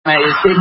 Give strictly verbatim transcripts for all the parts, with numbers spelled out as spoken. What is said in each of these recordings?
मैं इसे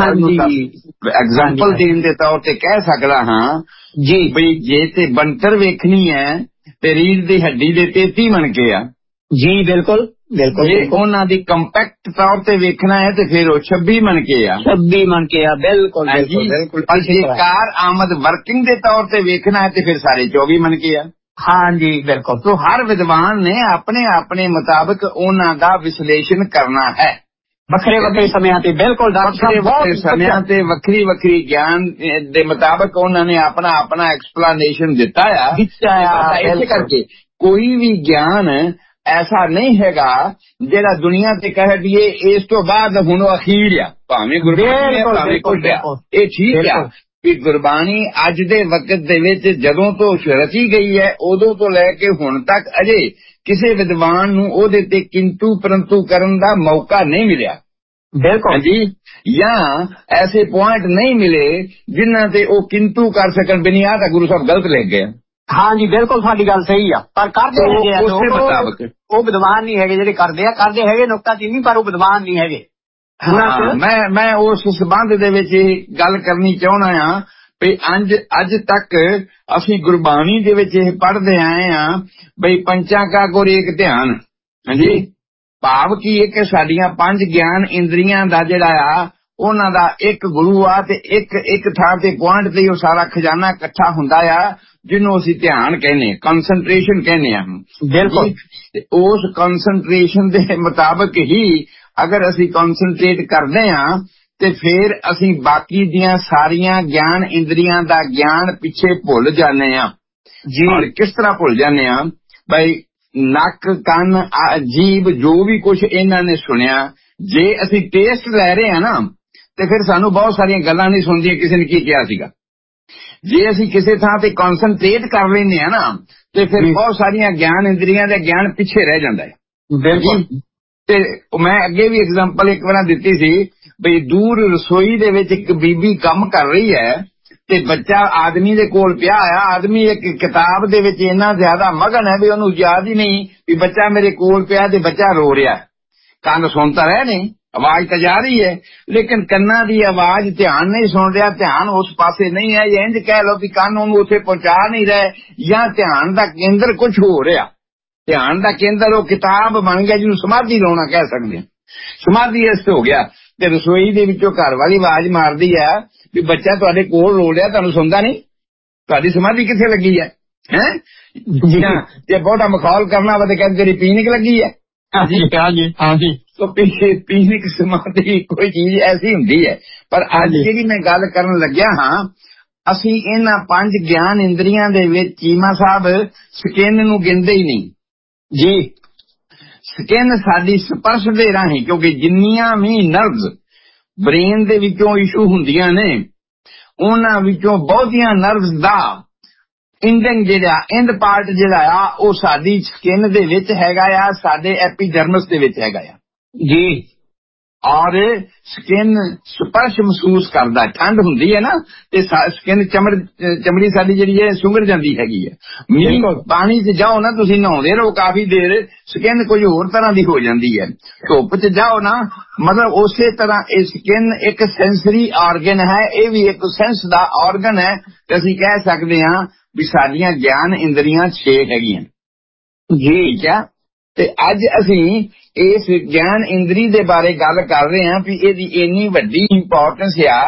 एग्जाम्पल देने के तौर ते कह सकदा हाँ जी बई जे ते बनतर वेखनी है ते रीढ़ दी हड्डी दे तेती मनके आ जी बिल्कुल बिल्कुल जे उन्हां दी कंपैक्ट तौर ते वेखना है ते फिर वो छब्बी मनके आ छब्बी मनके आ बिल्कुल बिल्कुल और जे कार आमद वर्किंग दे तौर ते वेखना है ते फिर सारे चौबी मनके आ हाँ जी बिल्कुल। तो हर विद्वान ने अपने अपने मुताबिक उन्हां दा विश्लेषण करना है ਵੱਖਰੇ ਵੱਖਰੇ ਸਮਿਆਂ ਤੇ ਬਿਲਕੁਲ ਵੱਖਰੇ ਸਮਿਆਂ ਤੇ ਵੱਖਰੀ ਵੱਖਰੀ ਗਿਆਨ ਦੇ ਮੁਤਾਬਕ ਉਹਨਾਂ ਨੇ ਆਪਣਾ ਆਪਣਾ ਐਕਸਪਲੇਨੇਸ਼ਨ ਦਿੱਤਾ ਆ ਇਸੇ ਕਰਕੇ ਕੋਈ ਵੀ ਗਿਆਨ ਐਸਾ ਨਹੀਂ ਹੈਗਾ ਜਿਹੜਾ ਦੁਨੀਆ ਤੇ ਕਹਿ ਦਈਏ ਇਸ ਤੋਂ ਬਾਅਦ ਹੁਣ ਉਹ ਅਖੀਰ ਆ ਭਾਵੇਂ ਗੁਰਬਾਣੀ ਹੈ ਭਾਵੇਂ ਕੁਝ ਆ ਇਹ ਠੀਕ ਆ ਵੀ ਗੁਰਬਾਣੀ ਅੱਜ ਦੇ ਵਕਤ ਦੇ ਵਿੱਚ ਜਦੋਂ ਤੋਂ ਰਚੀ ਗਈ ਹੈ ਉਦੋਂ ਤੋਂ ਲੈ ਕੇ ਹੁਣ ਤੱਕ ਅਜੇ ਕਿਸੇ ਵਿਦਵਾਨ ਨੂੰ ਉਹਦੇ ਤੇ ਕਿੰਤੂ ਪਰੰਤੂ ਕਰਨ ਦਾ ਮੌਕਾ ਨਹੀਂ ਮਿਲਿਆ ਬਿਲਕੁਲ ਜੀ ਜਾਂ ਐਸੇ ਪੁਆਇੰਟ ਨਹੀਂ ਮਿਲੇ ਜਿਨ੍ਹਾਂ ਤੇ ਉਹ ਕਿੰਤੂ ਕਰ ਸਕਣ ਵੀ ਨਹੀਂ ਆਹ ਤਾਂ ਗੁਰੂ ਸਾਹਿਬ ਗਲਤ ਲਿਖ ਗਏ ਹਾਂ ਜੀ ਬਿਲਕੁਲ ਸਾਡੀ ਗੱਲ ਸਹੀ ਆ ਪਰ ਕਰਦੇ ਹੈਗੇ ਆ ਉਸੇ ਮੁਤਾਬਕ ਉਹ ਵਿਦਵਾਨ ਨਹੀਂ ਹੈਗੇ ਜਿਹੜੇ ਕਰਦੇ ਆ ਕਰਦੇ ਹੈਗੇ ਨੁਕਤਾਚੀਨੀ ਪਰ ਉਹ ਵਿਦਵਾਨ ਨਹੀਂ ਹੈਗੇ ਮੈਂ ਮੈਂ ਉਸ ਸੰਬੰਧ ਦੇ ਵਿੱਚ ਇਹ ਗੱਲ ਕਰਨੀ ਚਾਹੁੰਦਾ ਹਾਂ ਵੀ ਅੱਜ ਅੱਜ ਤੱਕ ਅਸੀਂ ਗੁਰਬਾਣੀ ਦੇ ਵਿੱਚ ਇਹ ਪੜ੍ਹਦੇ ਆਏ ਆ ਬਈ ਪੰਚਾਂ ਕਾ ਗੁਰ ਏਕ ਧਿਆਨ ਹਾਂਜੀ ਭਾਵ ਕੀ ਹੈ ਕਿ ਸਾਡੀਆਂ ਪੰਜ ਗਿਆਨ ਇੰਦਰੀਆਂ ਦਾ ਜਿਹੜਾ ਆ ਉਹਨਾਂ ਦਾ ਇੱਕ ਗੁਰੂ ਆ ਤੇ ਇੱਕ ਇੱਕ ਥਾਂ ਤੇ ਪੁਆਇੰਟ ਤੇ ਉਹ ਸਾਰਾ ਖਜ਼ਾਨਾ ਇਕੱਠਾ ਹੁੰਦਾ ਆ ਜਿਹਨੂੰ ਅਸੀਂ ਧਿਆਨ ਕਹਿੰਦੇ ਕਨਸੈਂਟਰੇਸ਼ਨ ਕਹਿੰਦੇ ਆ ਬਿਲਕੁਲ ਉਸ ਕਨਸੈਂਟਰੇਸ਼ਨ ਦੇ ਮੁਤਾਬਕ ਹੀ ਅਗਰ ਅਸੀਂ ਕਨਸੈਂਟਰੇਟ ਕਰਦੇ ਹਾਂ ਤੇ ਫਿਰ ਅਸੀਂ ਬਾਕੀ ਦੀਆਂ ਸਾਰੀਆਂ ਗਿਆਨ ਇੰਦਰੀਆਂ ਦਾ ਗਿਆਨ ਪਿੱਛੇ ਭੁੱਲ ਜਾਂਦੇ ਆ ਜੀ ਕਿਸ ਤਰ੍ਹਾਂ ਭੁੱਲ ਜਾਂਦੇ ਆ ਬਈ ਨੱਕ ਕੰਨ ਜੀਭ ਜੋ ਵੀ ਕੁਝ ਇਹਨਾਂ ਨੇ ਸੁਣਿਆ ਜੇ ਅਸੀਂ ਟੇਸਟ ਲੈ ਰਹੇ ਹਾਂ ਨਾ ਤੇ ਫਿਰ ਸਾਨੂੰ ਬਹੁਤ ਸਾਰੀਆਂ ਗੱਲਾਂ ਨਹੀਂ ਸੁਣਦੀਆਂ ਕਿਸੇ ਨੇ ਕੀ ਕਿਹਾ ਸੀਗਾ ਜੇ ਅਸੀਂ ਕਿਸੇ ਥਾਂ ਤੇ ਕਨਸੈਂਟਰੇਟ ਕਰ ਲੈਂਦੇ ਆ ਨਾ ਤੇ ਫਿਰ ਬਹੁਤ ਸਾਰੀਆਂ ਗਿਆਨ ਇੰਦਰੀਆਂ ਦਾ ਗਿਆਨ ਪਿੱਛੇ ਰਹਿ ਜਾਂਦਾ ਹੈ ਬਿਲਕੁਲ ਤੇ ਮੈਂ ਅੱਗੇ ਵੀ ਐਗਜ਼ਾਮਪਲ ਇੱਕ ਵਾਰ ਦਿੱਤੀ ਸੀ ਬਈ ਦੂਰ ਰਸੋਈ ਦੇ ਵਿੱਚ ਇੱਕ ਬੀਬੀ ਕੰਮ ਕਰ ਰਹੀ ਹੈ ਤੇ ਬੱਚਾ ਆਦਮੀ ਦੇ ਕੋਲ ਪਿਆ ਆ ਆਦਮੀ ਇੱਕ ਕਿਤਾਬ ਦੇ ਵਿੱਚ ਇੰਨਾ ਜ਼ਿਆਦਾ ਮਗਨ ਹੈ ਵੀ ਉਹਨੂੰ ਯਾਦ ਹੀ ਨਹੀਂ ਵੀ ਬੱਚਾ ਮੇਰੇ ਕੋਲ ਪਿਆ ਤੇ ਬੱਚਾ ਰੋ ਰਿਹਾ ਕੰਨ ਸੁਣਤਾ ਰਹੇ ਨਹੀਂ ਆਵਾਜ਼ ਤਾਂ ਜਾ ਰਹੀ ਹੈ ਲੇਕਿਨ ਕੰਨਾਂ ਦੀ ਆਵਾਜ਼ ਧਿਆਨ ਨਹੀਂ ਸੁਣ ਰਿਹਾ ਧਿਆਨ ਉਸ ਪਾਸੇ ਨਹੀਂ ਹੈ ਇੰਝ ਕਹਿ ਲਓ ਵੀ ਕੰਨ ਉਹਨੂੰ ਉੱਥੇ ਪਹੁੰਚਾ ਨਹੀਂ ਰਹੇ ਜਾਂ ਧਿਆਨ ਦਾ ਕੇਂਦਰ ਕੁਝ ਹੋ ਰਿਹਾ ਧਿਆਨ ਦਾ ਕੇਂਦਰ ਉਹ ਕਿਤਾਬ ਬਣ ਗਿਆ ਜਿਹਨੂੰ ਸਮਾਧੀ ਲਾਉਣਾ ਕਹਿ ਸਕਦੇ ਹਾਂ ਸਮਾਧੀ ਇਸ ਹੋ ਗਿਆ ਤੇ ਰਸੋਈ ਦੇ ਵਿੱਚੋਂ ਘਰ ਵਾਲੀ ਆਵਾਜ਼ ਮਾਰਦੀ ਹੈ ਵੀ ਬੱਚਾ ਤੁਹਾਡੇ ਕੋਲ ਰੋ ਰਿਹਾ ਤੁਹਾਨੂੰ ਸੁਣਦਾ ਨਹੀਂ ਤੁਹਾਡੀ ਸਮਾਧੀ ਕਿੱਥੇ ਲੱਗੀ ਹੈ ਹੈ ਜੇ ਬਹੁਤਾ ਮਖੌਲ ਕਰਨਾ ਵਾ ਤੇ ਕਹਿੰਦੇ ਤੇਰੀ ਪੀਨਿਕ ਲੱਗੀ ਹੈ ਹਾਂਜੀ ਹਾਂਜੀ ਹਾਂਜੀ तो पीनिक समाधि कोई चीज ऐसी हुंदी है पर अज जी मैं गल करन लग्या हाँ असी इन्हां पंज ज्ञान इंद्रियां दे विच चीमा साहब स्किन नूं गिनदे ही नहीं जी स्किन साडी स्पर्श दे राहीं क्योंकि जिन्नियां भी नर्व्स ब्रेन दे विचों इशू हुंदियां ने उन्हां विचों बहुतियां नर्व्स दा इंडन जिहड़ा इंड पार्ट जिहड़ा आ ओ साडी स्किन दे विच हैगा आ साडे एपीडर्मिस दे विच हैगा आ जी और स्किन स्पर्श महसूस करता ठंड हुंदी है ना ते स्किन चमड़ चमड़ी साडी जिहड़ी है सुंगड़ जांदी हैगी है पानी च जाओ ना तुसीं नहाउंदे रहो काफी देर स्किन कोई होर तरह दी हो जांदी है धुप च जाओ ना मतलब उसे तरह ये स्किन एक सेंसरी ऑर्गन है ये भी एक सेंस दा ऑर्गन है ते असीं कह सकदे हां भी साडीਆਂ ਗਿਆਨ ਇੰਦਰੀਆਂ छे हैगियां जी क्या ਤੇ ਅੱਜ ਅਸੀਂ ਇਸ ਗਿਆਨ ਇੰਦਰੀ ਦੇ ਬਾਰੇ ਗੱਲ ਕਰ ਰਹੇ ਹਾਂ ਵੀ ਇਹਦੀ ਇੰਨੀ ਵੱਡੀ ਇੰਪੋਰਟੈਂਸ ਆ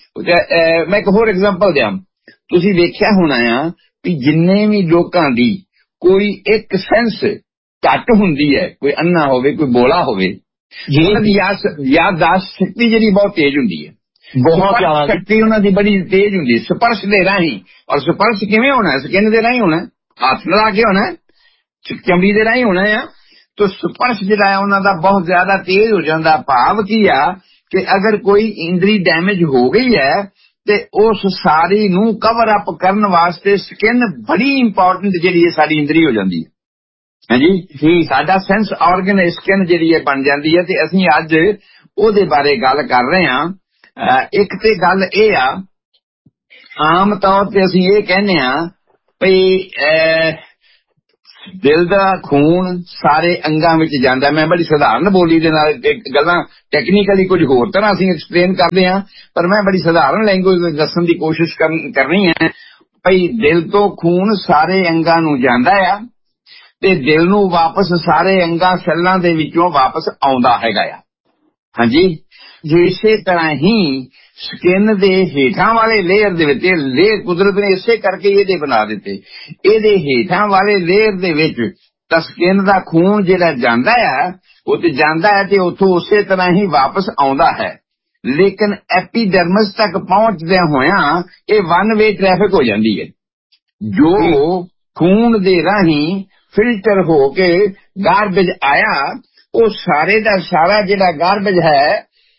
ਮੈਂ ਇੱਕ ਹੋਰ ਐਗਜ਼ਾਮਪਲ ਦਿਆਂ ਤੁਸੀਂ ਵੇਖਿਆ ਹੋਣਾ ਆ ਵੀ ਜਿੰਨੇ ਵੀ ਲੋਕਾਂ ਦੀ ਕੋਈ ਇੱਕ ਸੈਂਸ ਘੱਟ ਹੁੰਦੀ ਹੈ ਕੋਈ ਅੰਨਾ ਹੋਵੇ ਕੋਈ ਬੋਲਾ ਹੋਵੇ ਉਹਨਾਂ ਦੀ ਯਾਦਦਾਸ਼ਤ ਸ਼ਕਤੀ ਜਿਹੜੀ ਬਹੁਤ ਤੇਜ਼ ਹੁੰਦੀ ਹੈ ਬਹੁਤ ਜ਼ਿਆਦਾ ਸ਼ਕਤੀ ਉਹਨਾਂ ਦੀ ਬੜੀ ਤੇਜ਼ ਹੁੰਦੀ ਸਪਰਸ਼ ਦੇ ਰਾਹੀਂ ਔਰ ਸਪਰਸ਼ ਕਿਵੇਂ ਹੋਣਾ ਸਕਿਨ ਦੇ ਰਾਹੀਂ ਹੋਣਾ ਹੱਥ ਲਾ ਕੇ ਹੋਣਾ ਚਮੜੀ ਦੇ ਰਾਹੀਂ ਹੋਣਾ ਆ तो स्पर्श जिहड़ा है उन्हां दा बहुत ज्यादा तेज हो जाता भाव की आ कि अगर कोई इंद्री डैमेज हो गई है ते उस सारी नूं कवर अप करन वास्ते स्किन बड़ी इंपॉर्टेंट जिहड़ी है साडी इंद्री हो जाती है हां जी जी साडा सेंस ऑर्गन स्किन जिहड़ी है बन जाती है ते असीं अज ओहदे बारे गल कर रहे हां एक ते गल इह आ आम तौर ते असीं इह कहने आ भई ਦਿਲ ਦਾ ਖੂਨ ਸਾਰੇ ਅੰਗਾਂ ਵਿੱਚ ਜਾਂਦਾ। ਮੈਂ ਬੜੀ ਸਧਾਰਨ ਬੋਲੀ ਦੇ ਨਾਲ ਗੱਲਾਂ ਟੈਕਨੀਕਲੀ ਕੁਝ ਹੋਰ ਤਰ੍ਹਾਂ ਅਸੀਂ ਐਕਸਪਲੇਨ ਕਰਦੇ ਹਾਂ, ਪਰ ਮੈਂ ਬੜੀ ਸਧਾਰਨ ਲੈਂਗੁਏਜ ਵਿੱਚ ਦੱਸਣ ਦੀ ਕੋਸ਼ਿਸ਼ ਕਰਨੀ ਹੈ। ਭਈ ਦਿਲ ਤੋਂ ਖੂਨ ਸਾਰੇ ਅੰਗਾਂ ਨੂੰ ਜਾਂਦਾ ਆ ਤੇ ਦਿਲ ਨੂੰ ਵਾਪਸ ਸਾਰੇ ਅੰਗਾਂ ਸੈੱਲਾਂ ਦੇ ਵਿੱਚੋਂ ਵਾਪਸ ਆਉਂਦਾ ਹੈਗਾ ਆ। ਹਾਂਜੀ, ਜੇ ਇਸੇ ਤਰ੍ਹਾਂ ਹੀ ਸਕਿਨ ਦੇ ਹੇਠਾਂ ਵਾਲੇ ਲੇਅਰ ਦੇ ਵਿੱਚ, ਲੇਅਰ ਕੁਦਰਤ ਨੇ ਇਸੇ ਕਰਕੇ ਇਹਦੇ ਬਣਾ ਦਿੱਤੇ, ਇਹਦੇ ਹੇਠਾਂ ਵਾਲੇ ਲੇਅਰ ਦੇ ਵਿੱਚ ਤਾਂ ਸਕਿਨ ਦਾ ਖੂਨ ਜਿਹੜਾ ਜਾਂਦਾ ਆ ਉਹ ਤੇ ਜਾਂਦਾ ਹੈ ਤੇ ਉੱਥੋਂ ਉਸੇ ਤਰ੍ਹਾਂ ਹੀ ਵਾਪਸ ਆਉਂਦਾ ਹੈ, ਲੇਕਿਨ ਐਪੀਡਰਮਸ ਤੱਕ ਪਹੁੰਚਦਿਆਂ ਹੋਇਆਂ ਇਹ ਵਨ ਵੇ ਟ੍ਰੈਫਿਕ ਹੋ ਜਾਂਦੀ ਹੈ। ਜੋ ਖੂਨ ਦੇ ਰਾਹੀਂ ਫਿਲਟਰ ਹੋ ਕੇ ਗਾਰਬੇਜ ਆਇਆ, ਉਹ ਸਾਰੇ ਦਾ ਸਾਰਾ ਜਿਹੜਾ ਗਾਰਬੇਜ ਹੈ,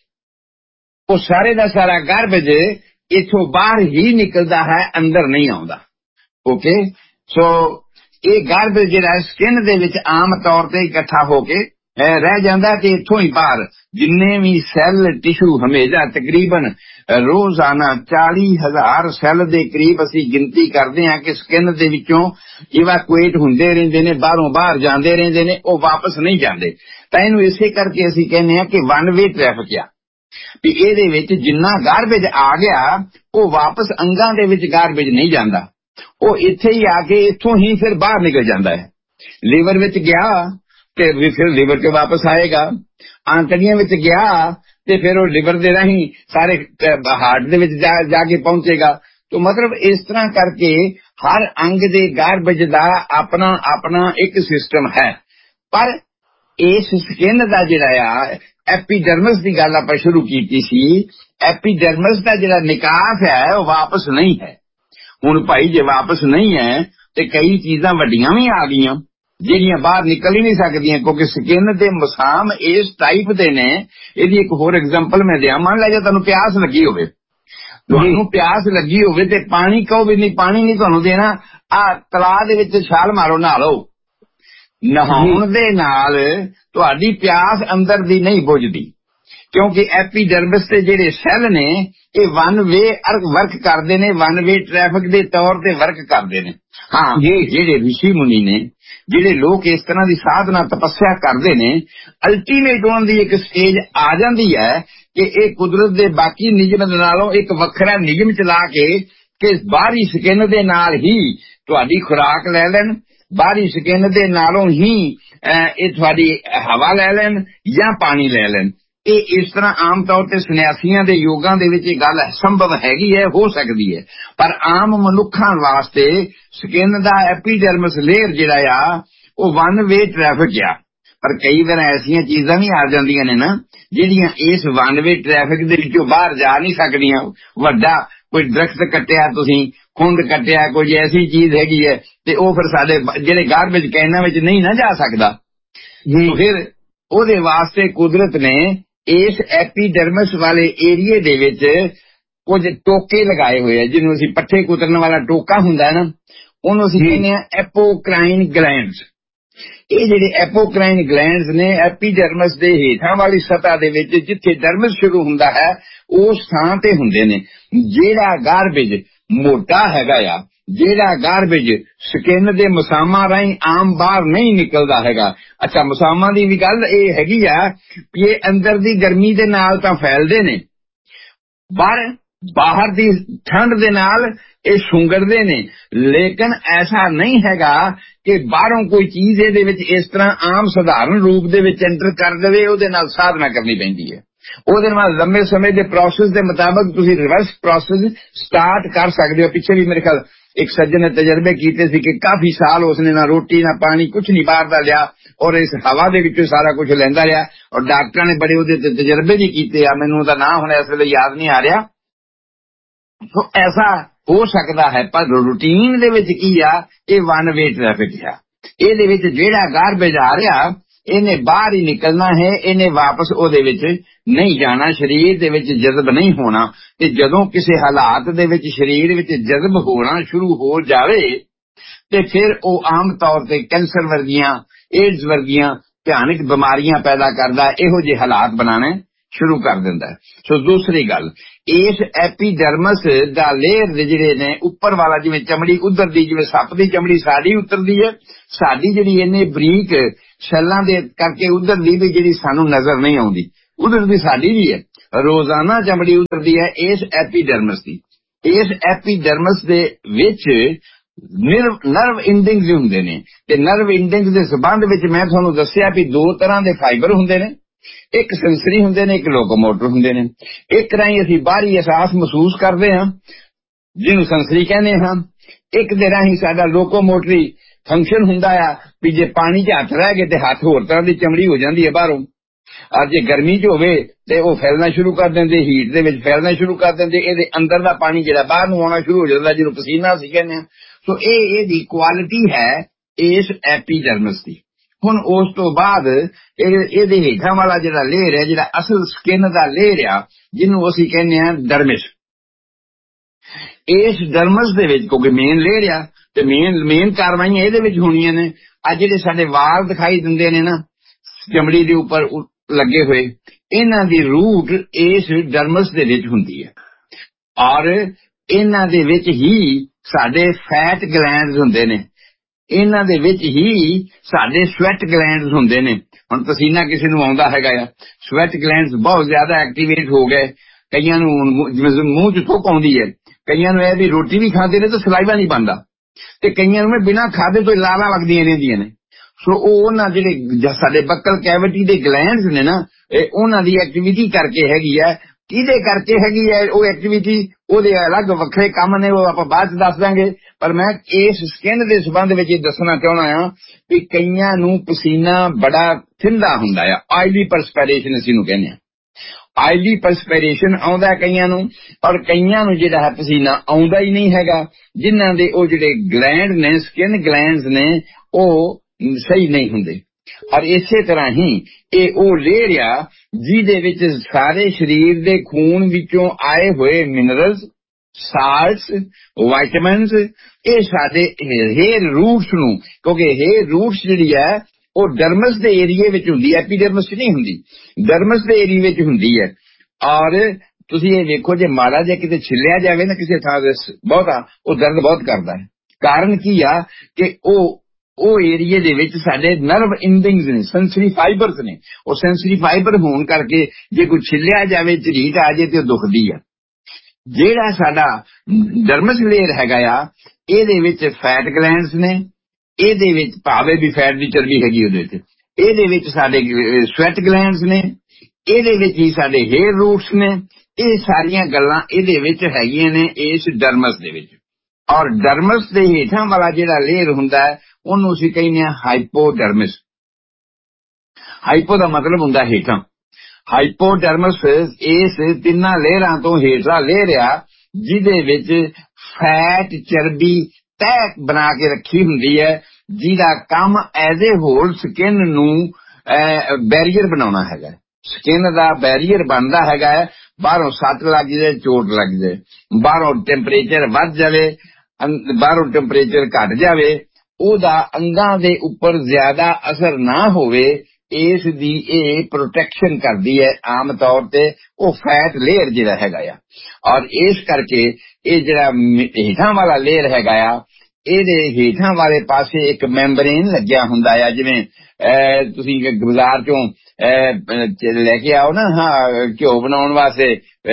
ਉਹ ਸਾਰੇ ਦਾ ਸਾਰਾ ਗਾਰਬੇਜ ਇੱਥੋਂ ਬਾਹਰ ਹੀ ਨਿਕਲਦਾ ਹੈ, ਅੰਦਰ ਨਹੀਂ ਆਉਂਦਾ। ਓਕੇ, ਸੋ ਇਹ ਗਾਰਬੇਜ ਜਿਹੜਾ ਸਕਿਨ ਦੇ ਵਿੱਚ ਆਮ ਤੌਰ ਤੇ ਇਕੱਠਾ ਹੋ ਕੇ ਰਹਿ ਜਾਂਦਾ ਤੇ ਇੱਥੋਂ ਹੀ ਬਾਹਰ ਜਿੰਨੇ ਵੀ ਸੈੱਲ ਟਿਸ਼ੂ ਹਮੇਸ਼ਾ ਤਕਰੀਬਨ ਰੋਜ਼ਾਨਾ ਚਾਲੀ ਹਜ਼ਾਰ ਸੈੱਲ ਦੇ ਕਰੀਬ ਅਸੀਂ ਗਿਣਤੀ ਕਰਦੇ ਹਾਂ ਕਿ ਸਕਿਨ ਦੇ ਵਿੱਚੋਂ ਇਵੈਕੂਏਟ ਹੁੰਦੇ ਰਹਿੰਦੇ ਨੇ, ਬਾਹਰੋਂ ਬਾਹਰ ਜਾਂਦੇ ਰਹਿੰਦੇ ਨੇ, ਉਹ ਵਾਪਸ ਨਹੀਂ ਜਾਂਦੇ। ਤਾਂ ਇਹਨੂੰ ਇਸੇ ਕਰਕੇ ਅਸੀਂ ਕਹਿੰਦੇ ਹਾਂ ਕਿ ਵਨ ਵੇ ਟ੍ਰੈਫਿਕ ਆ, ਵੀ ਇਹਦੇ ਵਿੱਚ ਜਿੰਨਾ ਗਾਰਬੇਜ ਆ ਗਿਆ ਉਹ ਵਾਪਸ ਅੰਗਾਂ ਦੇ ਵਿੱਚ ਗਾਰਬੇਜ ਨਹੀਂ ਜਾਂਦਾ, ਉਹ ਇੱਥੇ ਹੀ ਆ ਕੇ ਇੱਥੋਂ ਹੀ ਫਿਰ ਬਾਹਰ ਨਿਕਲ ਜਾਂਦਾ ਹੈ। ਲੀਵਰ ਵਿੱਚ ਗਿਆ ਤੇ ਫਿਰ ਲੀਵਰ ਚ ਵਾਪਸ ਆਏਗਾ, ਆਂਤੜੀਆਂ ਵਿੱਚ ਗਿਆ ਤੇ ਫਿਰ ਉਹ ਲਿਵਰ ਦੇ ਰਾਹੀਂ ਸਾਰੇ ਹਾਰਟ ਦੇ ਵਿੱਚ ਜਾ ਜਾ ਕੇ ਪਹੁੰਚੇਗਾ। तो मतलब इस तरह करके हर अंग दे गार्बेज दा अपना अपना एक सिस्टम है। पर इस स्किन दा जिहड़ा आ एपीडर्मिस दी गल आपां शुरू कीती सी, एपीडर्मिस दा जिहड़ा निकास है वो वापस नहीं है। हुण भाई जे वापस नहीं है ते कई चीजां वड्डियां भी आ गईयां ਜਿਹੜੀਆਂ ਬਾਹਰ ਨਿਕਲ ਹੀ ਨਹੀਂ ਸਕਦੀਆਂ ਕਿਉਂਕਿ ਸਕਿਨ ਦੇ ਮਸਾਮ ਇਸ ਟਾਈਪ ਦੇ ਨੇ। ਇਹਦੀ ਇੱਕ ਹੋਰ ਐਗਜ਼ਾਮਪਲ ਮੈਂ ਦਿਆਂ, ਮੰਨ ਲੈ ਜੇ ਤੁਹਾਨੂੰ ਪਿਆਸ ਲੱਗੀ ਹੋਵੇ, ਤੁਹਾਨੂੰ ਪਿਆਸ ਲੱਗੀ ਹੋਵੇ ਤੇ ਪਾਣੀ ਕਹੋ ਵੀ ਨਹੀਂ ਪਾਣੀ ਨਹੀਂ ਤੁਹਾਨੂੰ ਦੇਣਾ, ਆ ਤਲਾਅ ਦੇ ਵਿੱਚ ਛਾਲ ਮਾਰੋ, ਨਹਾ ਲਓ। ਨਹਾਉਣ ਦੇ ਨਾਲ ਤੁਹਾਡੀ ਪਿਆਸ ਅੰਦਰ ਦੀ ਨਹੀਂ ਬੁਝਦੀ ਕਿਉਂਕਿ ਐਪੀਡਰਮਿਸ ਦੇ ਜਿਹੜੇ ਸੈੱਲ ਨੇ ਇਹ ਵਨ ਵੇ ਵਰਕ ਕਰਦੇ ਨੇ, ਵਨ ਵੇ ਟ੍ਰੈਫਿਕ ਦੇ ਤੌਰ ਤੇ ਵਰਕ ਕਰਦੇ ਨੇ। ਹਾਂ, ਜਿਹੜੇ ਰਿਸ਼ੀ ਮੁਨੀ ਨੇ, ਜਿਹੜੇ ਲੋਕ ਇਸ ਤਰ੍ਹਾਂ ਦੀ ਸਾਧਨਾ ਤਪੱਸਿਆ ਕਰਦੇ ਨੇ, ਅਲਟੀਮੇਟ ਉਹਨਾਂ ਦੀ ਇੱਕ ਸਟੇਜ ਆ ਜਾਂਦੀ ਹੈ ਕਿ ਇਹ ਕੁਦਰਤ ਦੇ ਬਾਕੀ ਨਿਯਮ ਨਾਲੋਂ ਇੱਕ ਵੱਖਰਾ ਨਿਯਮ ਚਲਾ ਕੇ ਕਿ ਬਾਹਰੀ ਸਕਿਨ ਦੇ ਨਾਲ ਹੀ ਤੁਹਾਡੀ ਖੁਰਾਕ ਲੈ ਲੈਣ, ਬਾਹਰੀ ਸਕਿਨ ਦੇ ਨਾਲੋਂ ਹੀ ਇਹ ਤੁਹਾਡੀ ਹਵਾ ਲੈ ਲੈਣ ਜਾਂ ਪਾਣੀ ਲੈ ਲੈਣ। ਇਹ ਇਸ ਤਰ੍ਹਾਂ ਆਮ ਤੌਰ ਤੇ ਸੰਨਿਆਸੀਆਂ ਦੇ ਯੋਗਾਂ ਦੇ ਵਿੱਚ ਇਹ ਗੱਲ ਸੰਭਵ ਹੈਗੀ ਹੈ, ਹੋ ਸਕਦੀ ਹੈ, ਪਰ ਆਮ ਮਨੁੱਖਾਂ ਵਾਸਤੇ ਸਕਿਨ ਦਾ ਐਪੀਡਰਮਿਸ ਲੇਅਰ ਜਿਹੜਾ ਆ ਉਹ ਵਨ ਵੇ ਟ੍ਰੈਫਿਕ ਆ। ਪਰ ਕਈ ਵਾਰ ਐਸੀਆਂ ਚੀਜ਼ਾਂ ਵੀ ਆ ਜਾਂਦੀਆਂ ਨੇ ਨਾ ਜਿਹੜੀਆਂ ਇਸ ਵਨ ਵੇ ਟ੍ਰੈਫਿਕ ਦੇ ਵਿੱਚੋਂ ਬਾਹਰ ਜਾ ਨਹੀਂ ਸਕਦੀਆਂ। ਵੱਡਾ ਕੋਈ ਦਰਖਤ ਕੱਟਿਆ, ਤੁਸੀਂ ਖੁੰਡ ਕੱਟਿਆ, ਕੋਈ ਐਸੀ ਚੀਜ਼ ਹੈਗੀ ਹੈ ਤੇ ਉਹ ਫਿਰ ਸਾਡੇ ਜਿਹੜੇ ਗਾਰਬੇਜ ਕੈਨਾਂ ਵਿੱਚ ਨਹੀਂ ਨਾ ਜਾ ਸਕਦਾ। ਫਿਰ ਉਹਦੇ ਵਾਸਤੇ ਕੁਦਰਤ ਨੇ ਇਸ ਐਪੀਡਰਮਿਸ ਵਾਲੇ ਏਰੀਏ ਦੇ ਵਿੱਚ ਕੁਝ ਟੋਕੇ ਲਗਾਏ ਹੋਏ ਆ, ਜਿਹਨੂੰ ਅਸੀਂ ਪੱਠੇ ਕੁਤਰਨ ਵਾਲਾ ਟੋਕਾ ਹੁੰਦਾ ਨਾ, ਉਹਨੂੰ ਅਸੀਂ ਕਹਿੰਦੇ ਆ ਐਪੋਕ੍ਰਾਈਨ ਗਲੈਂਡਸ। ਇਹ ਜਿਹੜੇ ਐਪੋਕ੍ਰਾਈਨ ਗਲੈਂਡਸ ਨੇ ਐਪੀਡਰਮਿਸ ਦੇ ਹੇਠਾਂ ਵਾਲੀ ਸਤ੍ਹਾ ਦੇ ਵਿੱਚ ਜਿੱਥੇ ਡਰਮਿਸ ਸ਼ੁਰੂ ਹੁੰਦਾ ਹੈ ਉਸ ਥਾਂ ਤੇ ਹੁੰਦੇ ਨੇ। ਜਿਹੜਾ ਗਾਰਬੇਜ ਮੋਟਾ ਹੈਗਾ ਆ, ਜਿਹੜਾ ਗਾਰਬੇਜ ਸਕਿਨ ਦੇ ਮਸਾਮਾਂ ਰਾਹੀਂ ਆਮ ਬਾਹਰ ਨਹੀਂ ਨਿਕਲਦਾ ਹੈਗਾ। ਅੱਛਾ, ਮਸਾਮਾਂ ਦੀ ਵੀ ਗੱਲ ਇਹ ਹੈਗੀ ਆ ਕਿ ਇਹ ਅੰਦਰ ਦੀ ਗਰਮੀ ਦੇ ਨਾਲ ਤਾਂ ਫੈਲਦੇ ਨੇ, ਪਰ ਬਾਹਰ ਦੀ ਠੰਡ ਦੇ ਨਾਲ ਇਹ ਸੁੰਗੜਦੇ ਨੇ, ਲੇਕਿਨ ਐਸਾ ਨਹੀਂ ਹੈਗਾ ਕਿ ਬਾਹਰੋਂ ਕੋਈ ਚੀਜ਼ ਇਹਦੇ ਵਿੱਚ ਇਸ ਤਰ੍ਹਾਂ ਆਮ ਸਧਾਰਨ ਰੂਪ ਦੇ ਵਿੱਚ ਐਂਟਰ ਕਰ ਦੇਵੇ। ਉਹਦੇ ਨਾਲ ਸਾਧਨਾ ਕਰਨੀ ਪੈਂਦੀ ਹੈ, ਉਹਦੇ ਨਾਲ ਲੰਮੇ ਸਮੇਂ ਦੇ ਪ੍ਰੋਸੈਸ ਦੇ ਮੁਤਾਬਕ ਤੁਸੀਂ ਰਿਵਰਸ ਪ੍ਰੋਸੈਸ ਸਟਾਰਟ ਕਰ ਸਕਦੇ ਹੋ। ਪਿੱਛੇ ਵੀ ਮੇਰੇ ਖਿਆਲ ਇੱਕ ਸੱਜਣ ਨੇ ਤਜਰਬੇ ਕੀਤੇ ਸੀ ਕਿ ਕਾਫੀ ਸਾਲ ਉਸਨੇ ਨਾ ਰੋਟੀ ਨਾ ਪਾਣੀ ਕੁਛ ਨਹੀਂ ਬਾਹਰ ਦਾ ਲਿਆ ਔਰ ਇਸ ਹਵਾ ਦੇ ਵਿੱਚੋਂ ਸਾਰਾ ਕੁਝ ਲੈਂਦਾ ਰਿਹਾ ਔਰ ਡਾਕਟਰਾਂ ਨੇ ਬੜੇ ਉਹਦੇ ਤੇ ਤਜਰਬੇ ਵੀ ਕੀਤੇ ਆ। ਮੈਨੂੰ ਉਹਦਾ ਨਾਂ ਹੁਣ ਇਸ ਵੇਲੇ ਯਾਦ ਨਹੀਂ ਆ ਰਿਹਾ। ਸੋ ਐਸਾ ਹੋ ਸਕਦਾ ਹੈ, ਪਰ ਰੂਟੀਨ ਦੇ ਵਿੱਚ ਕੀ ਆ, ਇਹ ਵਨ ਵੇ ਟ੍ਰੈਫਿਕ ਆ। ਇਹਦੇ ਵਿੱਚ ਜਿਹੜਾ ਗਾਰਬੇਜ ਆ ਰਿਹਾ ਇਹਨੇ ਬਾਹਰ ਹੀ ਨਿਕਲਣਾ ਹੈ, ਇਹਨੇ ਵਾਪਸ ਉਹਦੇ ਵਿੱਚ ਨਹੀਂ ਜਾਣਾ, ਸਰੀਰ ਦੇ ਵਿੱਚ ਜਜ਼ਬ ਨਹੀਂ ਹੋਣਾ। ਤੇ ਜਦੋਂ ਕਿਸੇ ਹਾਲਾਤ ਦੇ ਵਿੱਚ ਸਰੀਰ ਵਿੱਚ ਜਜ਼ਬ ਹੋਣਾ ਸ਼ੁਰੂ ਹੋ ਜਾਵੇ ਤੇ ਫਿਰ ਉਹ ਆਮ ਤੌਰ ਤੇ ਕੈਂਸਰ ਵਰਗੀਆਂ, ਏਡਜ਼ ਵਰਗੀਆਂ ਭਿਆਨਕ ਬਿਮਾਰੀਆਂ ਪੈਦਾ ਕਰਦਾ। ਇਹੋ ਜਿਹੇ ਹਾਲਾਤ ਬਣਾਣੇ ਸ਼ੁਰੂ ਕਰ ਦਿੰਦਾ। ਸੋ ਦੂਸਰੀ ਗੱਲ, ਇਸ ਐਪੀਡਰਮਸ ਦਾ ਲੇਅਰ ਦੇ ਜਿਹੜੇ ਨੇ ਉੱਪਰ ਵਾਲਾ, ਜਿਵੇਂ ਚਮੜੀ ਉਤਰਦੀ, ਜਿਵੇਂ ਸੱਪ ਦੀ ਚਮੜੀ ਸਾਡੀ ਉਤਰਦੀ ਹੈ, ਸਾਡੀ ਜਿਹੜੀ ਇੰਨੇ ਬਰੀਕ ਸੈੱਲਾਂ ਦੇ ਕਰਕੇ ਉਤਰਦੀ ਵੀ ਜਿਹੜੀ ਸਾਨੂੰ ਨਜ਼ਰ ਨਹੀਂ ਆਉਂਦੀ, ਉਤਰਦੀ ਸਾਡੀ ਵੀ ਹੈ। ਰੋਜ਼ਾਨਾ ਚਮੜੀ ਉਤਰਦੀ ਹੈ ਇਸ ਐਪੀਡਰਮਸ ਦੀ। ਇਸ ਐਪੀਡਰਮਸ ਦੇ ਵਿੱਚ ਨਰਵ ਨਰਵ ਇੰਡਿੰਗਸ ਹੁੰਦੇ ਨੇ, ਤੇ ਨਰਵ ਇੰਡਿੰਗਸ ਦੇ ਸੰਬੰਧ ਵਿੱਚ ਮੈਂ ਤੁਹਾਨੂੰ ਦੱਸਿਆ ਵੀ ਦੋ ਤਰ੍ਹਾਂ ਦੇ ਫਾਈਬਰ ਹੁੰਦੇ ਨੇ, ਇੱਕ ਸੈਂਸਰੀ ਹੁੰਦੇ ਨੇ, ਇੱਕ ਲੋਕੋਮੋਟਰ ਹੁੰਦੇ ਨੇ। ਇੱਕ ਰਾਹੀਂ ਅਸੀਂ ਬਾਹਰੀ ਅਹਿਸਾਸ ਮਹਿਸੂਸ ਕਰਦੇ ਹਾਂ ਜਿਹਨੂੰ ਸੈਂਸਰੀ ਕਹਿੰਦੇ ਹਾਂ, ਇੱਕ ਦੇ ਰਾਹੀਂ ਸਾਡਾ ਲੋਕੋਮੋਟਰੀ ਫੰਕਸ਼ਨ ਹੁੰਦਾ ਆ ਵੀ ਜੇ ਪਾਣੀ 'ਚ ਹੱਥ ਰਹਿ ਗਏ ਤੇ ਹੱਥ ਹੋਰ ਤਰ੍ਹਾਂ ਦੀ ਚਮੜੀ ਹੋ ਜਾਂਦੀ ਹੈ ਬਾਹਰੋਂ, ਔਰ ਜੇ ਗਰਮੀ 'ਚ ਹੋਵੇ ਤੇ ਉਹ ਫੈਲਣਾ ਸ਼ੁਰੂ ਕਰ ਦਿੰਦੇ, ਹੀਟ ਦੇ ਵਿੱਚ ਫੈਲਣਾ ਸ਼ੁਰੂ ਕਰ ਦਿੰਦੇ, ਇਹਦੇ ਅੰਦਰ ਦਾ ਪਾਣੀ ਜਿਹੜਾ ਬਾਹਰ ਨੂੰ ਆਉਣਾ ਸ਼ੁਰੂ ਹੋ ਜਾਂਦਾ ਜਿਹਨੂੰ ਪਸੀਨਾ ਅਸੀਂ ਕਹਿੰਦੇ ਹਾਂ। ਸੋ ਇਹ ਇਹਦੀ ਕੁਆਲਿਟੀ ਹੈ ਇਸ ਐਪੀਡਰਮਸ ਦੀ। ਹੁਣ ਉਸ ਤੋਂ ਬਾਅਦ ਇਹਦੇ ਹੇਠਾਂ ਵਾਲਾ ਜਿਹੜਾ ਲੇਅਰ ਹੈ, ਜਿਹੜਾ ਅਸਲ ਸਕਿਨ ਦਾ ਲੇਅਰ ਆ, ਜਿਹਨੂੰ ਅਸੀਂ ਕਹਿੰਦੇ ਹਾਂ ਡਰਮਿਸ। ਇਸ ਡਰਮਸ ਦੇ ਵਿੱਚ ਕਿਉਂਕਿ ਮੇਨ ਲੇਅਰ ਆ ਤੇ ਮੇਨ ਮੇਨ ਕਾਰਵਾਈਆਂ ਇਹਦੇ ਵਿੱਚ ਹੋਣੀਆਂ ਨੇ। ਆ ਜਿਹੜੇ ਸਾਡੇ ਵਾਲ ਦਿਖਾਈ ਦਿੰਦੇ ਨੇ ਨਾ ਚਮੜੀ ਦੇ ਉੱਪਰ ਲੱਗੇ ਹੋਏ, ਇਹਨਾਂ ਦੀ ਰੂਟ ਇਸ ਡਰਮਸ ਦੇ ਵਿੱਚ ਹੁੰਦੀ ਹੈ, ਔਰ ਇਹਨਾਂ ਦੇ ਵਿੱਚ ਹੀ ਸਾਡੇ ਫੈਟ ਗਲੈਂਡਸ ਹੁੰਦੇ ਨੇ, ਇਹਨਾਂ ਦੇ ਵਿੱਚ ਹੀ ਸਾਡੇ ਸਵੈਟ ਗਲੈਂਡਸ ਹੁੰਦੇ ਨੇ। ਹੁਣ ਪਸੀਨਾ ਕਿਸੇ ਨੂੰ ਆਉਂਦਾ ਹੈਗਾ ਆ, ਸਵੈਟ ਗਲੈਂਡਸ ਬਹੁਤ ਜ਼ਿਆਦਾ ਐਕਟੀਵੇਟ ਹੋ ਗਏ, ਕਈਆਂ ਨੂੰ ਜਿਵੇਂ ਮੂੰਹ 'ਚ ਥੁੱਕ ਆਉਂਦੀ ਹੈ, ਕਈਆਂ ਨੂੰ ਇਹ ਵੀ ਰੋਟੀ ਵੀ ਖਾਂਦੇ ਨੇ ਤਾਂ ਸਲਾਈਵਾ ਨਹੀਂ ਬਣਦਾ, ਤੇ ਕਈਆਂ ਨੂੰ ਬਿਨਾਂ ਖਾਦੇ ਤੋਂ ਲਾਲਾਂ ਲੱਗਦੀਆਂ ਰਹਿੰਦੀਆਂ ਨੇ। ਸੋ ਉਹ ਉਹਨਾਂ ਜਿਹੜੇ ਸਾਡੇ ਬੱਕਲ ਕੈਵਿਟੀ ਦੇ ਗਲੈਂਡਸ ਨੇ ਨਾ, ਇਹ ਉਹਨਾਂ ਦੀ ਐਕਟੀਵਿਟੀ ਕਰਕੇ ਹੈਗੀ ਹੈ। ਕਿਹਦੇ ਕਰਕੇ ਹੈਗੀ ਹੈ ਉਹ ਐਕਟੀਵਿਟੀ, ਉਹਦੇ ਅਲੱਗ ਵੱਖਰੇ ਕੰਮ ਨੇ, ਉਹ ਆਪਾਂ ਬਾਅਦ ਚ ਦੱਸ ਦਾਂਗੇ। ਪਰ ਮੈਂ ਇਸ ਸਕਿਨ ਦੇ ਸੰਬੰਧ ਵਿੱਚ ਇਹ ਦੱਸਣਾ ਚਾਹੁੰਦਾ ਹਾਂ ਵੀ ਕਈਆਂ ਨੂੰ ਪਸੀਨਾ ਬੜਾ ਥਿੰਦਾ ਹੁੰਦਾ ਆ, ਆਇਲੀ ਪਰਸਪੀਰੇਸ਼ਨ ਅਸੀਂ ਨੂੰ ਕਹਿੰਦੇ ਹਾਂ। ਆਇਲੀ ਪਰਸਪੀਰੇਸ਼ਨ ਆਉਂਦਾ ਕਈਆਂ ਨੂੰ, ਔਰ ਕਈਆਂ ਨੂੰ ਜਿਹੜਾ ਹੈ ਪਸੀਨਾ ਆਉਂਦਾ ਹੀ ਨਹੀਂ ਹੈਗਾ, ਜਿਨ੍ਹਾਂ ਦੇ ਉਹ ਜਿਹੜੇ ਗਲੈਂਡ ਨੇ, ਸਕਿਨ ਗਲੈਂਡਸ ਨੇ, ਉਹ ਸਹੀ ਨਹੀਂ ਹੁੰਦੇ। ਔਰ ਇਸੇ ਤਰ੍ਹਾਂ ਹੀ ਇਹ ਉਹ ਲੇਅਰ ਆ ਜਿਹਦੇ ਵਿੱਚ ਸਾਰੇ ਸਰੀਰ ਦੇ ਖੂਨ ਵਿੱਚੋਂ ਆਏ ਹੋਏ ਮਿਨਰਲਸ, ਸਾਲਟਸ, ਵਾਈਟਮਿਨਸ, ਇਹ ਸਾਡੇ ਹੇਅਰ ਰੂਟਸ ਨੂੰ, ਕਿਉਂਕਿ ਹੇਅਰ ਰੂਟਸ ਜਿਹੜੀ ਹੈ ਉਹ ਡਰਮਸ ਦੇ ਏਰੀਏ ਵਿੱਚ ਹੁੰਦੀ ਹੈ, ਐਪੀਡਰਮਸ 'ਚ ਨਹੀਂ ਹੁੰਦੀ, ਡਰਮਸ ਦੇ ਏਰੀਏ ਵਿੱਚ ਹੁੰਦੀ ਹੈ। ਔਰ ਤੁਸੀਂ ਇਹ ਵੇਖੋ, ਜੇ ਮਾੜਾ ਜਿਹਾ ਕਿਤੇ ਛਿੱਲਿਆ ਜਾਵੇ ਨਾ ਕਿਸੇ ਥਾਂ ਦੇ ਬਹੁਤਾ, ਉਹ ਦਰਦ ਬਹੁਤ ਕਰਦਾ ਹੈ। ਕਾਰਨ ਕੀ ਆ ਕਿ ਉਹ ਉਹ ਏਰੀਏ ਦੇ ਵਿੱਚ ਸਾਡੇ ਨਰਵ ਇੰਡਿੰਗਸ ਨੇ, ਸੈਂਸਰੀ ਫਾਈਬਰਸ ਨੇ, ਉਹ ਸੈਂਸਰੀ ਫਾਈਬਰ ਹੋਣ ਕਰਕੇ ਜੇ ਕੋਈ ਛਿੱਲਿਆ ਜਾਵੇ, ਝਰੀਟ ਆ ਜੇ ਤੇ ਉਹ ਦੁਖਦੀ ਆ। ਜਿਹੜਾ ਸਾਡਾ ਡਰਮਸ ਲੇਅਰ ਹੈਗਾ ਆ, ਇਹਦੇ ਵਿੱਚ ਫੈਟ ਗਲੈਂਡਸ ਨੇ, ਇਹਦੇ ਵਿੱਚ ਭਾਵੇਂ ਵੀ ਫੈਟ ਦੀ ਚਰਬੀ ਹੈਗੀ ਉਹਦੇ ਵਿੱਚ, ਇਹਦੇ ਵਿੱਚ ਸਾਡੇ ਸਵੈਟ ਗਲੈਂਡਸ ਨੇ, ਇਹਦੇ ਵਿੱਚ ਹੀ ਸਾਡੇ ਹੇਅਰ ਰੂਟਸ ਨੇ। ਇਹ ਸਾਰੀਆਂ ਗੱਲਾਂ ਇਹਦੇ ਵਿੱਚ ਹੈਗੀਆਂ ਨੇ ਇਸ ਡਰਮਸ ਦੇ ਵਿੱਚ। ਔਰ ਡਰਮਸ ਦੇ ਹੇਠਾਂ ਵਾਲਾ ਜਿਹੜਾ ਲੇਅਰ ਹੁੰਦਾ ਹੈ ਉਹਨੂੰ ਅਸੀਂ ਕਹਿੰਦੇ ਹਾਂ ਹਾਈਪੋਡਰਮਿਸ। ਹਾਈਪੋ ਦਾ ਮਤਲਬ ਹੁੰਦਾ ਹੇਠਾਂ, ਹਾਈਪੋਡਰਮਸ ਇਸ ਤਿੰਨਾਂ ਲੇਅਰਾਂ ਤੋਂ ਹੇਠਲਾ ਲੇਅਰ ਆ ਜਿਹਦੇ ਵਿੱਚ ਫੈਟ ਚਰਬੀ ਤਹਿ ਬਣਾ ਕੇ ਰੱਖੀ ਹੁੰਦੀ ਹੈ, ਜਿਹਦਾ ਕੰਮ ਐਜ਼ ਏ ਹੋਲ ਸਕਿਨ ਨੂੰ ਬੈਰੀਅਰ ਬਣਾਉਣਾ ਹੈਗਾ। ਸਕਿਨ ਦਾ ਬੈਰੀਅਰ ਬਣਦਾ ਹੈਗਾ ਹੈ, ਬਾਹਰੋਂ ਸੱਟ ਲੱਗ ਜਾਏ, ਚੋਟ ਲੱਗ ਜਾਏ, ਬਾਹਰੋਂ ਟੈਂਪਰੇਚਰ ਵੱਧ ਜਾਵੇ, ਬਾਹਰੋਂ ਟੈਂਪਰੇਚਰ ਘਟ ਜਾਵੇ, ਉਹਦਾ ਅੰਗਾਂ ਦੇ ਉੱਪਰ ਜ਼ਿਆਦਾ ਅਸਰ ਨਾ ਹੋਵੇ, ਇਸ ਦੀ ਇਹ ਪ੍ਰੋਟੈਕਸ਼ਨ ਕਰਦੀ ਹੈ ਆਮ ਤੌਰ ਤੇ ਉਹ ਫੈਟ ਲੇਅਰ ਜਿਹੜਾ ਹੈਗਾ ਆ। ਔਰ ਇਸ ਕਰਕੇ ਇਹ ਜਿਹੜਾ ਹੇਠਾਂ ਵਾਲਾ ਲੇਅਰ ਹੈਗਾ ਆ, ਇਹਦੇ ਹੇਠਾਂ ਵਾਲੇ ਪਾਸੇ ਇੱਕ ਮੈਂਬਰੇਨ ਲੱਗਿਆ ਹੁੰਦਾ ਆ, ਜਿਵੇਂ ਤੁਸੀਂ ਬਾਜ਼ਾਰ ਚੋਂ ਲੈ ਕੇ ਆਓ ਨਾ, ਹਾਂ, ਘਿਓ ਬਣਾਉਣ ਵਾਸਤੇ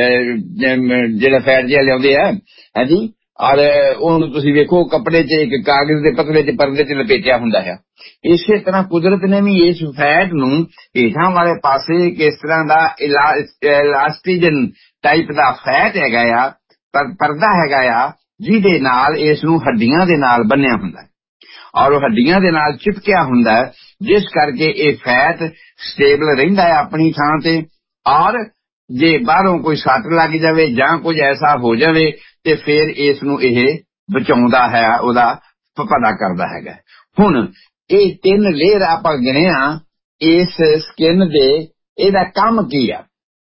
ਜਿਹੜਾ ਫੈਟ ਜਿਹਾ ਲਿਆਉਂਦੇ ਆ, ਹਾਂਜੀ, ਔਰ ਉਹਨੂੰ ਤੁਸੀਂ ਵੇਖੋ ਕੱਪੜੇ 'ਚ ਇੱਕ ਕਾਗਜ਼ ਦੇ ਪਤਲੇ 'ਚ ਪਰਦੇ 'ਚ ਲਪੇਟਿਆ ਹੁੰਦਾ ਹੈ। ਇਸੇ ਤਰ੍ਹਾਂ ਕੁਦਰਤ ਨੇ ਵੀ ਇਸ ਫੈਟ ਨੂੰ ਹੇਠਾਂ ਵਾਲੇ ਪਾਸੇ ਕਿਸ ਤਰ੍ਹਾਂ ਦਾ ਇਲਾਸਟਿਜਨ ਟਾਈਪ ਦਾ ਫੈਟ ਹੈਗਾ ਆ, ਪਰਦਾ ਹੈਗਾ ਆ, ਜਿਹਦੇ ਨਾਲ ਇਸ ਨੂੰ ਹੱਡੀਆਂ ਦੇ ਨਾਲ ਬੰਨਿਆ ਹੁੰਦਾ ਹੈ, ਔਰ ਉਹ ਹੱਡੀਆਂ ਦੇ ਨਾਲ ਚਿਪਕਿਆ ਹੁੰਦਾ ਹੈ, ਜਿਸ ਕਰਕੇ ਇਹ ਫੈਟ ਸਟੇਬਲ ਰਹਿੰਦਾ ਹੈ ਆਪਣੀ ਥਾਂ ਤੇ। ਔਰ ਜੇ ਬਾਹਰੋਂ ਕੋਈ ਸੱਟ ਲੱਗ ਜਾਵੇ ਜਾਂ ਕੁਝ ਐਸਾ ਹੋ ਜਾਵੇ ਤੇ ਫਿਰ ਇਸ ਨੂੰ ਇਹ ਬਚਾਉਂਦਾ ਹੈ, ਉਹਦਾ ਪਤਾ ਕਰਦਾ ਹੈਗਾ। ਹੁਣ ਇਹ ਤਿੰਨ ਲੇਅਰ ਆਪਾਂ ਗਿਣਿਆ ਇਸ ਸਕਿਨ ਦੇ, ਇਹਦਾ ਕੰਮ ਕੀ ਆ?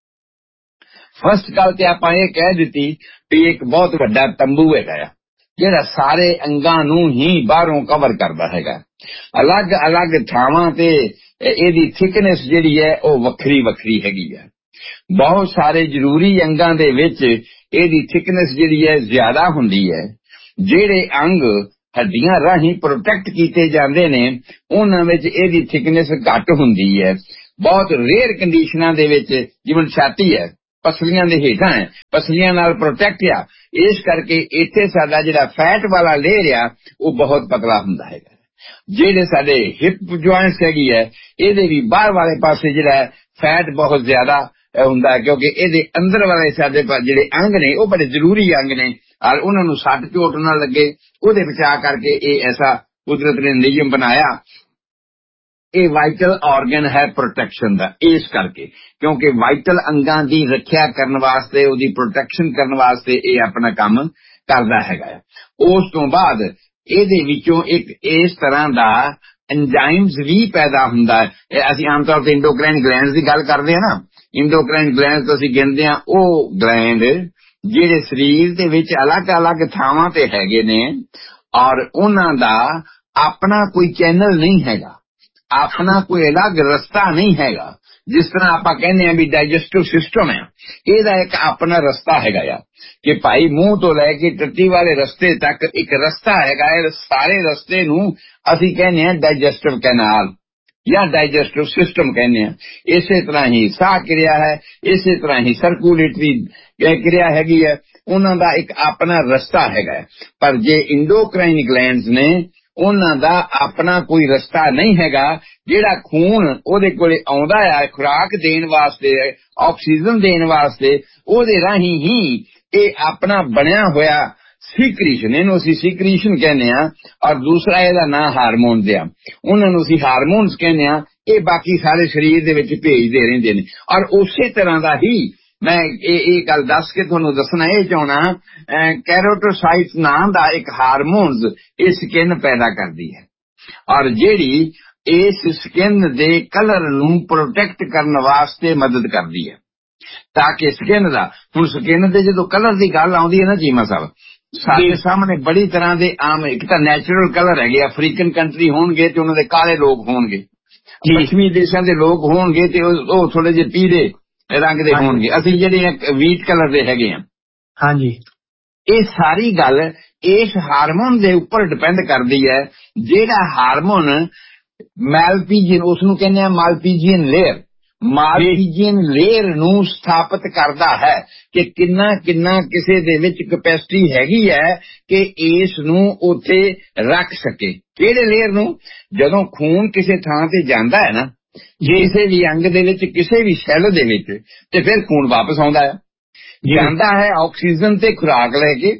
ਫਸਟ ਗੱਲ ਤੇ ਆਪਾਂ ਇਹ ਕਹਿ ਦਿੱਤੀ ਵੀ ਇੱਕ ਬਹੁਤ ਵੱਡਾ ਤੰਬੂ ਹੈਗਾ ਆ, ਜਿਹੜਾ ਸਾਰੇ ਅੰਗਾਂ ਨੂੰ ਹੀ ਬਾਹਰੋਂ ਕਵਰ ਕਰਦਾ ਹੈਗਾ। ਅਲੱਗ ਅਲੱਗ ਥਾਵਾਂ ਤੇ ਇਹਦੀ ਥਿਕਨੈਸ ਜਿਹੜੀ ਹੈ ਉਹ ਵੱਖਰੀ ਵੱਖਰੀ ਹੈਗੀ ਹੈ। ਬਹੁਤ ਸਾਰੇ ਜ਼ਰੂਰੀ ਅੰਗਾਂ ਦੇ ਵਿੱਚ ਇਹਦੀ ਥਿਕਨੈਸ ਜਿਹੜੀ ਹੈ ਜ਼ਿਆਦਾ ਹੁੰਦੀ ਹੈ। ਜਿਹੜੇ ਅੰਗ ਹੱਡੀਆਂ ਰਾਹੀਂ ਪ੍ਰੋਟੈਕਟ ਕੀਤੇ ਜਾਂਦੇ ਨੇ ਉਹਨਾਂ ਵਿੱਚ ਇਹਦੀ ਥਿਕਨੈਸ ਘੱਟ ਹੁੰਦੀ ਹੈ। ਬਹੁਤ ਰੇਅਰ ਕੰਡੀਸ਼ਨਾਂ ਦੇ ਵਿੱਚ ਜਿਵੇਂ ਛਾਤੀ ਹੈ ਪਸਲੀਆਂ ਦੇ ਹੇਠਾਂ ਹੈ, ਪਸਲੀਆਂ ਨਾਲ ਪ੍ਰੋਟੈਕਟ ਆ, ਇਸ ਕਰਕੇ ਇੱਥੇ ਸਾਡਾ ਜਿਹੜਾ ਫੈਟ ਵਾਲਾ ਲੇਅਰ ਆ ਉਹ ਬਹੁਤ ਪਤਲਾ ਹੁੰਦਾ ਹੈਗਾ। ਜਿਹੜੇ ਸਾਡੇ ਹਿਪ ਜੁਆਇੰਟਸ ਹੈਗੀ ਹੈ ਇਹਦੇ ਵੀ ਬਾਹਰ ਵਾਲੇ ਪਾਸੇ ਜਿਹੜਾ ਫੈਟ ਬਹੁਤ ਜ਼ਿਆਦਾ ਹੁੰਦਾ ਹੈ, ਕਿਉਂਕਿ ਇਹਦੇ ਅੰਦਰ ਵਾਲੇ ਸਾਡੇ ਜਿਹੜੇ ਅੰਗ ਨੇ ਉਹ ਬੜੇ ਜ਼ਰੂਰੀ ਅੰਗ ਨੇ ਔਰ ਉਹਨਾਂ ਨੂੰ ਸੱਟ ਚੋਟ ਨਾ ਲੱਗੇ ਉਹਦੇ ਬਚਾ ਕਰਕੇ ਇਹ ਐਸਾ ਕੁਦਰਤ ਨੇ ਨਿਯਮ ਬਣਾਇਆ। ਇਹ ਵਾਈਟਲ ਆਰਗਨ ਹੈ ਪ੍ਰੋਟੈਕਸ਼ਨ ਦਾ, ਇਸ ਕਰਕੇ ਕਿਉਂਕਿ ਵਾਈਟਲ ਅੰਗਾਂ ਦੀ ਰੱਖਿਆ ਕਰਨ ਵਾਸਤੇ ਉਹਦੀ ਪ੍ਰੋਟੈਕਸ਼ਨ ਕਰਨ ਵਾਸਤੇ ਇਹ ਆਪਣਾ ਕੰਮ ਕਰਦਾ ਹੈਗਾ। ਉਸ ਤੋਂ ਬਾਅਦ ਇਹਦੇ ਵਿੱਚੋਂ ਇੱਕ ਇਸ ਤਰ੍ਹਾਂ ਦਾ ਐਂਜ਼ਾਈਮਸ ਵੀ ਪੈਦਾ ਹੁੰਦਾ ਹੈ। ਅਸੀਂ ਆਮ ਤੌਰ ਤੇ ਇੰਡੋਕਰਾਈਨ ਗਲੈਂਡਸ ਦੀ ਗੱਲ ਕਰਦੇ ਹਾਂ ਨਾ, ਇੰਡੋਕਰਾਈਨ ਗਲੈਂਡਸ ਤੋਂ ਅਸੀਂ ਗਿਣਦੇ ਹਾਂ ਉਹ ਗਲੈਂਡ ਜਿਹੜੇ ਸਰੀਰ ਦੇ ਵਿੱਚ ਅਲੱਗ-ਅਲੱਗ ਥਾਵਾਂ ਤੇ ਹੈਗੇ ਨੇ ਔਰ ਉਹਨਾਂ ਦਾ ਆਪਣਾ ਕੋਈ ਚੈਨਲ ਨਹੀਂ ਹੈਗਾ, ਆਪਣਾ ਕੋਈ ਅਲੱਗ ਰਸਤਾ ਨਹੀਂ ਹੈਗਾ। ਜਿਸ ਤਰ੍ਹਾਂ ਆਪਾਂ ਕਹਿੰਦੇ ਹਾਂ ਵੀ ਡਾਈਜੈਸਟਿਵ ਸਿਸਟਮ ਹੈ, ਇਹਦਾ ਇੱਕ ਆਪਣਾ ਰਸਤਾ ਹੈਗਾ ਆ ਕਿ ਭਾਈ ਮੂੰਹ ਤੋਂ ਲੈ ਕੇ ਟੱਟੀ ਵਾਲੇ ਰਸਤੇ ਤੱਕ ਇੱਕ ਰਸਤਾ ਹੈਗਾ ਹੈ। ਸਾਰੇ ਰਸਤੇ ਨੂੰ ਅਸੀਂ ਕਹਿੰਦੇ ਹਾਂ ਡਾਈਜੈਸਟਿਵ ਕੈਨਾਲ ਜਾਂ ਡਾਈਜੈਸਟਿਵ ਸਿਸਟਮ ਕਹਿੰਦੇ ਹਾਂ। ਇਸੇ ਤਰ੍ਹਾਂ ਹੀ ਸਾਹ ਕਿਰਿਆ ਹੈ, ਇਸੇ ਤਰ੍ਹਾਂ ਹੀ ਸਰਕੂਲੇਟਰੀ ਕਿਰਿਆ ਹੈਗੀ ਹੈ, ਉਹਨਾਂ ਦਾ ਇੱਕ ਆਪਣਾ ਰਸਤਾ ਹੈਗਾ। ਪਰ ਜੇ ਇੰਡੋਕਰਾਈਨ ਗਲੈਂਡਸ ਨੇ ਉਹਨਾਂ ਦਾ ਆਪਣਾ ਕੋਈ ਰਸਤਾ ਨਹੀਂ ਹੈਗਾ। ਜਿਹੜਾ ਖੂਨ ਉਹਦੇ ਕੋਲੇ ਆਉਂਦਾ ਹੈ ਖੁਰਾਕ ਦੇਣ ਵਾਸਤੇ, ਆਕਸੀਜਨ ਦੇਣ ਵਾਸਤੇ, ਉਹਦੇ ਰਾਹੀਂ ਹੀ ਇਹ ਆਪਣਾ ਬਣਿਆ ਹੋਇਆ ਸੀਕ੍ਰੀਸ਼ਨ, ਇਹਨੂੰ ਅਸੀਂ ਸੀਕ੍ਰੀਸ਼ਨ ਕਹਿੰਦੇ ਹਾਂ ਔਰ ਦੂਸਰਾ ਇਹਦਾ ਨਾਂ ਹਾਰਮੋਨ ਦਿਆ, ਉਹਨਾਂ ਨੂੰ ਅਸੀਂ ਹਾਰਮੋਨਸ ਕਹਿੰਦੇ ਹਾਂ। ਇਹ ਬਾਕੀ ਸਾਰੇ ਸਰੀਰ ਦੇ ਵਿੱਚ ਭੇਜਦੇ ਰਹਿੰਦੇ ਨੇ ਔਰ ਉਸੇ ਤਰ੍ਹਾਂ ਦਾ ਹੀ ਮੈਂ ਇਹ ਇਹ ਗੱਲ ਦੱਸ ਕੇ ਤੁਹਾਨੂੰ ਦੱਸਣਾ ਇਹ ਚਾਹਣਾ, ਕੈਰੋਟੋਸਾਈਟਸ ਨਾਂ ਦਾ ਇੱਕ ਹਾਰਮੋਨਸ ਇਹ ਸਕਿਨ ਪੈਦਾ ਕਰਦੀ ਹੈ ਔਰ ਜਿਹੜੀ ਇਸ ਸਕਿਨ ਦੇ ਕਲਰ ਨੂੰ ਪ੍ਰੋਟੈਕਟ ਕਰਨ ਵਾਸਤੇ ਮਦਦ ਕਰਦੀ ਹੈ ਤਾਂ ਕਿ ਸਕਿਨ ਦਾ, ਹੁਣ ਸਕਿਨ ਦੇ ਜਦੋਂ ਕਲਰ ਦੀ ਗੱਲ ਆਉਂਦੀ ਹੈ ਨਾ ਚੀਮਾ ਸਾਹਿਬ, ਸਾਡੇ ਸਾਹਮਣੇ ਬੜੀ ਤਰ੍ਹਾਂ ਦੇ ਆਮ, ਇੱਕ ਤਾਂ ਨੈਚੁਰਲ ਕਲਰ ਹੈਗੇ, ਅਫਰੀਕਨ ਕੰਟਰੀ ਹੋਣਗੇ ਤੇ ਉਹਨਾਂ ਦੇ ਕਾਲੇ ਲੋਕ ਹੋਣਗੇ, ਪੱਛਮੀ ਦੇਸ਼ਾਂ ਦੇ ਲੋਕ ਹੋਣਗੇ ਤੇ ਉਹ ਥੋੜੇ ਜਿਹੇ ਪੀਲੇ ਰੰਗ ਦੇ ਹੋਣਗੇ, ਅਸੀਂ ਜਿਹੜੇ ਵੀਟ ਕਲਰ ਦੇ ਹੈਗੇ ਆ। ਹਾਂਜੀ, ਇਹ ਸਾਰੀ ਗੱਲ ਇਸ ਹਾਰਮੋਨ ਦੇ ਉੱਪਰ ਡਿਪੈਂਡ ਕਰਦੀ ਹੈ। ਜਿਹੜਾ ਹਾਰਮੋਨ ਮੈਲਪੀਜੀਅਨ, ਉਸ ਨੂੰ ਕਹਿੰਦੇ ਆ ਮਾਲਪੀਜੀਅਨ ਲੇਅਰ, ਮਾਲਪੀਜੀਅਨ ਲੇਅਰ ਨੂੰ ਸਥਾਪਿਤ ਕਰਦਾ ਹੈ ਕਿ ਕਿੰਨਾ ਕਿੰਨਾ ਕਿਸੇ ਦੇ ਵਿੱਚ ਕੈਪੈਸਿਟੀ ਹੈਗੀ ਹੈ ਕਿ ਇਸ ਨੂੰ ਉੱਥੇ ਰੱਖ ਸਕੇ। ਕਿਹੜੇ ਲੇਅਰ ਨੂੰ? ਜਦੋਂ ਖੂਨ ਕਿਸੇ ਥਾਂ ਤੇ ਜਾਂਦਾ ਹੈ ਨਾ, ਕਿਸੇ ਵੀ ਅੰਗ ਦੇ ਵਿੱਚ, ਕਿਸੇ ਵੀ ਸੈੱਲ ਦੇ ਵਿੱਚ, ਤੇ ਫਿਰ ਖੂਨ ਵਾਪਸ ਆਉਂਦਾ ਹੈ, ਜਾਂਦਾ ਹੈ ਆਕਸੀਜਨ ਤੇ ਖੁਰਾਕ ਲੈ ਕੇ,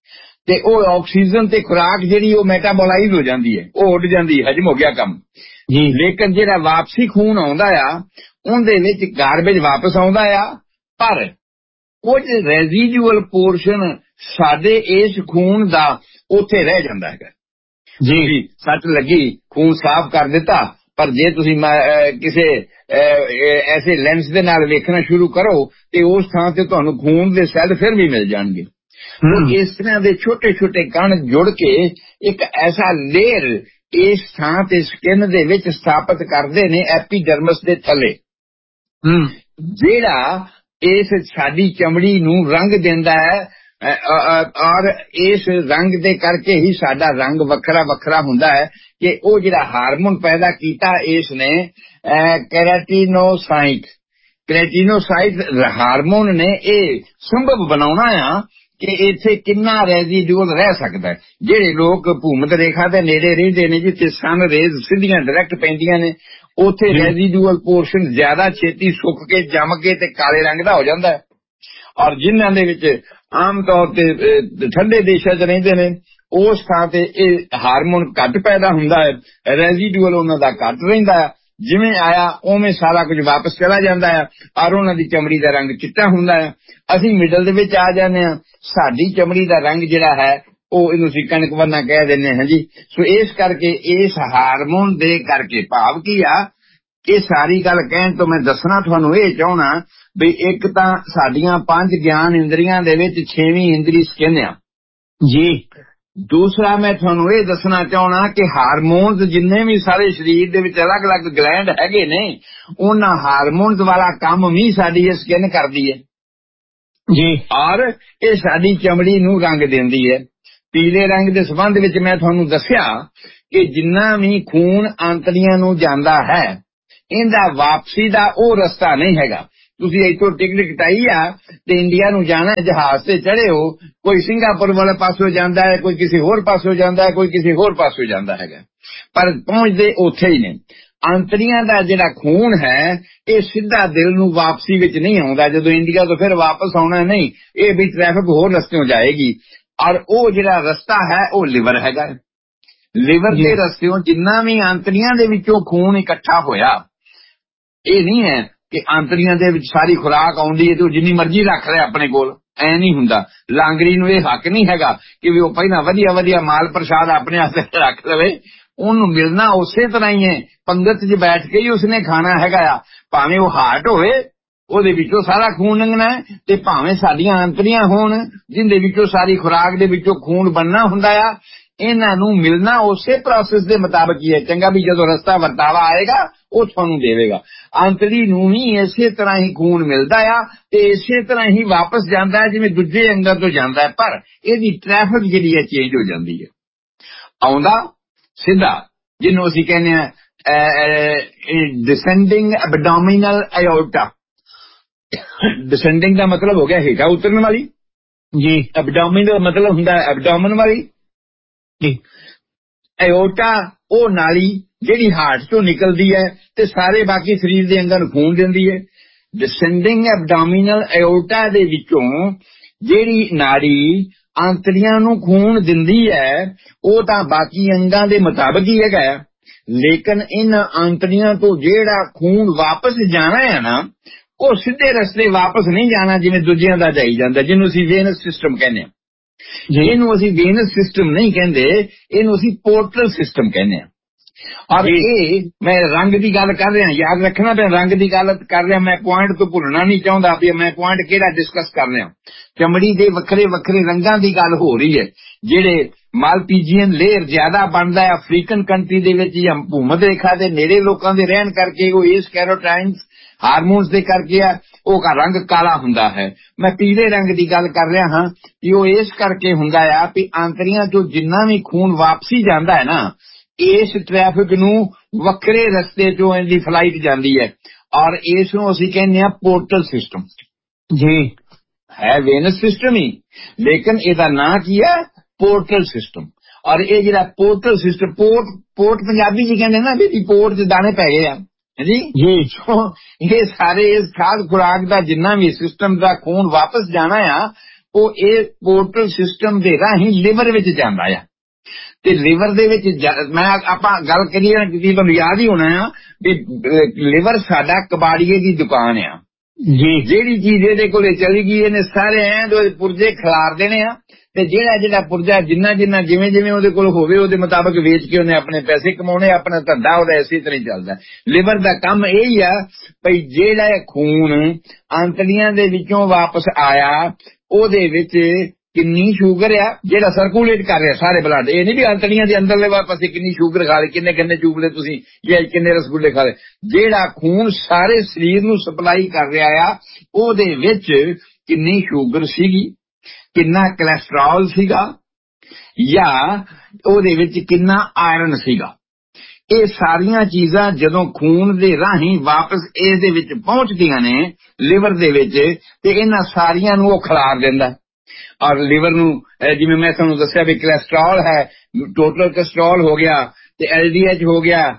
ਤੇ ਉਹ ਆਕਸੀਜਨ ਤੇ ਖੁਰਾਕ ਜਿਹੜੀ ਉਹ ਮੈਟਾਬੋਲਾਈਜ਼ ਹੋ ਜਾਂਦੀ ਹੈ, ਉਹ ਉੱਡ ਜਾਂਦੀ ਹੈ, ਹਜਮ ਹੋ ਗਿਆ ਕੰਮ ਜੀ। ਲੇਕਿਨ ਜਿਹੜਾ ਵਾਪਸੀ ਖੂਨ ਆਉਂਦਾ ਆ ਉਹਦੇ ਵਿੱਚ ਗਾਰਬੇਜ ਵਾਪਸ ਆਉਂਦਾ ਆ, ਪਰ ਕੁਝ ਰੈਜ਼ੀਡੂਅਲ ਪੋਰਸ਼ਨ ਸਾਡੇ ਇਸ ਖੂਨ ਦਾ ਉੱਥੇ ਰਹਿ ਜਾਂਦਾ ਹੈਗਾ ਜੀ। ਸੱਟ ਲੱਗੀ, ਖੂਨ ਸਾਫ਼ ਕਰ ਦਿੱਤਾ, ਪਰ ਜੇ ਤੁਸੀਂ ਕਿਸੇ ਐਸੇ ਲੈਂਸ ਦੇ ਨਾਲ ਵੇਖਣਾ ਸ਼ੁਰੂ ਕਰੋ ਤੇ ਉਸ ਥਾਂ ਤੇ ਤੁਹਾਨੂੰ ਖੂਨ ਦੇ ਸੈੱਲ ਫਿਰ ਵੀ ਮਿਲ ਜਾਣਗੇ। ਇਸ ਤਰ੍ਹਾਂ ਦੇ ਛੋਟੇ ਛੋਟੇ ਕਣ ਜੁੜ ਕੇ ਇੱਕ ਐਸਾ ਲੇਅਰ ਇਸ ਥਾਂ ਤੇ ਸਕਿਨ ਦੇ ਵਿੱਚ ਸਥਾਪਿਤ ਕਰਦੇ ਨੇ ਐਪੀਡਰਮਸ ਦੇ ਥੱਲੇ, ਜਿਹੜਾ ਇਸ ਸਾਡੀ ਚਮੜੀ ਨੂੰ ਰੰਗ ਦਿੰਦਾ ਹੈ ਔਰ ਇਸ ਰੰਗ ਦੇ ਕਰਕੇ ਹੀ ਸਾਡਾ ਰੰਗ ਵੱਖਰਾ ਵੱਖਰਾ ਹੁੰਦਾ ਹੈ ਕਿ ਉਹ ਜਿਹੜਾ ਹਾਰਮੋਨ ਪੈਦਾ ਕੀਤਾ ਇਸ ਨੇ ਕੈਰਾਟੀਨੋਸਾਈਟ, ਕੈਰਾਟੀਨੋਸਾਈਟ ਹਾਰਮੋਨ ਨੇ ਇਹ ਸੰਭਵ ਬਣਾਉਣਾ ਆ ਕਿ ਇੱਥੇ ਕਿੰਨਾ ਰੈਜ਼ੀਡੂਅਲ ਰਹਿ ਸਕਦਾ। ਜਿਹੜੇ ਲੋਕ ਭੂਮਧ ਰੇਖਾ ਦੇ ਨੇੜੇ ਰਹਿੰਦੇ ਨੇ, ਜਿੱਥੇ ਸਨ ਰੇਜ਼ ਸਿੱਧੀਆਂ ਡਾਇਰੈਕਟ ਪੈਂਦੀਆਂ ਨੇ, ਉੱਥੇ ਰੈਜ਼ੀਡੂਅਲ ਪੋਰਸ਼ਨ ਜ਼ਿਆਦਾ ਛੇਤੀ ਸੁੱਕ ਕੇ ਜੰਮ ਕੇ ਤੇ ਕਾਲੇ ਰੰਗ ਦਾ ਹੋ ਜਾਂਦਾ ਹੈ ਔਰ ਜਿਨ੍ਹਾਂ ਦੇ ਵਿੱਚ ਆਮ ਤੌਰ ਤੇ ਠੰਡੇ ਦੇਸ਼ਾਂ 'ਚ ਰਹਿੰਦੇ ਨੇ ਉਸ ਥਾਂ ਤੇ ਇਹ ਹਾਰਮੋਨ ਘੱਟ ਪੈਦਾ ਹੁੰਦਾ ਹੈ, ਰੈਜ਼ੀਡੂਅਲ ਉਹਨਾਂ ਦਾ ਘੱਟ ਰਹਿੰਦਾ ਹੈ। ਜਿਵੇਂ ਆਇਆ ਉਵੇਂ ਸਾਰਾ ਕੁਝ ਵਾਪਸ ਚਲਾ ਜਾਂਦਾ ਹੈ ਔਰ ਉਹਨਾਂ ਦੀ ਚਮੜੀ ਦਾ ਰੰਗ ਚਿੱਟਾ ਹੁੰਦਾ ਹੈ। ਅਸੀਂ ਮਿਡਲ ਦੇ ਵਿੱਚ ਆ ਜਾਂਦੇ ਹਾਂ, ਸਾਡੀ ਚਮੜੀ ਦਾ ਰੰਗ ਜਿਹੜਾ ਹੈ ਉਹ ਇਹਨੂੰ ਅਸੀਂ ਕਣਕ ਵਰਨਾ ਕਹਿ ਦਿੰਦੇ ਹਾਂ ਜੀ। ਸੋ ਇਸ ਕਰਕੇ ਇਸ ਹਾਰਮੋਨ ਦੇ ਕਰਕੇ ਭਾਵ ਕੀ ਆ, ਇਹ ਸਾਰੀ ਗੱਲ ਕਹਿਣ ਤੋਂ ਮੈਂ ਦੱਸਣਾ ਤੁਹਾਨੂੰ ਇਹ ਚਾਹਣਾ ਵੀ ਇੱਕ ਤਾਂ ਸਾਡੀਆਂ ਪੰਜ ਗਿਆਨ ਇੰਦਰੀਆਂ ਦੇ ਵਿੱਚ ਛੇਵੀਂ ਇੰਦਰੀ ਸਕਿਨ ਆ ਜੀ, ਦੂਸਰਾ ਮੈਂ ਤੁਹਾਨੂੰ ਇਹ ਦੱਸਣਾ ਚਾਹਣਾ ਕਿ ਹਾਰਮੋਨਸ ਜਿੰਨੇ ਵੀ ਸਾਰੇ ਸਰੀਰ ਦੇ ਵਿੱਚ ਅਲੱਗ-ਅਲੱਗ ਗਲੈਂਡ ਹੈਗੇ ਨੇ, ਉਹਨਾਂ ਹਾਰਮੋਨਸ ਵਾਲਾ ਕੰਮ ਵੀ ਸਾਡੀ ਇਹ ਸਕਿਨ ਕਰਦੀ ਹੈ ਜੀ, ਔਰ ਇਹ ਸਾਡੀ ਚਮੜੀ ਨੂੰ ਰੰਗ ਦਿੰਦੀ ਹੈ। ਪੀਲੇ ਰੰਗ ਦੇ ਸੰਬੰਧ ਵਿੱਚ ਮੈਂ ਤੁਹਾਨੂੰ ਦੱਸਿਆ ਕਿ ਜਿੰਨਾ ਵੀ ਖੂਨ ਆਂਤੜੀਆਂ ਨੂੰ ਜਾਂਦਾ ਹੈ, ਇਹਦਾ ਵਾਪਸੀ ਦਾ ਉਹ ਰਸਤਾ ਨਹੀਂ ਹੈਗਾ। ਤੁਸੀਂ ਇੱਥੋਂ ਟਿਕਟ ਕਟਾਈ ਆ ਤੇ ਇੰਡੀਆ ਨੂੰ ਜਾਣਾ, ਜਹਾਜ਼ ਤੇ ਚੜੇ ਹੋ, ਕੋਈ ਸਿੰਗਾਪੁਰ ਵਾਲੇ ਪਾਸੋਂ ਜਾਂਦਾ ਹੈ, ਕੋਈ ਕਿਸੇ ਹੋਰ ਪਾਸੋਂ ਜਾਂਦਾ ਹੈ, ਕੋਈ ਕਿਸੇ ਹੋਰ ਪਾਸੋਂ ਜਾਂਦਾ ਹੈਗਾ, ਪਰ ਪਹੁੰਚਦੇ ਉੱਥੇ ਹੀ ਨੇ। ਆਂਤੜੀਆਂ ਦਾ ਜਿਹੜਾ ਖੂਨ ਹੈ ਇਹ ਸਿੱਧਾ ਦਿਲ ਨੂੰ ਵਾਪਸੀ ਵਿੱਚ ਨਹੀਂ ਆਉਂਦਾ। ਜਦੋਂ ਇੰਡੀਆ ਤੋਂ ਫਿਰ ਵਾਪਸ ਆਉਣਾ ਨਹੀਂ, ਇਹ ਵੀ ਟ੍ਰੈਫਿਕ ਹੋਰ ਰਸਤਿਓਂ ਜਾਏਗੀ, ਔਰ ਉਹ ਜਿਹੜਾ ਰਸਤਾ ਹੈ ਉਹ ਲਿਵਰ ਹੈਗਾ। ਲਿਵਰ ਦੇ ਰਸਤਿਓਂ ਜਿੰਨਾ ਵੀ ਆਂਤੜੀਆਂ ਦੇ ਵਿੱਚੋਂ ਖੂਨ ਇਕੱਠਾ ਹੋਇਆ, ਇਹ ਨਹੀਂ ਹੈ ਕਿ ਆਂਤੜੀਆਂ ਦੇ ਵਿੱਚ ਸਾਰੀ ਖੁਰਾਕ ਆਉਂਦੀ ਹੈ ਤੇ ਉਹ ਜਿੰਨੀ ਮਰਜ਼ੀ ਰੱਖ ਲੈ ਆਪਣੇ ਕੋਲ, ਐ ਨਹੀਂ ਹੁੰਦਾ। ਲਾਂਗਰੀ ਨੂੰ ਇਹ ਹੱਕ ਨਹੀਂ ਹੈਗਾ ਕਿ ਵੀ ਉਹ ਪਹਿਲਾਂ ਵਧੀਆ ਵਧੀਆ ਮਾਲ ਪ੍ਰਸ਼ਾਦ ਆਪਣੇ ਵਾਸਤੇ ਰੱਖ ਲਵੇ। ਉਹਨੂੰ ਮਿਲਣਾ ਉਸੇ ਤਰ੍ਹਾਂ ਹੀ ਹੈ, ਪੰਗਤ 'ਚ ਬੈਠ ਕੇ ਹੀ ਉਸਨੇ ਖਾਣਾ ਹੈਗਾ ਆ। ਭਾਵੇਂ ਉਹ ਹਾਰਟ ਹੋਵੇ, ਉਹਦੇ ਵਿੱਚੋਂ ਸਾਰਾ ਖੂਨ ਲੰਘਣਾ, ਤੇ ਭਾਵੇਂ ਸਾਡੀਆਂ ਆਂਤੜੀਆਂ ਹੋਣ ਜਿੰਦੇ ਵਿੱਚੋਂ ਸਾਰੀ ਖੁਰਾਕ ਦੇ ਵਿੱਚੋਂ ਖੂਨ ਬਣਨਾ ਹੁੰਦਾ ਆ। ਇਹਨਾਂ ਨੂੰ ਮਿਲਣਾ ਉਸੇ ਪ੍ਰੋਸੈਸ ਦੇ ਮੁਤਾਬਕ ਹੀ ਹੈ। ਚੰਗਾ ਵੀ ਜਦੋਂ ਰਸਤਾ ਵਰਤਾਵਾ ਆਏਗਾ ਉਹ ਤੁਹਾਨੂੰ ਦੇਵੇਗਾ। ਆਂਤੜੀ ਨੂੰ ਵੀ ਇਸੇ ਤਰ੍ਹਾਂ ਹੀ ਖੂਨ ਮਿਲਦਾ ਆ ਤੇ ਇਸੇ ਤਰ੍ਹਾਂ ਹੀ ਵਾਪਸ ਜਾਂਦਾ ਹੈ ਜਿਵੇਂ ਦੂਜੇ ਅੰਗਾਂ ਤੋਂ ਜਾਂਦਾ ਹੈ, ਪਰ ਇਹਦੀ ਟ੍ਰੈਫਿਕ ਜਿਹੜੀ ਹੈ ਚੇਂਜ ਹੋ ਜਾਂਦੀ ਹੈ। ਆਉਂਦਾ ਸਿੱਧਾ, ਜਿਹਨੂੰ ਅਸੀਂ ਕਹਿੰਦੇ ਆ ਡਿਸੈਂਡਿੰਗ ਐਬਡੋਮੀਨਲ ਐਓਰਟਾ। ਡਿਸੈਂਡਿੰਗ ਦਾ ਮਤਲਬ ਹੋ ਗਿਆ ਹੇਠਾਂ ਉਤਰਨ ਵਾਲੀ ਜੀ, ਐਬਡੋਮਿਨ ਦਾ ਮਤਲਬ ਹੁੰਦਾ ਐਬਡੋਮਨ ਵਾਲੀ ਜੀ। ਐਓਰਟਾ ਉਹ ਨਾਲੀ ਜਿਹੜੀ ਹਾਰਟ ਤੋਂ ਨਿਕਲਦੀ ਹੈ ਤੇ ਸਾਰੇ ਬਾਕੀ ਸਰੀਰ ਦੇ ਅੰਗਾਂ ਨੂੰ ਖੂਨ ਦਿੰਦੀ ਹੈ। ਡਿਸੈਂਡਿੰਗ ਐਬਡੋਮੀਨਲ ਐਓਰਟਾ ਦੇ ਵਿੱਚੋਂ ਜਿਹੜੀ ਨਾੜੀ ਆਂਤੜੀਆਂ ਨੂੰ ਖੂਨ ਦਿੰਦੀ ਹੈ ਉਹ ਤਾਂ ਬਾਕੀ ਅੰਗਾਂ ਦੇ ਮੁਤਾਬਕ ਹੀ ਹੈਗਾ, ਲੇਕਿਨ ਇਹਨਾਂ ਆਂਤੜੀਆਂ ਤੋਂ ਜਿਹੜਾ ਖੂਨ ਵਾਪਸ ਜਾਣਾ ਹੈ ਨਾ, ਉਹ ਸਿੱਧੇ ਰਸਤੇ ਵਾਪਸ ਨਹੀਂ ਜਾਣਾ ਜਿਵੇਂ ਦੂਜਿਆਂ ਦਾ ਜਾਈ ਜਾਂਦਾ, ਜਿਹਨੂੰ ਅਸੀਂ ਵੇਨਸ ਸਿਸਟਮ ਕਹਿੰਦੇ ਹਾਂ। ਇਹਨੂੰ ਅਸੀਂ ਵੇਨਸ ਸਿਸਟਮ ਨਹੀਂ ਕਹਿੰਦੇ, ਇਹਨੂੰ ਅਸੀਂ ਪੋਰਟਲ ਸਿਸਟਮ ਕਹਿੰਦੇ ਹਾਂ। ਔਰ ਇਹ ਮੈਂ ਰੰਗ ਦੀ ਗੱਲ ਕਰ ਰਿਹਾ, ਯਾਦ ਰੱਖਣਾ ਮੈਂ ਰੰਗ ਦੀ ਗੱਲ ਕਰ ਰਿਹਾ, ਮੈਂ ਪੁਆਇੰਟ ਤੋਂ ਭੁੱਲਣਾ ਨਹੀਂ ਚਾਹੁੰਦਾ ਵੀ ਮੈਂ ਪੁਆਇੰਟ ਕਿਹੜਾ ਡਿਸਕਸ ਕਰ ਰਿਹਾ। ਚਮੜੀ ਦੇ ਵੱਖਰੇ ਵੱਖਰੇ ਰੰਗਾਂ ਦੀ ਗੱਲ ਹੋ ਰਹੀ ਹੈ। ਜਿਹੜੇ ਮਾਲਪੀਜੀਅਨ ਲੇਅਰ ਜ਼ਿਆਦਾ ਬਣਦਾ ਹੈ ਅਫਰੀਕਨ ਕੰਟਰੀ ਦੇ ਵਿੱਚ ਜਾਂ ਭੂਮਧ ਰੇਖਾ ਦੇ ਨੇੜੇ ਲੋਕਾਂ ਦੇ ਰਹਿਣ ਕਰਕੇ, ਉਹ ਇਸ ਕੈਰੋਟਾਈਨਸ ਹਾਰਮੋਨਸ ਦੇ ਕਰਕੇ ਆ, ਉਹ ਦਾ ਰੰਗ ਕਾਲਾ ਹੁੰਦਾ ਹੈ। ਮੈਂ ਪੀਲੇ ਰੰਗ ਦੀ ਗੱਲ ਕਰ ਰਿਹਾ ਹਾਂ ਕਿ ਉਹ ਇਸ ਕਰਕੇ ਹੁੰਦਾ ਆ ਵੀ ਆਂਤੜੀਆਂ ਤੋਂ ਜਿੰਨਾ ਵੀ ਖੂਨ ਵਾਪਸੀ ਜਾਂਦਾ ਹੈ ਨਾ, ਇਸ ਟ੍ਰੈਫਿਕ ਨੂੰ ਵੱਖਰੇ ਰਸਤੇ ਚੋਂ ਇਹਦੀ ਫਲਾਈਟ ਜਾਂਦੀ ਹੈ, ਔਰ ਇਸ ਨੂੰ ਅਸੀਂ ਕਹਿੰਦੇ ਆ ਪੋਰਟਲ ਸਿਸਟਮ ਜੀ। ਹੈ ਵੇਨਸ ਸਿਸਟਮ ਹੀ, ਲੇਕਿਨ ਇਹਦਾ ਨਾਂ ਕੀ ਹੈ? Portal system. ਔਰ ਇਹ ਜਿਹੜਾ portal system, port port Punjabi ਜੀ ਕਹਿੰਦੇ ਨਾ ਵੀ ਪੋਰਟ 'ਚ ਦਾਣੇ ਪੈ ਗਏ ਆ ਜੀ ਜੀ। ਇਹ ਸਾਰੇ ਇਸ ਖਾਦ ਖੁਰਾਕ ਦਾ ਜਿੰਨਾ ਵੀ ਸਿਸਟਮ ਦਾ ਖੂਨ ਵਾਪਸ ਜਾਣਾ ਆ, ਉਹ ਇਹ ਪੋਰਟਲ ਸਿਸਟਮ ਦੇ ਰਾਹੀਂ ਲਿਵਰ ਵਿੱਚ ਜਾਂਦਾ ਆ। ਤੇ ਲਿਵਰ ਦੇ ਵਿੱਚ ਮੈਂ ਆਪਾਂ ਗੱਲ ਕਰੀਏ ਨਾ, ਕਿ ਤੁਹਾਨੂੰ ਯਾਦ ਹੀ ਹੋਣਾ ਆ ਵੀ ਲਿਵਰ ਸਾਡਾ ਕਬਾੜੀਏ ਦੀ ਦੁਕਾਨ ਆ ਜੀ। ਜਿਹੜੀ ਚੀਜ਼ ਇਹਦੇ ਕੋਲੇ ਚਲੀ ਗਈ ਇਹਨੇ ਸਾਰੇ ਐਂ ਪੁਰਜੇ ਖਿਲਾਰ ਦੇਣੇ ਆ, ਤੇ ਜਿਹੜਾ ਜਿਹੜਾ ਪੁਰਜਾ ਜਿੰਨਾ ਜਿੰਨਾ ਜਿਵੇਂ ਜਿਵੇਂ ਉਹਦੇ ਕੋਲ ਹੋਵੇ ਉਹਦੇ ਮੁਤਾਬਕ ਵੇਚ ਕੇ ਉਹਨੇ ਆਪਣੇ ਪੈਸੇ ਕਮਾਉਣੇ, ਆਪਣਾ ਧੰਦਾ ਉਹਦਾ ਇਸੇ ਤਰ੍ਹਾਂ ਹੀ ਚੱਲਦਾ। ਲਿਵਰ ਦਾ ਕੰਮ ਇਹ ਹੀ ਆ ਭਈ ਜਿਹੜਾ ਖੂਨ ਆਂਤੜੀਆਂ ਦੇ ਵਿੱਚੋਂ ਵਾਪਸ ਆਇਆ ਉਹਦੇ ਵਿੱਚ ਕਿੰਨੀ ਸ਼ੂਗਰ ਆ ਜਿਹੜਾ ਸਰਕੂਲੇਟ ਕਰ ਰਿਹਾ ਸਾਰੇ ਬਲੱਡ। ਇਹ ਨਹੀਂ ਵੀ ਆਂਤੜੀਆਂ ਦੇ ਅੰਦਰਲੇ ਪਾਸੇ ਕਿੰਨੀ ਸ਼ੂਗਰ ਖਾ ਲਏ, ਕਿੰਨੇ ਕਿੰਨੇ ਚੂਗਲੇ ਤੁਸੀਂ ਜਾਂ ਕਿੰਨੇ ਰਸਗੁੱਲੇ ਖਾ ਲਏ। ਜਿਹੜਾ ਖੂਨ ਸਾਰੇ ਸਰੀਰ ਨੂੰ ਸਪਲਾਈ ਕਰ ਰਿਹਾ ਆ ਉਹਦੇ ਵਿੱਚ ਕਿੰਨੀ ਸ਼ੂਗਰ ਸੀਗੀ, ਕਿੰਨਾ ਕੋਲੈਸਟਰੋਲ ਸੀਗਾ, ਜਾਂ ਉਹਦੇ ਵਿੱਚ ਕਿੰਨਾ ਆਇਰਨ ਸੀਗਾ। ਇਹ ਸਾਰੀਆਂ ਚੀਜ਼ਾਂ ਜਦੋਂ ਖੂਨ ਦੇ ਰਾਹੀਂ ਵਾਪਸ ਇਸ ਦੇ ਵਿੱਚ ਪਹੁੰਚਦੀਆਂ ਨੇ ਲਿਵਰ ਦੇ ਵਿੱਚ, ਤੇ ਇਹਨਾਂ ਸਾਰੀਆਂ ਨੂੰ ਉਹ ਖਿਲਾਰ ਦਿੰਦਾ। ਔਰ ਲਿਵਰ ਨੂੰ ਜਿਵੇਂ ਮੈਂ ਤੁਹਾਨੂੰ ਦੱਸਿਆ ਵੀ ਕੋਲੈਸਟਰੋਲ ਹੈ, ਟੋਟਲ ਕੋਲੈਸਟਰੋਲ ਹੋ ਗਿਆ, ਤੇ ਐਲ ਡੀ ਐਚ ਹੋ ਗਿਆ,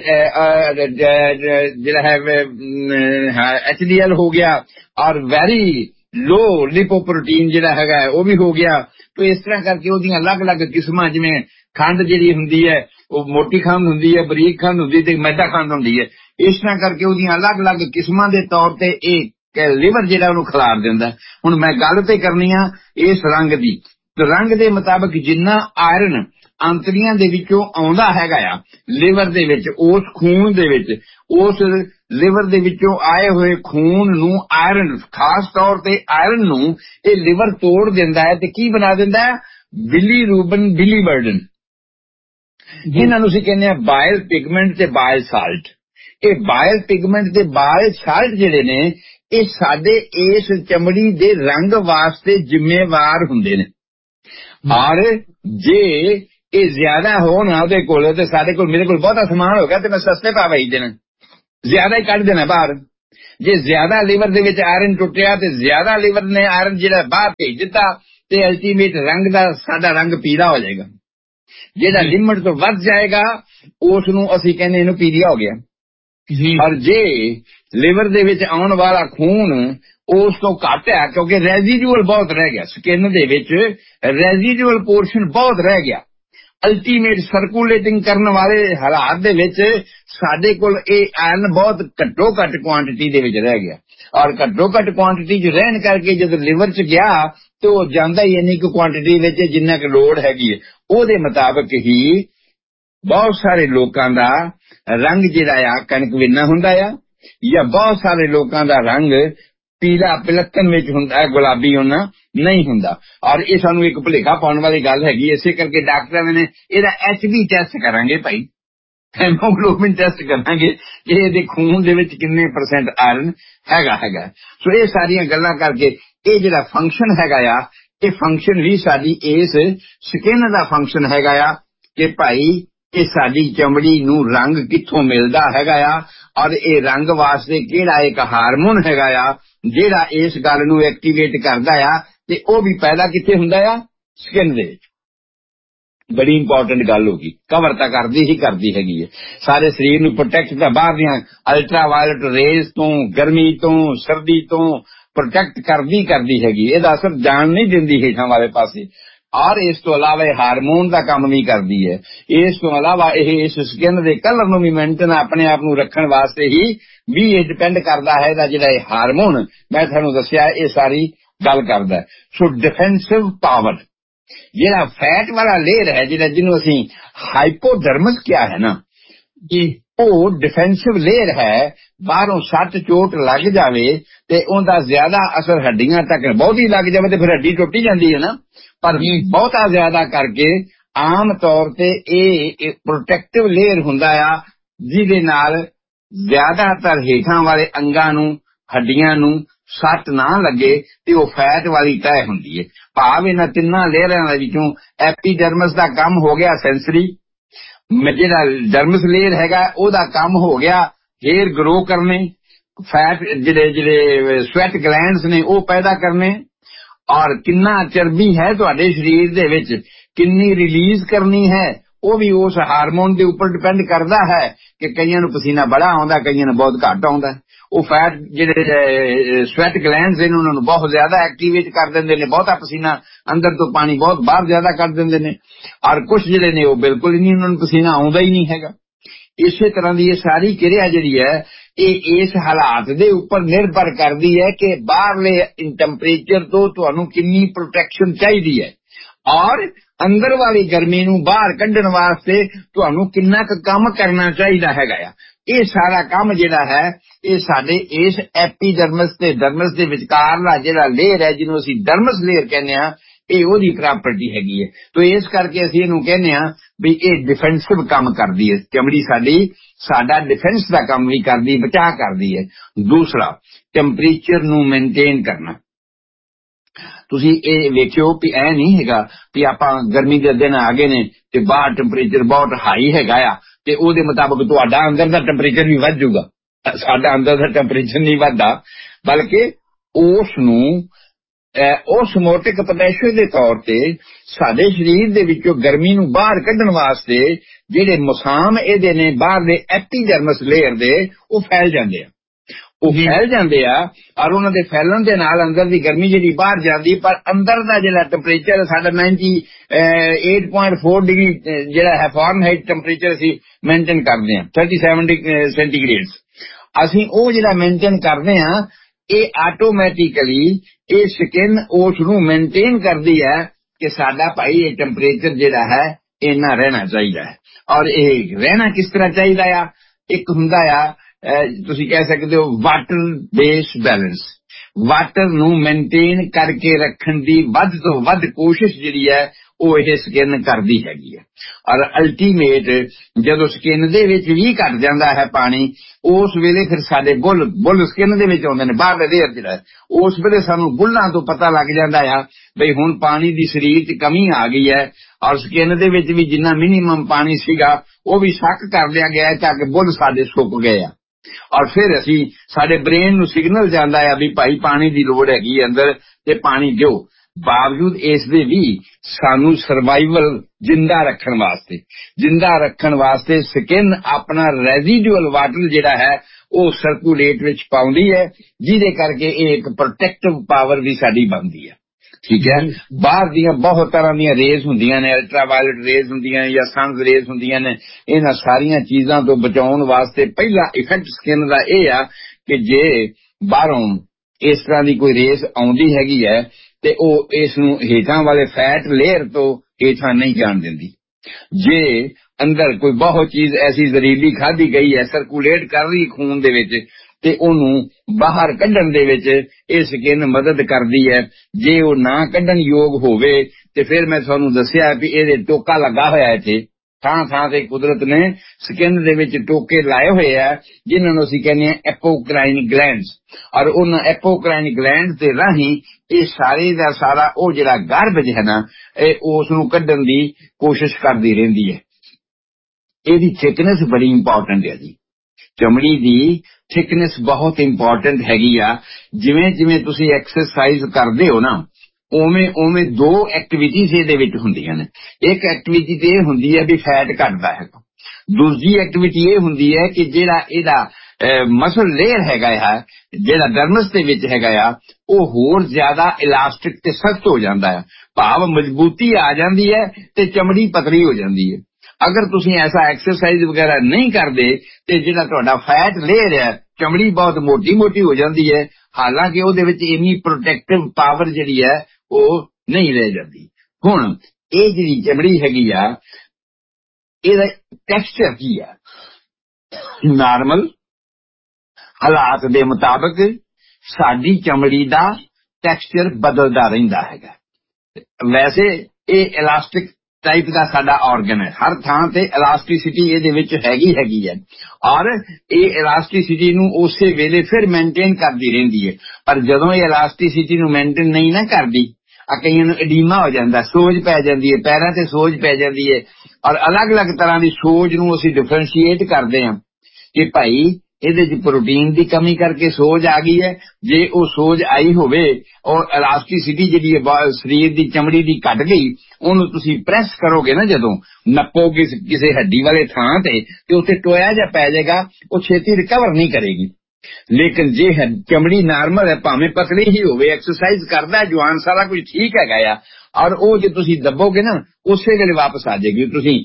ਜਿਹੜਾ ਹੈ ਐਚ ਡੀ ਐਲ ਹੋ ਗਿਆ, ਔਰ ਵੈਰੀ ਲੋ ਲਿਪੋਪ੍ਰੋਟੀਨ ਜਿਹੜਾ ਹੈਗਾ ਉਹ ਵੀ ਹੋ ਗਿਆ। ਤੇ ਇਸ ਤਰ੍ਹਾਂ ਕਰਕੇ ਉਹਦੀਆਂ ਅਲੱਗ-ਅਲੱਗ ਕਿਸਮਾਂ, ਜਿਵੇਂ ਖੰਡ ਜਿਹੜੀ ਹੁੰਦੀ ਹੈ ਉਹ ਮੋਟੀ ਖੰਡ ਹੁੰਦੀ ਹੈ, ਬਰੀਕ ਖੰਡ ਹੁੰਦੀ ਤੇ ਮੈਦਾ ਖੰਡ ਹੁੰਦੀ ਹੈ। ਇਸ ਤਰ੍ਹਾਂ ਕਰਕੇ ਉਹਦੀਆਂ ਅਲੱਗ-ਅਲੱਗ ਕਿਸਮਾਂ ਦੇ ਤੌਰ ਤੇ ਇਹ ਲਿਵਰ ਜਿਹੜਾ ਉਹਨੂੰ ਖਿਲਾਰ ਦਿੰਦਾ। ਹੁਣ ਮੈਂ ਗੱਲ ਤੇ ਕਰਨੀ ਆ ਇਸ ਰੰਗ ਦੀ। ਰੰਗ ਦੇ ਮੁਤਾਬਕ ਜਿੰਨਾ ਆਇਰਨ ਆਂਤੜੀਆਂ ਦੇ ਵਿੱਚੋਂ ਆਉਂਦਾ ਹੈਗਾ ਆ ਲਿਵਰ ਦੇ ਵਿੱਚ, ਉਸ ਖੂਨ ਦੇ ਵਿੱਚ, ਉਸ ਲਿਵਰ ਦੇ ਵਿੱਚੋਂ ਆਏ ਹੋਏ ਖੂਨ ਨੂੰ ਆਇਰਨ, ਖਾਸ ਤੌਰ ਤੇ ਆਇਰਨ ਨੂੰ ਇਹ ਲਿਵਰ ਤੋੜ ਦਿੰਦਾ ਹੈ ਤੇ ਕੀ ਬਣਾ ਦਿੰਦਾ ਹੈ? ਬਿਲੀ ਰੂਬਨ, ਬਿਲੀ ਬਰਡਨ, ਇਹਨਾਂ ਨੂੰ ਅਸੀਂ ਕਹਿੰਦੇ ਆ ਬਾਇਲ ਪਿਗਮੈਂਟ ਤੇ ਬਾਇਲ ਸਾਲਟ। ਇਹ ਬਾਇਲ ਪਿਗਮੈਂਟ ਤੇ ਬਾਇਲ ਸਾਲਟ ਜਿਹੜੇ ਨੇ ਇਹ ਸਾਡੇ ਇਸ ਚਮੜੀ ਦੇ ਰੰਗ ਵਾਸਤੇ ਜ਼ਿੰਮੇਵਾਰ ਹੁੰਦੇ ਨੇ। ਔਰ ਜੇ ਇਹ ਜ਼ਿਆਦਾ ਹੋਣ ਉਹਦੇ ਕੋਲ ਤੇ ਸਾਡੇ ਕੋਲ, ਮੇਰੇ ਕੋਲ ਬਹੁਤਾ ਸਮਾਨ ਹੋ ਗਿਆ ਤੇ ਮੈਂ ਸਸਤੇ ਪਾ ਵੇਚ ਦੇਣਾ, ਜ਼ਿਆਦਾ ਹੀ ਕੱਢ ਦੇਣਾ ਬਾਹਰ। ਜੇ ਜ਼ਿਆਦਾ ਲੀਵਰ ਦੇ ਵਿੱਚ ਆਇਰਨ ਟੁੱਟਿਆ ਤੇ ਜ਼ਿਆਦਾ ਲੀਵਰ ਨੇ ਆਇਰਨ ਜਿਹੜਾ ਬਾਹਰ ਭੇਜ ਦਿੱਤਾ ਤੇ ਅਲਟੀਮੇਟ ਰੰਗ ਦਾ ਸਾਡਾ ਰੰਗ ਪੀਲਾ ਹੋ ਜਾਏਗਾ। ਜਿਹੜਾ ਲਿਮਟ ਤੋਂ ਵੱਧ ਜਾਏਗਾ ਉਸ ਨੂੰ ਅਸੀਂ ਕਹਿੰਦੇ ਇਹਨੂੰ ਪੀਲੀਆ ਹੋ ਗਿਆ। ਔਰ ਜੇ ਲਿਵਰ ਦੇ ਵਿੱਚ ਆਉਣ ਵਾਲਾ ਖੂਨ ਉਸ ਤੋਂ ਘੱਟ ਹੈ, ਕਿਉਂਕਿ ਰੈਜ਼ੀਡੂਅਲ ਬਹੁਤ ਰਹਿ ਗਿਆ, ਸਕਿਨ ਦੇ ਵਿੱਚ ਰੈਜ਼ੀਡੂਅਲ ਪੋਰਸ਼ਨ ਬਹੁਤ ਰਹਿ ਗਿਆ, ਅਲਟੀਮੇਟ ਸਰਕੂਲੇਟਿੰਗ ਕਰਨ ਵਾਲੇ ਹਾਲਾਤ ਦੇ ਵਿੱਚ ਸਾਡੇ ਕੋਲ ਇਹ ਆਇਰਨ ਬਹੁਤ ਘੱਟੋ ਘੱਟ ਕੁਆਂਟਿਟੀ ਦੇ ਵਿੱਚ ਰਹਿ ਗਿਆ। ਔਰ ਘੱਟੋ ਘੱਟ ਕੁਆਂਟਿਟੀ ਚ ਰਹਿਣ ਕਰਕੇ ਜਦੋਂ ਲਿਵਰ ਚ ਗਿਆ ਤੇ ਉਹ ਜਾਂਦਾ ਹੀ ਇੰਨੀ ਕੁ ਕੁਆਂਟਿਟੀ ਵਿੱਚ ਜਿੰਨਾ ਕੁ ਲੋੜ ਹੈਗੀ ਹੈ। ਉਹਦੇ ਮੁਤਾਬਕ ਹੀ ਬਹੁਤ ਸਾਰੇ ਲੋਕਾਂ ਦਾ ਰੰਗ ਜਿਹੜਾ ਆ ਕਣਕ ਵਿੰਨਾ ਹੁੰਦਾ ਆ, ਜਾਂ ਬਹੁਤ ਸਾਰੇ ਲੋਕਾਂ ਦਾ ਰੰਗ ਪੀਲਾ ਪਿਲਕਣ ਵਿੱਚ ਹੁੰਦਾ ਹੈ, ਗੁਲਾਬੀ ਹੋਣਾ ਨਹੀਂ ਹੁੰਦਾ। ਔਰ ਇਹ ਸਾਨੂੰ ਇੱਕ ਭੁਲੇਖਾ ਪਾਉਣ ਵਾਲੀ ਗੱਲ ਹੈਗੀ। ਇਸੇ ਕਰਕੇ ਡਾਕਟਰਾਂ ਨੇ ਇਹਦਾ ਐਚ ਬੀ ਟੈਸਟ ਕਰਾਂਗੇ ਭਾਈ, ਹੈਮੋਗਲੋਬਿਨ ਟੈਸਟ ਕਰਾਂਗੇ ਕਿ ਇਹਦੇ ਖੂਨ ਦੇ ਵਿੱਚ ਕਿੰਨੇ ਪਰਸੈਂਟ ਆਇਰਨ ਹੈਗਾ ਹੈਗਾ ਸੋ ਇਹ ਸਾਰੀਆਂ ਗੱਲਾਂ ਕਰਕੇ ਇਹ ਜਿਹੜਾ ਫੰਕਸ਼ਨ ਹੈਗਾ ਆ, ਇਹ ਫੰਕਸ਼ਨ ਵੀ ਸਾਡੀ ਇਸ ਸਕਿਨ ਦਾ ਫੰਕਸ਼ਨ ਹੈਗਾ ਆ ਕਿ ਭਾਈ ਇਹ ਸਾਡੀ ਚਮੜੀ ਨੂੰ ਰੰਗ ਕਿੱਥੋਂ ਮਿਲਦਾ ਹੈਗਾ ਆ, ਔਰ ਇਹ ਰੰਗ ਵਾਸਤੇ ਕਿਹੜਾ ਇੱਕ ਹਾਰਮੋਨ ਹੈਗਾ ਆ ਜਿਹੜਾ ਇਸ ਗੱਲ ਨੂੰ ਐਕਟੀਵੇਟ ਕਰਦਾ ਆ, ਤੇ ਉਹ ਵੀ ਪੈਦਾ ਕਿੱਥੇ ਹੁੰਦਾ ਆ, ਸਕਿਨ ਦੇ ਵਿੱਚ। ਬੜੀ ਇੰਪੋਰਟੈਂਟ ਗੱਲ ਹੋ ਗਈ, ਕਵਰ ਤਾਂ ਕਰਦੀ ਹੀ ਕਰਦੀ ਹੈਗੀ ਹੈ ਸਾਰੇ ਸਰੀਰ ਨੂੰ, ਪ੍ਰੋਟੈਕਟ ਤਾਂ ਬਾਹਰ ਦੀਆਂ ਅਲਟਰਾ ਵਾਇਲਟ ਰੇਜ਼ ਤੋਂ, ਗਰਮੀ ਤੋਂ, ਸਰਦੀ ਤੋਂ ਪ੍ਰੋਟੈਕਟ ਕਰਦੀ ਕਰਦੀ ਹੈਗੀ, ਇਹਦਾ ਅਸਰ ਜਾਣ ਨਹੀਂ ਦਿੰਦੀ ਹੇਠਾਂ ਵਾਲੇ ਪਾਸੇ। ਔਰ ਇਸ ਤੋਂ ਇਲਾਵਾ ਇਹ ਹਾਰਮੋਨ ਦਾ ਕੰਮ ਵੀ ਕਰਦੀ ਹੈ। ਇਸ ਤੋਂ ਇਲਾਵਾ ਇਹ ਇਸ ਸਕਿਨ ਦੇ ਕਲਰ ਨੂੰ ਵੀ ਮੇਨਟੇਨ ਆਪਣੇ ਆਪ ਨੂੰ ਰੱਖਣ ਵਾਸਤੇ ਹੀ ਵੀ ਇਹ ਡਿਪੈਂਡ ਕਰਦਾ ਹੈ। ਇਹਦਾ ਜਿਹੜਾ ਇਹ ਹਾਰਮੋਨ ਮੈਂ ਤੁਹਾਨੂੰ ਦੱਸਿਆ ਇਹ ਸਾਰੀ ਗੱਲ ਕਰਦਾ। ਸੋ ਡਿਫੈਂਸਿਵ ਪਾਵਰ, ਜਿਹੜਾ ਫੈਟ ਵਾਲਾ ਲੇਅਰ ਹੈ, ਜਿਹੜਾ ਜਿਹਨੂੰ ਅਸੀਂ ਹਾਈਪੋਡਰਮਸ ਕਿਹਾ ਹੈ ਨਾ, ਉਹ ਡਿਫੈਂਸਿਵ ਲੇਅਰ ਹੈ। ਬਾਹਰੋਂ ਸੱਟ ਚੋਟ ਲੱਗ ਜਾਵੇ ਤੇ ਉਹਦਾ ਜ਼ਿਆਦਾ ਅਸਰ ਹੱਡੀਆਂ ਤੱਕ, ਬਹੁਤੀ ਲੱਗ ਜਾਵੇ ਤੇ ਫਿਰ ਹੱਡੀ ਟੁੱਟੀ ਜਾਂਦੀ ਹੈ ਨਾ, ਪਰ ਬਹੁਤਾ ਜ਼ਿਆਦਾ ਕਰਕੇ ਆਮ ਤੌਰ ਤੇ ਇਹ ਪ੍ਰੋਟੈਕਟਿਵ ਲੇਅਰ ਹੁੰਦਾ ਆ ਜਿਹਦੇ ਨਾਲ ਜ਼ਿਆਦਾਤਰ ਹੇਠਾਂ ਵਾਲੇ ਅੰਗਾਂ ਨੂੰ, ਹੱਡੀਆਂ ਨੂੰ ਸੱਟ ਨਾ ਲੱਗੇ ਤੇ ਉਹ ਫੈਟ ਵਾਲੀ ਤੈਅ ਹੁੰਦੀ ਹੈ। ਭਾਵ ਇਹਨਾਂ ਤਿੰਨਾਂ ਲੇਅਰਾਂ ਦੇ ਵਿੱਚੋਂ ਐਪੀਡਰਮਸ ਦਾ ਕੰਮ ਹੋ ਗਿਆ ਸੈਂਸਰੀ, ਜਿਹੜਾ ਡਰਮਸ ਲੇਅਰ ਹੈਗਾ ਉਹਦਾ ਕੰਮ ਹੋ ਗਿਆ ਹੇਅਰ ਗਰੋ ਕਰਨੇ, ਫੈਟ ਜਿਹੜੇ ਜਿਹੜੇ ਸਵੈਟ ਗਲੈਂਡਸ ਨੇ ਉਹ ਪੈਦਾ ਕਰਨੇ, ਔਰ ਕਿੰਨਾ ਚਰਬੀ ਹੈ ਤੁਹਾਡੇ ਸਰੀਰ ਦੇ ਵਿੱਚ, ਕਿੰਨੀ ਰਿਲੀਜ਼ ਕਰਨੀ ਹੈ, ਉਹ ਵੀ ਉਸ ਹਾਰਮੋਨ ਦੇ ਉੱਪਰ ਡਿਪੈਂਡ ਕਰਦਾ ਹੈ ਕਿ ਕਈਆਂ ਨੂੰ ਪਸੀਨਾ ਬੜਾ ਆਉਂਦਾ, ਕਈਆਂ ਨੂੰ ਬਹੁਤ ਘੱਟ ਆਉਂਦਾ। ਉਹ ਫੈਟ ਜਿਹੜੇ ਸਵੈਟ ਗਲੈਂਡਸ ਨੇ ਉਹਨਾਂ ਨੂੰ ਬਹੁਤ ਜ਼ਿਆਦਾ ਐਕਟੀਵੇਟ ਕਰ ਦਿੰਦੇ ਨੇ, ਬਹੁਤਾ ਪਸੀਨਾ ਅੰਦਰ ਤੋਂ ਪਾਣੀ ਬਹੁਤ ਬਾਹਰ ਜ਼ਿਆਦਾ ਕਰ ਦਿੰਦੇ ਨੇ, ਔਰ ਕੁਝ ਜਿਹੜੇ ਨੇ ਉਹ ਬਿਲਕੁਲ ਹੀ ਨਹੀਂ, ਉਹਨਾਂ ਨੂੰ ਪਸੀਨਾ ਆਉਂਦਾ ਹੀ ਨਹੀਂ ਹੈਗਾ। ਇਸੇ ਤਰ੍ਹਾਂ ਦੀ ਇਹ ਸਾਰੀ ਕਿਰਿਆ ਜਿਹੜੀ ਹੈ ਇਹ ਇਸ ਹਾਲਾਤ ਦੇ ਉੱਪਰ ਨਿਰਭਰ ਕਰਦੀ ਹੈ ਕਿ ਬਾਹਰਲੇ ਟੈਂਪਰੇਚਰ ਤੋਂ ਤੁਹਾਨੂੰ ਕਿੰਨੀ ਪ੍ਰੋਟੈਕਸ਼ਨ ਚਾਹੀਦੀ ਹੈ, ਔਰ ਅੰਦਰ ਵਾਲੀ ਗਰਮੀ ਨੂੰ ਬਾਹਰ ਕੱਢਣ ਵਾਸਤੇ ਤੁਹਾਨੂੰ ਕਿੰਨਾ ਕੁ ਕੰਮ ਕਰਨਾ ਚਾਹੀਦਾ ਹੈਗਾ ਆ। ਇਹ ਸਾਰਾ ਕੰਮ ਜਿਹੜਾ ਹੈ ਇਹ ਸਾਡੇ ਇਸ ਐਪੀਡਰਮਸ ਤੇ ਡਰਮਸ ਦੇ ਵਿਚਕਾਰਲਾ ਜਿਹੜਾ ਲੇਅਰ ਹੈ, ਜਿਹਨੂੰ ਅਸੀਂ ਡਰਮਸ ਲੇਅਰ ਕਹਿੰਦੇ ਹਾਂ, ਇਹ ਉਹਦੀ ਪ੍ਰਾਪਰਟੀ ਹੈਗੀ ਹੈ। ਤੋ ਇਸ ਕਰਕੇ ਅਸੀਂ ਇਹਨੂੰ ਕਹਿੰਦੇ ਹਾਂ ਵੀ ਇਹ ਡਿਫੈਂਸਿਵ ਕੰਮ ਕਰਦੀ ਹੈ, ਚਮੜੀ ਸਾਡੀ ਸਾਡਾ ਡਿਫੈਂਸ ਦਾ ਕੰਮ ਵੀ ਕਰਦੀ, ਬਚਾਅ ਕਰਦੀ ਹੈ। ਦੂਸਰਾ, ਟੈਂਪਰੇਚਰ ਨੂੰ ਮੇਨਟੇਨ ਕਰਨਾ। ਤੁਸੀਂ ਇਹ ਵੇਖਿਓ ਵੀ ਐ ਨਹੀਂ ਹੈਗਾ ਵੀ ਆਪਾਂ ਗਰਮੀ ਦੇ ਦਿਨ ਆ ਗਏ ਨੇ ਤੇ ਬਾਹਰ ਟੈਂਪਰੇਚਰ ਬਹੁਤ ਹਾਈ ਹੈਗਾ ਆ ਤੇ ਉਹਦੇ ਮੁਤਾਬਕ ਤੁਹਾਡਾ ਅੰਦਰ ਦਾ ਟੈਂਪਰੇਚਰ ਵੀ ਵੱਧ ਜਾਊਗਾ। ਸਾਡਾ ਅੰਦਰ ਦਾ ਟੈਂਪਰੇਚਰ ਨਹੀਂ ਵੱਧਦਾ, ਬਲਕਿ ਉਸ ਨੂੰ ਓਸਮੋਟਿਕ ਪੋਟੈਂਸ਼ੀਅਲ ਦੇ ਤੌਰ ਤੇ ਸਾਡੇ ਸਰੀਰ ਦੇ ਵਿੱਚੋਂ ਗਰਮੀ ਨੂੰ ਬਾਹਰ ਕੱਢਣ ਵਾਸਤੇ ਜਿਹੜੇ ਮੁਸਾਮ ਇਹਦੇ ਨੇ ਬਾਹਰਲੇ ਐਪੀਡਰਮਸ ਲੇਅਰ ਦੇ, ਉਹ ਫੈਲ ਜਾਂਦੇ ਆ ਉਹ ਫੈਲ ਜਾਂਦੇ ਆ ਔਰ ਉਹਨਾਂ ਦੇ ਫੈਲਣ ਦੇ ਨਾਲ ਅੰਦਰ ਦੀ ਗਰਮੀ ਜਿਹੜੀ ਬਾਹਰ ਜਾਂਦੀ, ਪਰ ਅੰਦਰ ਦਾ ਜਿਹੜਾ ਟੈਂਪਰੇਚਰ ਸਾਡਾ ninety eight point four degree ਜਿਹੜਾ ਹੈ ਫਾਰਨਹਾਈਟ ਟੈਂਪਰੇਚਰ ਅਸੀਂ ਮੇਨਟੇਨ ਕਰਦੇ ਹਾਂ, ਥਰਟੀ ਸੈਵਨ ਸੈਂਟੀਗ੍ਰੇਡ, ਅਸੀਂ ਉਹ ਜਿਹੜਾ ਮੇਨਟੇਨ ਕਰਦੇ ਹਾਂ, ਇਹ ਆਟੋਮੈਟਿਕਲੀ ਇਹ ਸਕਿਨ ਉਸ ਨੂੰ ਮੇਨਟੇਨ ਕਰਦੀ ਹੈ ਕਿ ਸਾਡਾ ਭਾਈ ਇਹ ਟੈਂਪਰੇਚਰ ਜਿਹੜਾ ਹੈ ਇੰਨਾ ਰਹਿਣਾ ਚਾਹੀਦਾ ਹੈ। ਔਰ ਇਹ ਰਹਿਣਾ ਕਿਸ ਤਰ੍ਹਾਂ ਚਾਹੀਦਾ ਆ, ਇੱਕ ਹੁੰਦਾ ਆ ਤੁਸੀਂ ਕਹਿ ਸਕਦੇ ਹੋ ਵਾਟਰ ਬੇਸ ਬੈਲੈਂਸ। ਵਾਟਰ ਨੂੰ ਮੇਨਟੇਨ ਕਰਕੇ ਰੱਖਣ ਦੀ ਵੱਧ ਤੋਂ ਵੱਧ ਕੋਸ਼ਿਸ਼ ਜਿਹੜੀ ਹੈ ਉਹ ਇਹ ਸਕਿਨ ਕਰਦੀ ਹੈਗੀ ਹੈ। ਔਰ ਅਲਟੀਮੇਟ ਜਦੋਂ ਸਕਿਨ ਦੇ ਵਿੱਚ ਵੀ ਘਟ ਜਾਂਦਾ ਹੈ ਪਾਣੀ, ਉਸ ਵੇਲੇ ਫਿਰ ਸਾਡੇ ਬੁੱਲ ਬੁੱਲ ਸਕਿਨ ਦੇ ਵਿੱਚ ਆਉਂਦੇ ਨੇ, ਬਾਹਰ ਦੇ ਜਿਹੜਾ ਉਸ ਵੇਲੇ ਸਾਨੂੰ ਬੁੱਲਾਂ ਤੋਂ ਪਤਾ ਲੱਗ ਜਾਂਦਾ ਆ ਬਈ ਹੁਣ ਪਾਣੀ ਦੀ ਸਰੀਰ 'ਚ ਕਮੀ ਆ ਗਈ ਹੈ। ਔਰ ਸਕਿਨ ਦੇ ਵਿੱਚ ਵੀ ਜਿੰਨਾ ਮਿਨੀਮਮ ਪਾਣੀ ਸੀਗਾ ਉਹ ਵੀ ਸੱਕ ਕਰ ਲਿਆ ਗਿਆ ਤਾਂ ਕਿ ਬੁੱਲ ਸਾਡੇ ਸੁੱਕ ਗਏ ਆ। ਔਰ ਫਿਰ ਅਸੀਂ ਸਾਡੇ ਬ੍ਰੇਨ ਨੂੰ ਸਿਗਨਲ ਜਾਂਦਾ ਆ ਵੀ ਭਾਈ ਪਾਣੀ ਦੀ ਲੋੜ ਹੈਗੀ ਅੰਦਰ ਤੇ ਪਾਣੀ ਦਿਓ। ਬਾਵਜੂਦ ਇਸ ਦੇ ਵੀ ਸਾਨੂੰ ਸਰਵਾਈਵਲ ਜਿੰਦਾ ਰੱਖਣ ਵਾਸਤੇ ਜਿੰਦਾ ਰੱਖਣ ਵਾਸਤੇ ਸਕਿਨ ਆਪਣਾ ਰੈਜ਼ੀਡੂਅਲ ਵਾਟਰ ਜਿਹੜਾ ਹੈ ਉਹ ਸਰਕੂਲੇਟ ਵਿੱਚ ਪਾਉਂਦੀ ਹੈ, ਜਿਹਦੇ ਕਰਕੇ ਇਹ ਇੱਕ ਪ੍ਰੋਟੈਕਟਿਵ ਪਾਵਰ ਵੀ ਸਾਡੀ ਬਣਦੀ ਹੈ। ਠੀਕ ਹੈ, ਬਾਹਰ ਦੀਆਂ ਬਹੁਤ ਤਰ੍ਹਾਂ ਦੀਆਂ ਰੇਜ਼ ਹੁੰਦੀਆਂ ਨੇ, ਅਲਟਰਾਵਾਇਲਟ ਰੇਜ਼ ਹੁੰਦੀਆਂ ਜਾਂ ਸਨਜ਼ ਰੇਜ਼ ਹੁੰਦੀਆਂ ਨੇ। ਇਹਨਾਂ ਸਾਰੀਆਂ ਚੀਜ਼ਾਂ ਤੋਂ ਬਚਾਉਣ ਵਾਸਤੇ ਪਹਿਲਾ ਇਫੈਕਟ ਸਕਿਨ ਦਾ ਇਹ ਆ ਕਿ ਜੇ ਬਾਹਰੋਂ ਇਸ ਤਰ੍ਹਾਂ ਦੀ ਕੋਈ ਰੇਜ਼ ਆਉਂਦੀ ਹੈਗੀ ਹੈ ਤੇ ਉਹ ਇਸ ਨੂੰ ਹੇਠਾਂ ਵਾਲੇ ਫੈਟ ਲੇਅਰ ਤੋਂ ਹੇਠਾਂ ਨਹੀਂ ਜਾਣ ਦਿੰਦੀ। ਜੇ ਅੰਦਰ ਕੋਈ ਬਹੁਤ ਚੀਜ਼ ਐਸੀ ਜ਼ਹਿਰੀਲੀ ਖਾਧੀ ਗਈ ਹੈ, ਸਰਕੂਲੇਟ ਕਰ ਰਹੀ ਖੂਨ ਦੇ ਵਿੱਚ, ਤੇ ਉਹਨੂੰ ਬਾਹਰ ਕੱਢਣ ਦੇ ਵਿੱਚ ਇਹ ਸਕਿਨ ਮਦਦ ਕਰਦੀ ਹੈ। ਜੇ ਉਹ ਨਾ ਕੱਢਣ ਯੋਗ ਹੋਵੇ ਤੇ ਫਿਰ ਮੈਂ ਤੁਹਾਨੂੰ ਦੱਸਿਆ ਵੀ ਇਹਦੇ ਟੋਕਾ ਲੱਗਾ ਹੋਇਆ ਇੱਥੇ ਥਾਂ ਥਾਂ ਤੇ ਕੁਦਰਤ ਨੇ ਸਕਿਨ ਦੇ ਵਿੱਚ ਟੋਕੇ ਲਾਏ ਹੋਏ ਆ, ਜਿਨ੍ਹਾਂ ਨੂੰ ਅਸੀਂ ਕਹਿੰਦੇ ਹਾਂ ਐਪੋਕ੍ਰਾਈਨ ਗਲੈਂਡਸ। ਔਰ ਉਹਨਾਂ ਐਪੋਕ੍ਰਾਈਨ ਗਲੈਂਡਸ ਦੇ ਰਾਹੀਂ ਇਹ ਸਾਰੇ ਦਾ ਸਾਰਾ ਉਹ ਜਿਹੜਾ ਗਾਰਬੇਜ ਹੈ ਨਾ, ਇਹ ਉਸ ਨੂੰ ਕੱਢਣ ਦੀ ਕੋਸ਼ਿਸ਼ ਕਰਦੀ ਰਹਿੰਦੀ ਹੈ। ਇਹਦੀ ਥਿਕਨੈਸ ਬੜੀ ਇੰਪੋਰਟੈਂਟ ਹੈ ਜੀ, ਚਮੜੀ ਦੀ ਥਿਕਨੈਸ ਬਹੁਤ ਇੰਪੋਰਟੈਂਟ ਹੈਗੀ ਆ। ਜਿਵੇਂ ਜਿਵੇਂ ਤੁਸੀਂ ਐਕਸਰਸਾਈਜ਼ ਕਰਦੇ ਹੋ ਨਾ, ਉਵੇਂ ਉਵੇਂ ਦੋ ਐਕਟੀਵਿਟੀਜ਼ ਇਹਦੇ ਵਿੱਚ ਹੁੰਦੀਆਂ ਨੇ। ਇੱਕ ਐਕਟੀਵਿਟੀ ਤੇ ਇਹ ਹੁੰਦੀ ਹੈ ਵੀ ਫੈਟ ਘਟਦਾ ਹੈਗਾ, ਦੂਜੀ ਐਕਟੀਵਿਟੀ ਇਹ ਹੁੰਦੀ ਹੈ ਕਿ ਜਿਹੜਾ ਇਹਦਾ ਮਸਲ ਲੇਅਰ ਹੈਗਾ ਆ, ਜਿਹੜਾ ਡਰਮਸ ਦੇ ਵਿੱਚ ਹੈਗਾ ਆ, ਉਹ ਹੋਰ ਜ਼ਿਆਦਾ ਇਲਾਸਟਿਕ ਤੇ ਸਖਤ ਹੋ ਜਾਂਦਾ ਹੈ, ਭਾਵ ਮਜ਼ਬੂਤੀ ਆ ਜਾਂਦੀ ਹੈ ਤੇ ਚਮੜੀ ਪਤਲੀ ਹੋ ਜਾਂਦੀ ਹੈ। ਅਗਰ ਤੁਸੀਂ ਐਸਾ ਐਕਸਰਸਾਈਜ਼ ਵਗੈਰਾ ਨਹੀਂ ਕਰਦੇ ਤੇ ਜਿਹੜਾ ਤੁਹਾਡਾ ਫੈਟ ਲੇਅਰ ਹੈ, ਚਮੜੀ ਬਹੁਤ ਮੋਟੀ ਮੋਟੀ ਹੋ ਜਾਂਦੀ ਹੈ, ਹਾਲਾਂਕਿ ਉਹਦੇ ਵਿੱਚ ਇੰਨੀ ਪ੍ਰੋਟੈਕਟਿਵ ਪਾਵਰ ਜਿਹੜੀ ਹੈ ਉਹ ਨਹੀਂ ਰਹਿ ਜਾਂਦੀ। ਹੁਣ ਇਹ ਜਿਹੜੀ ਚਮੜੀ ਹੈਗੀ ਆ, ਇਹਦਾ ਟੈਕਸਚਰ ਕੀ ਆ? ਨਾਰਮਲ ਹਾਲਾਤ ਦੇ ਮੁਤਾਬਕ ਸਾਡੀ ਚਮੜੀ ਦਾ ਟੈਕਸਚਰ ਬਦਲਦਾ ਰਹਿੰਦਾ ਹੈਗਾ। ਵੈਸੇ ਇਹ ਇਲਾਸਟਿਕ ਟਾਈਪ ਦਾ ਸਾਡਾ ਆਰਗਨ ਹੈ, ਹਰ ਥਾਂ ਤੇ ਇਲਾਸਟਿਸਿਟੀ ਇਹਦੇ ਵਿੱਚ ਹੈਗੀ ਹੈਗੀ ਹੈ, ਔਰ ਇਹ ਇਲਾਸਟਿਸਿਟੀ ਨੂੰ ਉਸੇ ਵੇਲੇ ਫਿਰ ਮੇਨਟੇਨ ਕਰਦੀ ਰਹਿੰਦੀ ਹੈ। ਪਰ ਜਦੋਂ ਇਹ ਇਲਾਸਟਿਸਿਟੀ ਨੂੰ ਮੇਨਟੇਨ ਨਹੀਂ ਨਾ ਕਰਦੀ, ਆ ਕਈਆਂ ਨੂੰ ਐਡੀਮਾ ਹੋ ਜਾਂਦਾ, ਸੋਜ ਪੈ ਜਾਂਦੀ ਹੈ, ਪੈਰਾਂ ਤੇ ਸੋਜ ਪੈ ਜਾਂਦੀ ਹੈ। ਔਰ ਅਲੱਗ-ਅਲੱਗ ਤਰ੍ਹਾਂ ਦੀ ਸੋਜ ਨੂੰ ਅਸੀਂ ਡਿਫਰੈਂਸ਼ੀਏਟ ਕਰਦੇ ਹਾਂ ਕਿ ਭਾਈ ਇਹਦੇ 'ਚ ਪ੍ਰੋਟੀਨ ਦੀ ਕਮੀ ਕਰਕੇ ਸੋਜ ਆ ਗਈ ਹੈ। ਜੇ ਉਹ ਸੋਜ ਆਈ ਹੋਵੇ ਔਰ ਇਲਾਸਟਿਸਿਟੀ ਜਿਹੜੀ ਹੈ ਸਰੀਰ ਦੀ ਚਮੜੀ ਦੀ ਘਟ ਗਈ, ਉਹਨੂੰ ਤੁਸੀਂ ਪ੍ਰੈਸ ਕਰੋਗੇ ਨਾ, ਜਦੋਂ ਨੱਪੋਗੇ ਕਿਸੇ ਹੱਡੀ ਵਾਲੇ ਥਾਂ ਤੇ ਤੇ ਉੱਥੇ ਟੋਇਆ ਜਿਹਾ ਪੈ ਜਾਏਗਾ, ਉਹ ਛੇਤੀ ਰਿਕਵਰ ਨਹੀਂ ਕਰੇਗੀ। ਲੇਕਿਨ ਜੇ ਚਮੜੀ ਨਾਰਮਲ ਹੈ, ਭਾਵੇਂ ਪਤਲੀ ਹੀ ਹੋਵੇ, ਐਕਸਰਸਾਈਜ਼ ਕਰਦਾ ਜਵਾਨ, ਸਾਰਾ ਕੁਝ ਠੀਕ ਹੈਗਾ ਆ, ਔਰ ਉਹ ਜੇ ਤੁਸੀਂ ਦੱਬੋਗੇ ਨਾ ਉਸੇ ਵੇਲੇ ਵਾਪਸ ਆ ਜਾਏਗੀ। ਤੁਸੀਂ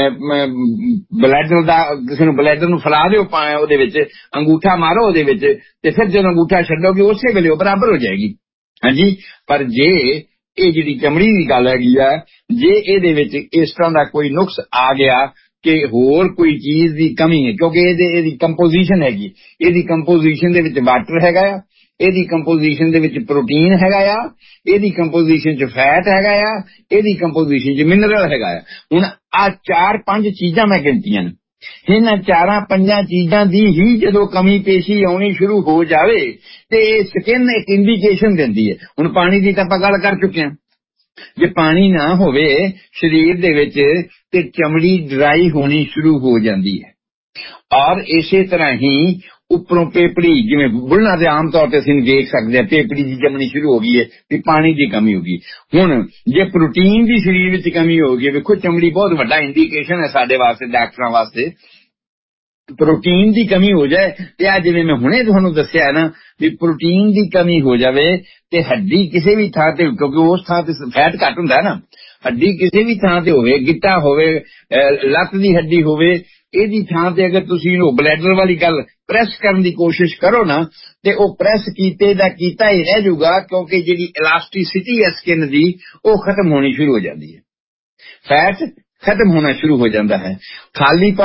ਬਲੈਡਰ ਦਾ ਕਿਸੇ ਨੂੰ ਬਲੈਡਰ ਨੂੰ ਫੈਲਾ ਦਿਓ, ਉਹਦੇ ਵਿੱਚ ਅੰਗੂਠਾ ਮਾਰੋ ਉਹਦੇ ਵਿੱਚ, ਤੇ ਫਿਰ ਜਦੋਂ ਅੰਗੂਠਾ ਛੱਡੋਗੇ ਉਸੇ ਵੇਲੇ ਉਹ ਬਰਾਬਰ ਹੋ ਜਾਏਗੀ। ਹਾਂਜੀ, ਪਰ ਜੇ ਇਹ ਜਿਹੜੀ ਚਮੜੀ ਦੀ ਗੱਲ ਹੈਗੀ ਆ, ਜੇ ਇਹਦੇ ਵਿੱਚ ਇਸ ਤਰ੍ਹਾਂ ਦਾ ਕੋਈ ਨੁਕਸ ਆ ਗਿਆ ਕਿ ਹੋਰ ਕੋਈ ਚੀਜ਼ ਦੀ ਕਮੀ ਹੈ, ਕਿਉਂਕਿ ਇਹਦੇ ਇਹਦੀ ਕੰਪੋਜੀਸ਼ਨ ਹੈਗੀ, ਇਹਦੀ ਕੰਪੋਜੀਸ਼ਨ ਦੇ ਵਿੱਚ ਵਾਟਰ ਹੈਗਾ ਆ, ਇਹਦੀ ਕੰਪੋਜੀਸ਼ਨ ਦੇ ਵਿੱਚ ਪ੍ਰੋਟੀਨ ਹੈਗਾ ਆ, ਇਹਦੀ ਕੰਪੋਜੀਸ਼ਨ 'ਚ ਫੈਟ ਹੈਗਾ ਆ, ਇਹਦੀ ਕੰਪੋਜੀਸ਼ਨ 'ਚ ਮਿਨਰਲ ਹੈਗਾ ਆ। ਹੁਣ ਆਹ ਚਾਰ ਪੰਜ ਚੀਜ਼ਾਂ ਮੈਂ ਗਿਣਤੀਆਂ ਨੇ, ਇਹਨਾਂ ਚਾਰਾਂ ਪੰਜਾਂ ਚੀਜ਼ਾਂ ਦੀ ਹੀ ਜਦੋਂ ਕਮੀ ਪੇਸ਼ੀ ਆਉਣੀ ਸ਼ੁਰੂ ਹੋ ਜਾਵੇ ਤੇ ਸਕਿਨ ਇੱਕ ਇੰਡੀਕੇਸ਼ਨ ਦਿੰਦੀ ਹੈ। ਹੁਣ ਪਾਣੀ ਦੀ ਤਾਂ ਆਪਾਂ ਗੱਲ ਕਰ ਚੁੱਕੇ ਹਾਂ, ਜੇ ਪਾਣੀ ਨਾ ਹੋਵੇ ਸਰੀਰ ਦੇ ਵਿੱਚ ਤੇ ਚਮੜੀ ਡਰਾਈ ਹੋਣੀ ਸ਼ੁਰੂ ਹੋ ਜਾਂਦੀ ਹੈ। ਔਰ ਇਸੇ ਤਰ੍ਹਾਂ ਹੀ ਉੱਪਰੋਂ ਪੇਪੜੀ, ਜਿਵੇਂ ਬੁੱਲ੍ਹਾਂ ਦੇ ਆਮ ਤੌਰ ਤੇ ਅਸੀਂ ਵੇਖ ਸਕਦੇ ਹਾਂ, ਪੇਪੜੀ ਦੀ ਜੰਮਣੀ ਸ਼ੁਰੂ ਹੋ ਗਈ ਹੈ ਵੀ ਪਾਣੀ ਦੀ ਕਮੀ ਹੋ ਗਈ। ਹੁਣ ਜੇ ਪ੍ਰੋਟੀਨ ਦੀ ਸਰੀਰ ਵਿੱਚ ਕਮੀ ਹੋ ਗਈ, ਵੇਖੋ ਚਮੜੀ ਬਹੁਤ ਵੱਡਾ ਇੰਡੀਕੇਸ਼ਨ ਹੈ ਸਾਡੇ ਵਾਸਤੇ, ਡਾਕਟਰਾਂ ਵਾਸਤੇ। ਪ੍ਰੋਟੀਨ ਦੀ ਕਮੀ ਹੋ ਜਾਏ ਤੇ ਆ ਜਿਵੇਂ ਮੈਂ ਹੁਣੇ ਤੁਹਾਨੂੰ ਦੱਸਿਆ ਨਾ ਵੀ ਪ੍ਰੋਟੀਨ ਦੀ ਕਮੀ ਹੋ ਜਾਵੇ ਤੇ ਹੱਡੀ ਕਿਸੇ ਵੀ ਥਾਂ ਤੇ, ਕਿਉਂਕਿ ਉਸ ਥਾਂ ਤੇ ਫੈਟ ਘੱਟ ਹੁੰਦਾ ਨਾ, ਹੱਡੀ ਕਿਸੇ ਵੀ ਥਾਂ ਤੇ ਹੋਵੇ, ਗਿੱਟਾ ਹੋਵੇ, ਲੱਤ ਦੀ ਹੱਡੀ ਹੋਵੇ, ਇਹਦੀ ਥਾਂ ਤੇ ਅਗਰ ਤੁਸੀਂ ਉਹ ਬਲੈਡਰ ਵਾਲੀ ਗੱਲ ਪ੍ਰੈਸ ਕਰਨ ਦੀ ਕੋਸ਼ਿਸ਼ ਕਰੋ ਨਾ, ਤੇ ਉਹ ਪ੍ਰੈਸ ਕੀਤੇ ਦਾ ਕੀਤਾ ਹੀ ਰਹਿ ਜਾਊਗਾ, ਕਿਉਂਕਿ ਜਿਹੜੀ ਇਲਾਸਟਿਸਿਟੀ ਹੈ ਸਕਿਨ ਦੀ ਉਹ ਖਤਮ ਹੋਣੀ ਸ਼ੁਰੂ ਹੋ ਜਾਂਦੀ ਹੈ, ਫੈਟ ਖਤਮ ਹੋਣਾ ਸ਼ੁਰੂ ਹੋ ਜਾਂਦਾ ਹੈ, ਖਾਲੀਪਨ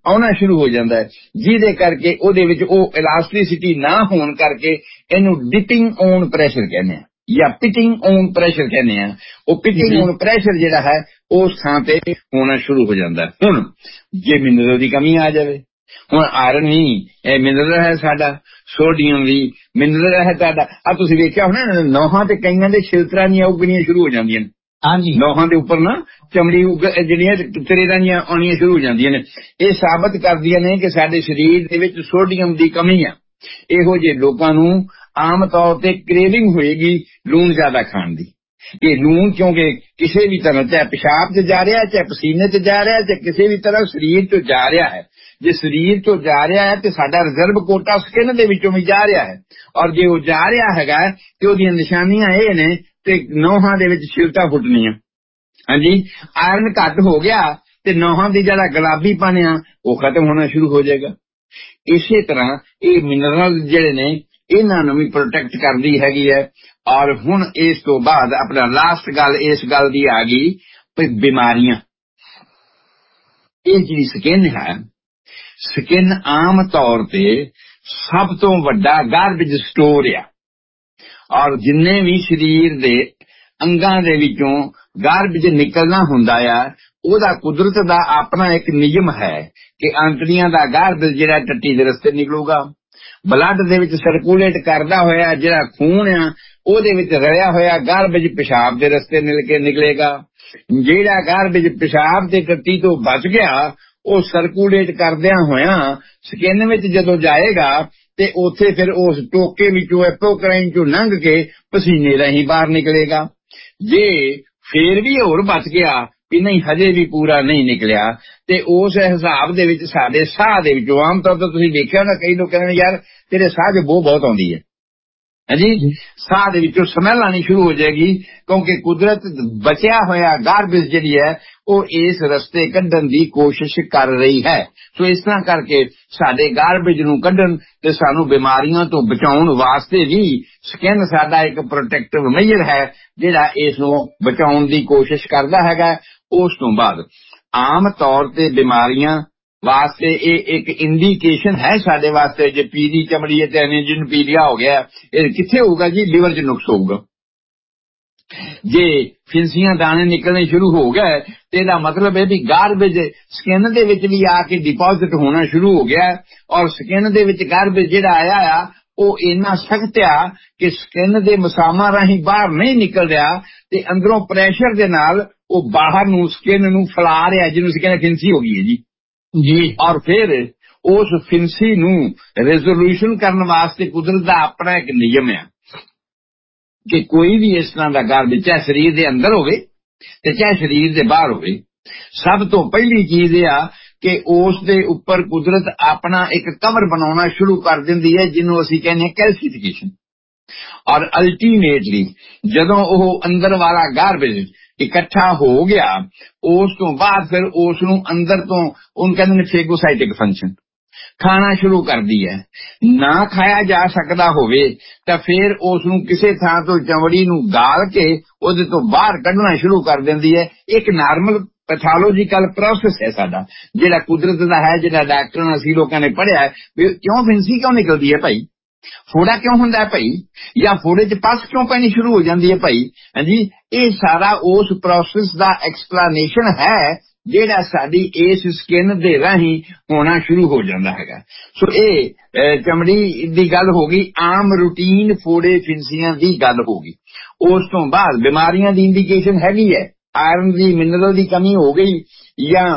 ਆਉਣਾ ਸ਼ੁਰੂ ਹੋ ਜਾਂਦਾ ਹੈ, ਜਿਹਦੇ ਕਰਕੇ ਉਹਦੇ ਵਿੱਚ ਉਹ ਇਲਾਸਟਿਸਿਟੀ ਨਾ ਹੋਣ ਕਰਕੇ ਇਹਨੂੰ ਡਿਪਿੰਗ ਔਨ ਪ੍ਰੈਸ਼ਰ ਕਹਿੰਦੇ ਆ ਜਾਂ ਪਿਟਿੰਗ ਔਨ ਪ੍ਰੈਸ਼ਰ ਕਹਿੰਦੇ ਆ। ਉਹ ਪਿਟਿੰਗ ਔਨ ਪ੍ਰੈਸ਼ਰ ਜਿਹੜਾ ਹੈ ਉਸ ਥਾਂ ਤੇ ਹੋਣਾ ਸ਼ੁਰੂ ਹੋ ਜਾਂਦਾ। ਹੁਣ ਜੇ ਮਿਨਰਲ ਦੀ ਕਮੀ ਆ ਜਾਵੇ, ਹੁਣ ਆਇਰਨ ਵੀ ਇਹ ਮਿਨਰਲ ਹੈ ਸਾਡਾ, ਸੋਡੀਅਮ ਵੀ ਮਿਨਰਲ ਹੈ ਸਾਡਾ। ਆ ਤੁਸੀਂ ਵੇਖਿਆ ਹੋਣਾ ਨੋਹਾਂ ਤੇ ਕਈਆਂ ਦੇ ਛਿਲਤਰਾਂ ਦੀਆਂ ਉੱਗਣੀਆਂ ਸ਼ੁਰੂ ਹੋ ਜਾਂਦੀਆਂ ਨੇ, ਹਾਂਜੀ, ਨੋਹਾਂ ਦੇ ਉੱਪਰ ਨਾ ਚਮੜੀ ਜਿਹੜੀਆਂ ਤਰੇੜਾਂ ਦੀਆਂ ਆਉਣੀਆਂ ਸ਼ੁਰੂ ਹੋ ਜਾਂਦੀਆਂ ਨੇ। ਇਹ ਸਾਬਤ ਕਰਦੀਆਂ ਨੇ ਕਿ ਸਾਡੇ ਸਰੀਰ ਦੇ ਵਿੱਚ ਸੋਡੀਅਮ ਦੀ ਕਮੀ ਆ। ਇਹੋ ਜਿਹੇ ਲੋਕਾਂ ਨੂੰ ਆਮ ਤੌਰ ਤੇ ਕ੍ਰੇਵਿੰਗ ਹੋਏਗੀ ਲੂਣ ਜ਼ਿਆਦਾ ਖਾਣ ਦੀ। ਇਹ ਲੂਣ ਕਿਉਂਕਿ ਕਿਸੇ ਵੀ ਤਰ੍ਹਾਂ, ਚਾਹੇ ਪਿਸ਼ਾਬ 'ਚ ਜਾ ਰਿਹਾ, ਚਾਹੇ ਪਸੀਨੇ 'ਚ ਜਾ ਰਿਹਾ, ਚਾਹੇ ਕਿਸੇ ਵੀ ਤਰ੍ਹਾਂ ਸਰੀਰ 'ਚ ਜਾ ਰਿਹਾ ਹੈ। ਜੇ ਸਰੀਰ 'ਚੋਂ ਜਾ ਰਿਹਾ ਹੈ ਤੇ ਸਾਡਾ ਰਿਜ਼ਰਵ ਕੋਟਾ ਸਕਿਨ ਦੇ ਵਿੱਚੋਂ ਵੀ ਜਾ ਰਿਹਾ ਹੈ, ਔਰ ਜੇ ਉਹ ਜਾ ਰਿਹਾ ਹੈਗਾ ਤੇ ਉਹਦੀਆਂ ਨਿਸ਼ਾਨੀਆਂ ਇਹ ਨੇ ਤੇ ਨੋਹਾਂ ਦੇ ਵਿੱਚ ਛਿਲਟਾਂ ਫੁੱਟਣੀਆਂ। ਹਾਂਜੀ, ਆਇਰਨ ਘੱਟ ਹੋ ਗਿਆ ਤੇ ਨੋਹਾਂ ਦੀ ਜਿਹੜਾ ਗੁਲਾਬੀਪਨ ਆ ਉਹ ਖਤਮ ਹੋਣਾ ਸ਼ੁਰੂ ਹੋ ਜਾਏਗਾ। ਇਸੇ ਤਰ੍ਹਾਂ ਇਹ ਮਿਨਰਲ ਜਿਹੜੇ ਨੇ ਇਹਨਾਂ ਨੂੰ ਵੀ ਪ੍ਰੋਟੈਕਟ ਕਰਦੀ ਹੈਗੀ ਹੈ। ਔਰ ਹੁਣ ਇਸ ਤੋਂ ਬਾਅਦ ਆਪਣਾ ਲਾਸਟ ਗੱਲ ਇਸ ਗੱਲ ਦੀ ਆ ਗਈ ਵੀ ਬਿਮਾਰੀਆਂ। ਇਹ ਜਿਹੜੀ ਸਕਿਨ ਹੈ, ਸਕਿਨ ਆਮ ਤੌਰ ਤੇ ਸਭ ਤੋਂ ਵੱਡਾ ਗਾਰਬੇਜ ਸਟੋਰ ਆ, ਔਰ ਜਿੰਨੇ ਵੀ ਸਰੀਰ ਦੇ ਅੰਗਾਂ ਦੇ ਵਿੱਚੋਂ ਗਾਰਬੇਜ ਨਿਕਲਣਾ ਹੁੰਦਾ ਆ, ਉਹਦਾ ਕੁਦਰਤ ਦਾ ਆਪਣਾ ਇੱਕ ਨਿਯਮ ਹੈ ਕਿ ਅੰਤੜੀਆਂ ਦਾ ਗਾਰਬੇਜ ਜਿਹੜਾ ਟੱਟੀ ਦੇ ਰਸਤੇ ਨਿਕਲੂਗਾ। ਬਲੱਡ ਦੇ ਵਿੱਚ ਸਰਕੂਲੇਟ ਕਰਦਾ ਹੋਇਆ ਜਿਹੜਾ ਖੂਨ ਆ ਉਹਦੇ ਵਿੱਚ ਰਲਿਆ ਹੋਇਆ ਗਾਰਬੇਜ ਪਿਸ਼ਾਬ ਦੇ ਰਸਤੇ ਮਿਲ ਕੇ ਨਿਕਲੇਗਾ। ਜਿਹੜਾ ਗਾਰਬੇਜ ਪਿਸ਼ਾਬ ਦੇ ਟੱਟੀ ਤੋਂ ਬਚ ਗਿਆ ਉਹ ਸਰਕੂਲੇਟ ਕਰਦਿਆਂ ਹੋਇਆਂ ਸਕਿਨ ਵਿੱਚ ਜਦੋਂ ਜਾਏਗਾ ਤੇ ਉੱਥੇ ਫਿਰ ਉਸ ਟੋਕੇ ਵਿੱਚੋਂ ਐਪੋਕ੍ਰਾਈਨ ਚੋਂ ਲੰਘ ਕੇ ਪਸੀਨੇ ਰਾਹੀਂ ਬਾਹਰ ਨਿਕਲੇਗਾ। ਜੇ ਫੇਰ ਵੀ ਹੋਰ ਬਚ ਗਿਆ ਵੀ ਨਹੀਂ ਹਜੇ ਵੀ ਪੂਰਾ ਨਹੀਂ ਨਿਕਲਿਆ ਤੇ ਉਸ ਹਿਸਾਬ ਦੇ ਵਿੱਚ ਸਾਡੇ ਸਾਹ ਦੇ ਵਿੱਚੋਂ ਆਮ ਤੌਰ ਤੇ ਤੁਸੀਂ ਵੇਖਿਆ ਨਾ ਕਈ ਲੋਕ ਕਹਿੰਦੇ ਯਾਰ ਤੇਰੇ ਸਾਹ 'ਚ ਬੋ ਬਹੁਤ ਆਉਂਦੀ ਹੈ। ਹਾਂਜੀ, ਸਾਹ ਦੇ ਵਿੱਚੋਂ ਸਮੈਲ ਆਉਣੀ ਸ਼ੁਰੂ ਹੋ ਜਾਏਗੀ ਕਿਉਂਕਿ ਕੁਦਰਤ ਬਚਿਆ ਹੋਇਆ ਗਾਰਬੇਜ ਜਿਹੜੀ ਹੈ ਉਹ ਇਸ ਰਸਤੇ ਕੱਢਣ ਦੀ ਕੋਸ਼ਿਸ਼ ਕਰ ਰਹੀ ਹੈ। ਸੋ ਇਸ ਤਰ੍ਹਾਂ ਕਰਕੇ ਸਾਡੇ ਗਾਰਬੇਜ ਨੂੰ ਕੱਢਣ ਤੇ ਸਾਨੂੰ ਬਿਮਾਰੀਆਂ ਤੋਂ ਬਚਾਉਣ ਵਾਸਤੇ ਵੀ ਸਕਿਨ ਸਾਡਾ ਇੱਕ ਪ੍ਰੋਟੈਕਟਿਵ ਮੇਜਰ ਹੈ ਜਿਹੜਾ ਇਸ ਨੂੰ ਬਚਾਉਣ ਦੀ ਕੋਸ਼ਿਸ਼ ਕਰਦਾ ਹੈਗਾ। ਉਸ ਤੋਂ ਬਾਅਦ ਆਮ ਤੌਰ ਤੇ ਬਿਮਾਰੀਆਂ ਵਾਸਤੇ ਇਹ ਇੱਕ ਇੰਡੀਕੇਸ਼ਨ ਹੈ ਸਾਡੇ ਵਾਸਤੇ। ਜੇ ਪੀਲੀ ਚਮੜੀ ਹੈ ਤੇ ਐਨਜਨ ਪੀਲੀਆ ਹੋ ਗਿਆ, ਇਹ ਕਿੱਥੇ ਹੋਊਗਾ ਜੀ? ਲਿਵਰ 'ਚ ਨੁਕਸ ਹੋਊਗਾ। ਜੇ ਫਿੰਸੀਆਂ ਦਾਣੇ ਨਿਕਲਣੇ ਸ਼ੁਰੂ ਹੋ ਗਏ ਤੇ ਇਹਦਾ ਮਤਲਬ ਹੈ ਵੀ ਗਾਰਬੇਜ ਸਕਿਨ ਦੇ ਵਿੱਚ ਵੀ ਆ ਕੇ ਡਿਪੋਜ਼ਿਟ ਹੋਣਾ ਸ਼ੁਰੂ ਹੋ ਗਿਆ, ਔਰ ਸਕਿਨ ਦੇ ਵਿੱਚ ਗਾਰਬੇਜ ਜਿਹੜਾ ਆਇਆ ਆ ਉਹ ਇੰਨਾ ਸਖਤ ਆ ਕਿ ਸਕਿਨ ਦੇ ਮਸਾਮਾਂ ਰਾਹੀਂ ਬਾਹਰ ਨਹੀਂ ਨਿਕਲ ਰਿਹਾ ਤੇ ਅੰਦਰੋਂ ਪ੍ਰੈਸ਼ਰ ਦੇ ਨਾਲ ਉਹ ਬਾਹਰ ਨੂੰ ਸਕਿਨ ਨੂੰ ਫੈਲਾ ਰਿਹਾ, ਜਿਹਨੂੰ ਅਸੀਂ ਕਹਿੰਦੇ ਫਿੰਸੀ ਹੋ ਗਈ ਹੈ ਜੀ ਜੀ ਔਰ ਫਿਰ ਉਸ ਫਿੰਸੀ ਨੂੰ ਰੈਜ਼ੋਲੂਸ਼ਨ ਕਰਨ ਵਾਸਤੇ ਕੁਦਰਤ ਦਾ ਆਪਣਾ ਇੱਕ ਨਿਯਮ ਹੈ ਕਿ ਕੋਈ ਵੀ ਇਸ ਤਰ੍ਹਾਂ ਦਾ ਗਾਰਬੇਜ ਚਾਹੇ ਸਰੀਰ ਦੇ ਅੰਦਰ ਹੋਵੇ ਤੇ ਚਾਹੇ ਸਰੀਰ ਦੇ ਬਾਹਰ ਹੋਵੇ, ਸਭ ਤੋਂ ਪਹਿਲੀ ਚੀਜ਼ ਇਹ ਆ ਕਿ ਉਸ ਦੇ ਉੱਪਰ ਕੁਦਰਤ ਆਪਣਾ ਇੱਕ ਕਵਰ ਬਣਾਉਣਾ ਸ਼ੁਰੂ ਕਰ ਦਿੰਦੀ ਹੈ ਜਿਹਨੂੰ ਅਸੀਂ ਕਹਿੰਦੇ ਕੈਲਸੀਫਿਕੇਸ਼ਨ। ਔਰ ਅਲਟੀਮੇਟਲੀ ਜਦੋਂ ਉਹ ਅੰਦਰ ਵਾਲਾ ਗਾਰਬੇਜ ਇਕੱਠਾ ਹੋ ਗਿਆ ਉਸ ਤੋਂ ਬਾਅਦ ਫਿਰ ਉਸ ਨੂੰ ਅੰਦਰ ਤੋਂ ਉਹਨੂੰ ਕਹਿੰਦੇ ਨੇ ਫੇਗੋਸਾਈਟਿਕ ਫੰਕਸ਼ਨ ਖਾਣਾ ਸ਼ੁਰੂ ਕਰਦੀ ਹੈ। ਨਾ ਖਾਇਆ ਜਾ ਸਕਦਾ ਹੋਵੇ ਤਾਂ ਫਿਰ ਉਸ ਨੂੰ ਕਿਸੇ ਥਾਂ ਤੋਂ ਚਮੜੀ ਨੂੰ ਗਾਲ ਕੇ ਉਹਦੇ ਤੋਂ ਬਾਹਰ ਕੱਢਣਾ ਸ਼ੁਰੂ ਕਰ ਦਿੰਦੀ ਹੈ। ਇੱਕ ਨਾਰਮਲ ਪੈਥੋਲੋਜੀਕਲ ਪ੍ਰੋਸੈਸ ਹੈ ਸਾਡਾ ਜਿਹੜਾ ਕੁਦਰਤ ਦਾ ਹੈ, ਜਿਹੜਾ ਡਾਕਟਰਾਂ ਅਸੀਂ ਲੋਕਾਂ ਨੇ ਪੜ੍ਹਿਆ ਵੀ ਕਿਉਂ ਫਿੰਸੀ ਕਿਉਂ ਨਿਕਲਦੀ ਹੈ ਭਾਈ, ਫੋੜਾ ਕਿਉਂ ਹੁੰਦਾ ਹੈ ਭਾਈ, ਜਾਂ ਫੋੜੇ 'ਚ ਪਸ ਕਿਉਂ ਪੈਣੀ ਸ਼ੁਰੂ ਹੋ ਜਾਂਦੀ ਹੈ ਭਾਈ। ਹਾਂਜੀ, ਇਹ ਸਾਰਾ ਉਸ ਪ੍ਰੋਸੈਸ ਦਾ ਐਕਸਪਲੇਨੇਸ਼ਨ ਹੈ ਜਿਹੜਾ ਸਾਡੀ ਇਸ ਸਕਿਨ ਦੇ ਰਾਹੀਂ ਹੋਣਾ ਸ਼ੁਰੂ ਹੋ ਜਾਂਦਾ ਹੈਗਾ। ਸੋ ਇਹ ਚਮੜੀ ਦੀ ਗੱਲ ਹੋ ਗਈ, ਆਮ ਰੂਟੀਨ ਫੋੜੇ ਫਿੰਸੀਆਂ ਦੀ ਗੱਲ ਹੋ ਗਈ। ਉਸ ਤੋਂ ਬਾਅਦ ਬਿਮਾਰੀਆਂ ਦੀ ਇੰਡੀਕੇਸ਼ਨ ਹੈਗੀ ਹੈ, ਆਇਰਨ ਦੀ ਮਿਨਰਲ ਦੀ ਕਮੀ ਹੋ ਗਈ ਜਾਂ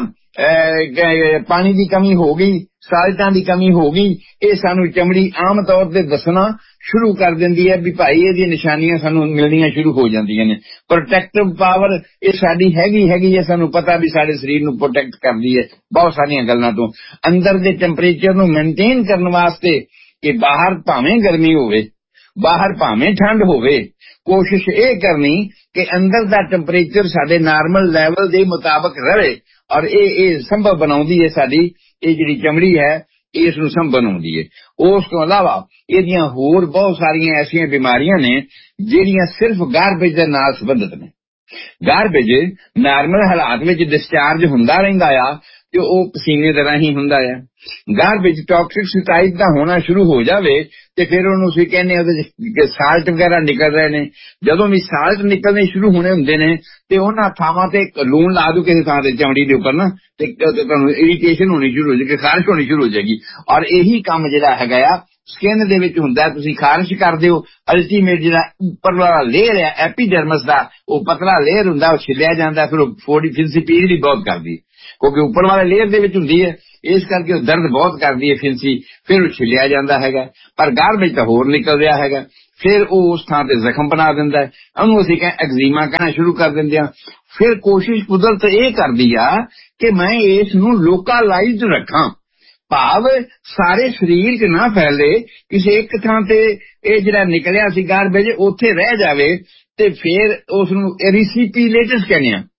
ਪਾਣੀ ਦੀ ਕਮੀ ਹੋ ਗਈ, ਸਾਲਟਾਂ ਦੀ ਕਮੀ ਹੋ ਗਈ। ਇਹ ਸਾਨੂੰ ਚਮੜੀ ਆਮ ਤੌਰ ਤੇ ਦੱਸਣਾ ਸ਼ੁਰੂ ਕਰ ਦਿੰਦੀ ਹੈ ਵੀ ਭਾਈ ਇਹਦੀਆਂ ਨਿਸ਼ਾਨੀਆਂ ਸਾਨੂੰ ਮਿਲਣੀਆਂ ਸ਼ੁਰੂ ਹੋ ਜਾਂਦੀਆਂ ਨੇ। ਪ੍ਰੋਟੈਕਟਿਵ ਪਾਵਰ ਇਹ ਸਾਡੀ ਹੈਗੀ ਹੈਗੀ ਹੈ, ਸਾਨੂੰ ਪਤਾ ਵੀ ਸਾਡੇ ਸਰੀਰ ਨੂੰ ਪ੍ਰੋਟੈਕਟ ਕਰਦੀ ਹੈ ਬਹੁਤ ਸਾਰੀਆਂ ਗੱਲਾਂ ਤੋਂ। ਅੰਦਰ ਦੇ ਟੈਂਪਰੇਚਰ ਨੂੰ ਮੇਨਟੇਨ ਕਰਨ ਵਾਸਤੇ ਕਿ ਬਾਹਰ ਭਾਵੇਂ ਗਰਮੀ ਹੋਵੇ, ਬਾਹਰ ਭਾਵੇਂ ਠੰਡ ਹੋਵੇ, ਕੋਸ਼ਿਸ਼ ਇਹ ਕਰਨੀ ਕਿ ਅੰਦਰ ਦਾ ਟੈਂਪਰੇਚਰ ਸਾਡੇ ਨਾਰਮਲ ਲੈਵਲ ਦੇ ਮੁਤਾਬਕ ਰਹੇ। ਔਰ ਇਹ ਇਹ ਸੰਭਵ ਬਣਾਉਂਦੀ ਹੈ ਸਾਡੀ ਇਹ ਜਿਹੜੀ ਚਮੜੀ ਹੈ, ਇਸ ਨੂੰ ਸੰਭਵ ਬਣਾਉਂਦੀ ਹੈ। ਉਸ ਤੋਂ ਇਲਾਵਾ ਇਹਦੀਆਂ ਹੋਰ ਬਹੁਤ ਸਾਰੀਆਂ ਐਸੀਆਂ ਬਿਮਾਰੀਆਂ ਨੇ ਜਿਹੜੀਆਂ ਸਿਰਫ ਗਾਰਬੇਜ ਦੇ ਨਾਲ ਸੰਬੰਧਿਤ ਨੇ। ਗਾਰਬੇਜ ਨਾਰਮਲ ਹਾਲਾਤ ਵਿੱਚ ਡਿਸਚਾਰਜ ਹੁੰਦਾ ਰਹਿੰਦਾ ਆ ਤੇ ਉਹ ਪਸੀਨੇ ਦੇ ਰਾਹੀਂ ਹੁੰਦਾ ਆ। ਗਾਰਬੇਜ ਟੌਕਸਿਕ ਟਾਈਪ ਦਾ ਹੋਣਾ ਸ਼ੁਰੂ ਹੋ ਜਾਵੇ ਤੇ ਫਿਰ ਉਹਨੂੰ ਅਸੀਂ ਕਹਿੰਦੇ ਉਹਦੇ ਚ ਸਾਲਟ ਵਗੈਰਾ ਨਿਕਲ ਰਹੇ ਨੇ। ਜਦੋਂ ਵੀ ਸਾਲਟ ਨਿਕਲਣੇ ਸ਼ੁਰੂ ਹੋਣੇ ਹੁੰਦੇ ਨੇ ਤੇ ਉਹਨਾਂ ਥਾਵਾਂ ਤੇ ਲੂਣ ਲਾ ਦੋ ਕਿਸੇ ਥਾਂ ਤੇ ਚਮੜੀ ਦੇ ਉੱਪਰ ਨਾ, ਤੇ ਤੁਹਾਨੂੰ ਇਰੀਟੇਸ਼ਨ ਹੋਣੀ ਸ਼ੁਰੂ ਹੋ ਜਾਏਗੀ, ਖਾਰਿਸ਼ ਹੋਣੀ ਸ਼ੁਰੂ ਹੋ ਜਾਏਗੀ। ਔਰ ਇਹੀ ਕੰਮ ਜਿਹੜਾ ਹੈਗਾ ਆ ਸਕਿਨ ਦੇ ਵਿੱਚ ਹੁੰਦਾ। ਤੁਸੀਂ ਖਾਰਿਸ਼ ਕਰਦੇ ਹੋ, ਅਲਟੀਮੇਟ ਜਿਹੜਾ ਉੱਪਰਲਾ ਲੇਅਰ ਹੈ ਐਪੀਡਰਮਸ ਦਾ, ਉਹ ਪਤਲਾ ਲੇਅਰ ਹੁੰਦਾ, ਉਹ ਛਿੱਲਿਆ ਜਾਂਦਾ, ਫਿਰ ਉਹ ਫੋੜੀ ਫਿੰਸੀ ਪੀੜ ਵੀ ਬਹੁਤ ਕਰਦੀ ਕਿਉਂਕਿ ਉੱਪਰ ਵਾਲੇ ਲੇਅਰ ਦੇ ਵਿੱਚ ਹੁੰਦੀ ਹੈ, ਇਸ ਕਰਕੇ ਉਹ ਦਰਦ ਬਹੁਤ ਕਰਦੀ ਹੈ ਫਿੰਸੀ, ਫਿਰ ਉਹ ਛਿੱਲਿਆ ਜਾਂਦਾ ਹੈਗਾ। ਪਰ ਗਾਰਬੇਜ ਤਾਂ ਹੋਰ ਨਿਕਲ ਰਿਹਾ ਹੈਗਾ, ਫਿਰ ਉਹ ਉਸ ਥਾਂ ਤੇ ਜ਼ਖਮ ਬਣਾ ਦਿੰਦਾ ਹੈ, ਉਹਨੂੰ ਅਸੀਂ ਕਹੇ ਐਗਜ਼ੀਮਾ ਕਹਿਣਾ ਸ਼ੁਰੂ ਕਰ ਦਿੰਦੇ ਹਾਂ। ਫਿਰ ਕੋਸ਼ਿਸ਼ ਕੁਦਰਤ ਇਹ ਕਰਦੀ ਆ ਕਿ ਮੈਂ ਇਸ ਨੂੰ ਲੋਕਲਾਈਜ਼ਡ ਰੱਖਾਂ, ਭਾਵ ਸਾਰੇ ਸਰੀਰ 'ਚ ਨਾ ਫੈਲੇ, ਕਿਸੇ ਇੱਕ ਥਾਂ ਤੇ ਇਹ ਜਿਹੜਾ ਨਿਕਲਿਆ ਸੀ ਗਾਰਬੇਜ ਉੱਥੇ ਰਹਿ ਜਾਵੇ, ਤੇ ਫਿਰ ਉਸ ਨੂੰ ਰਿਸੀਪੀਲੇਟਸ ਕਹਿੰਦੇ ਆ।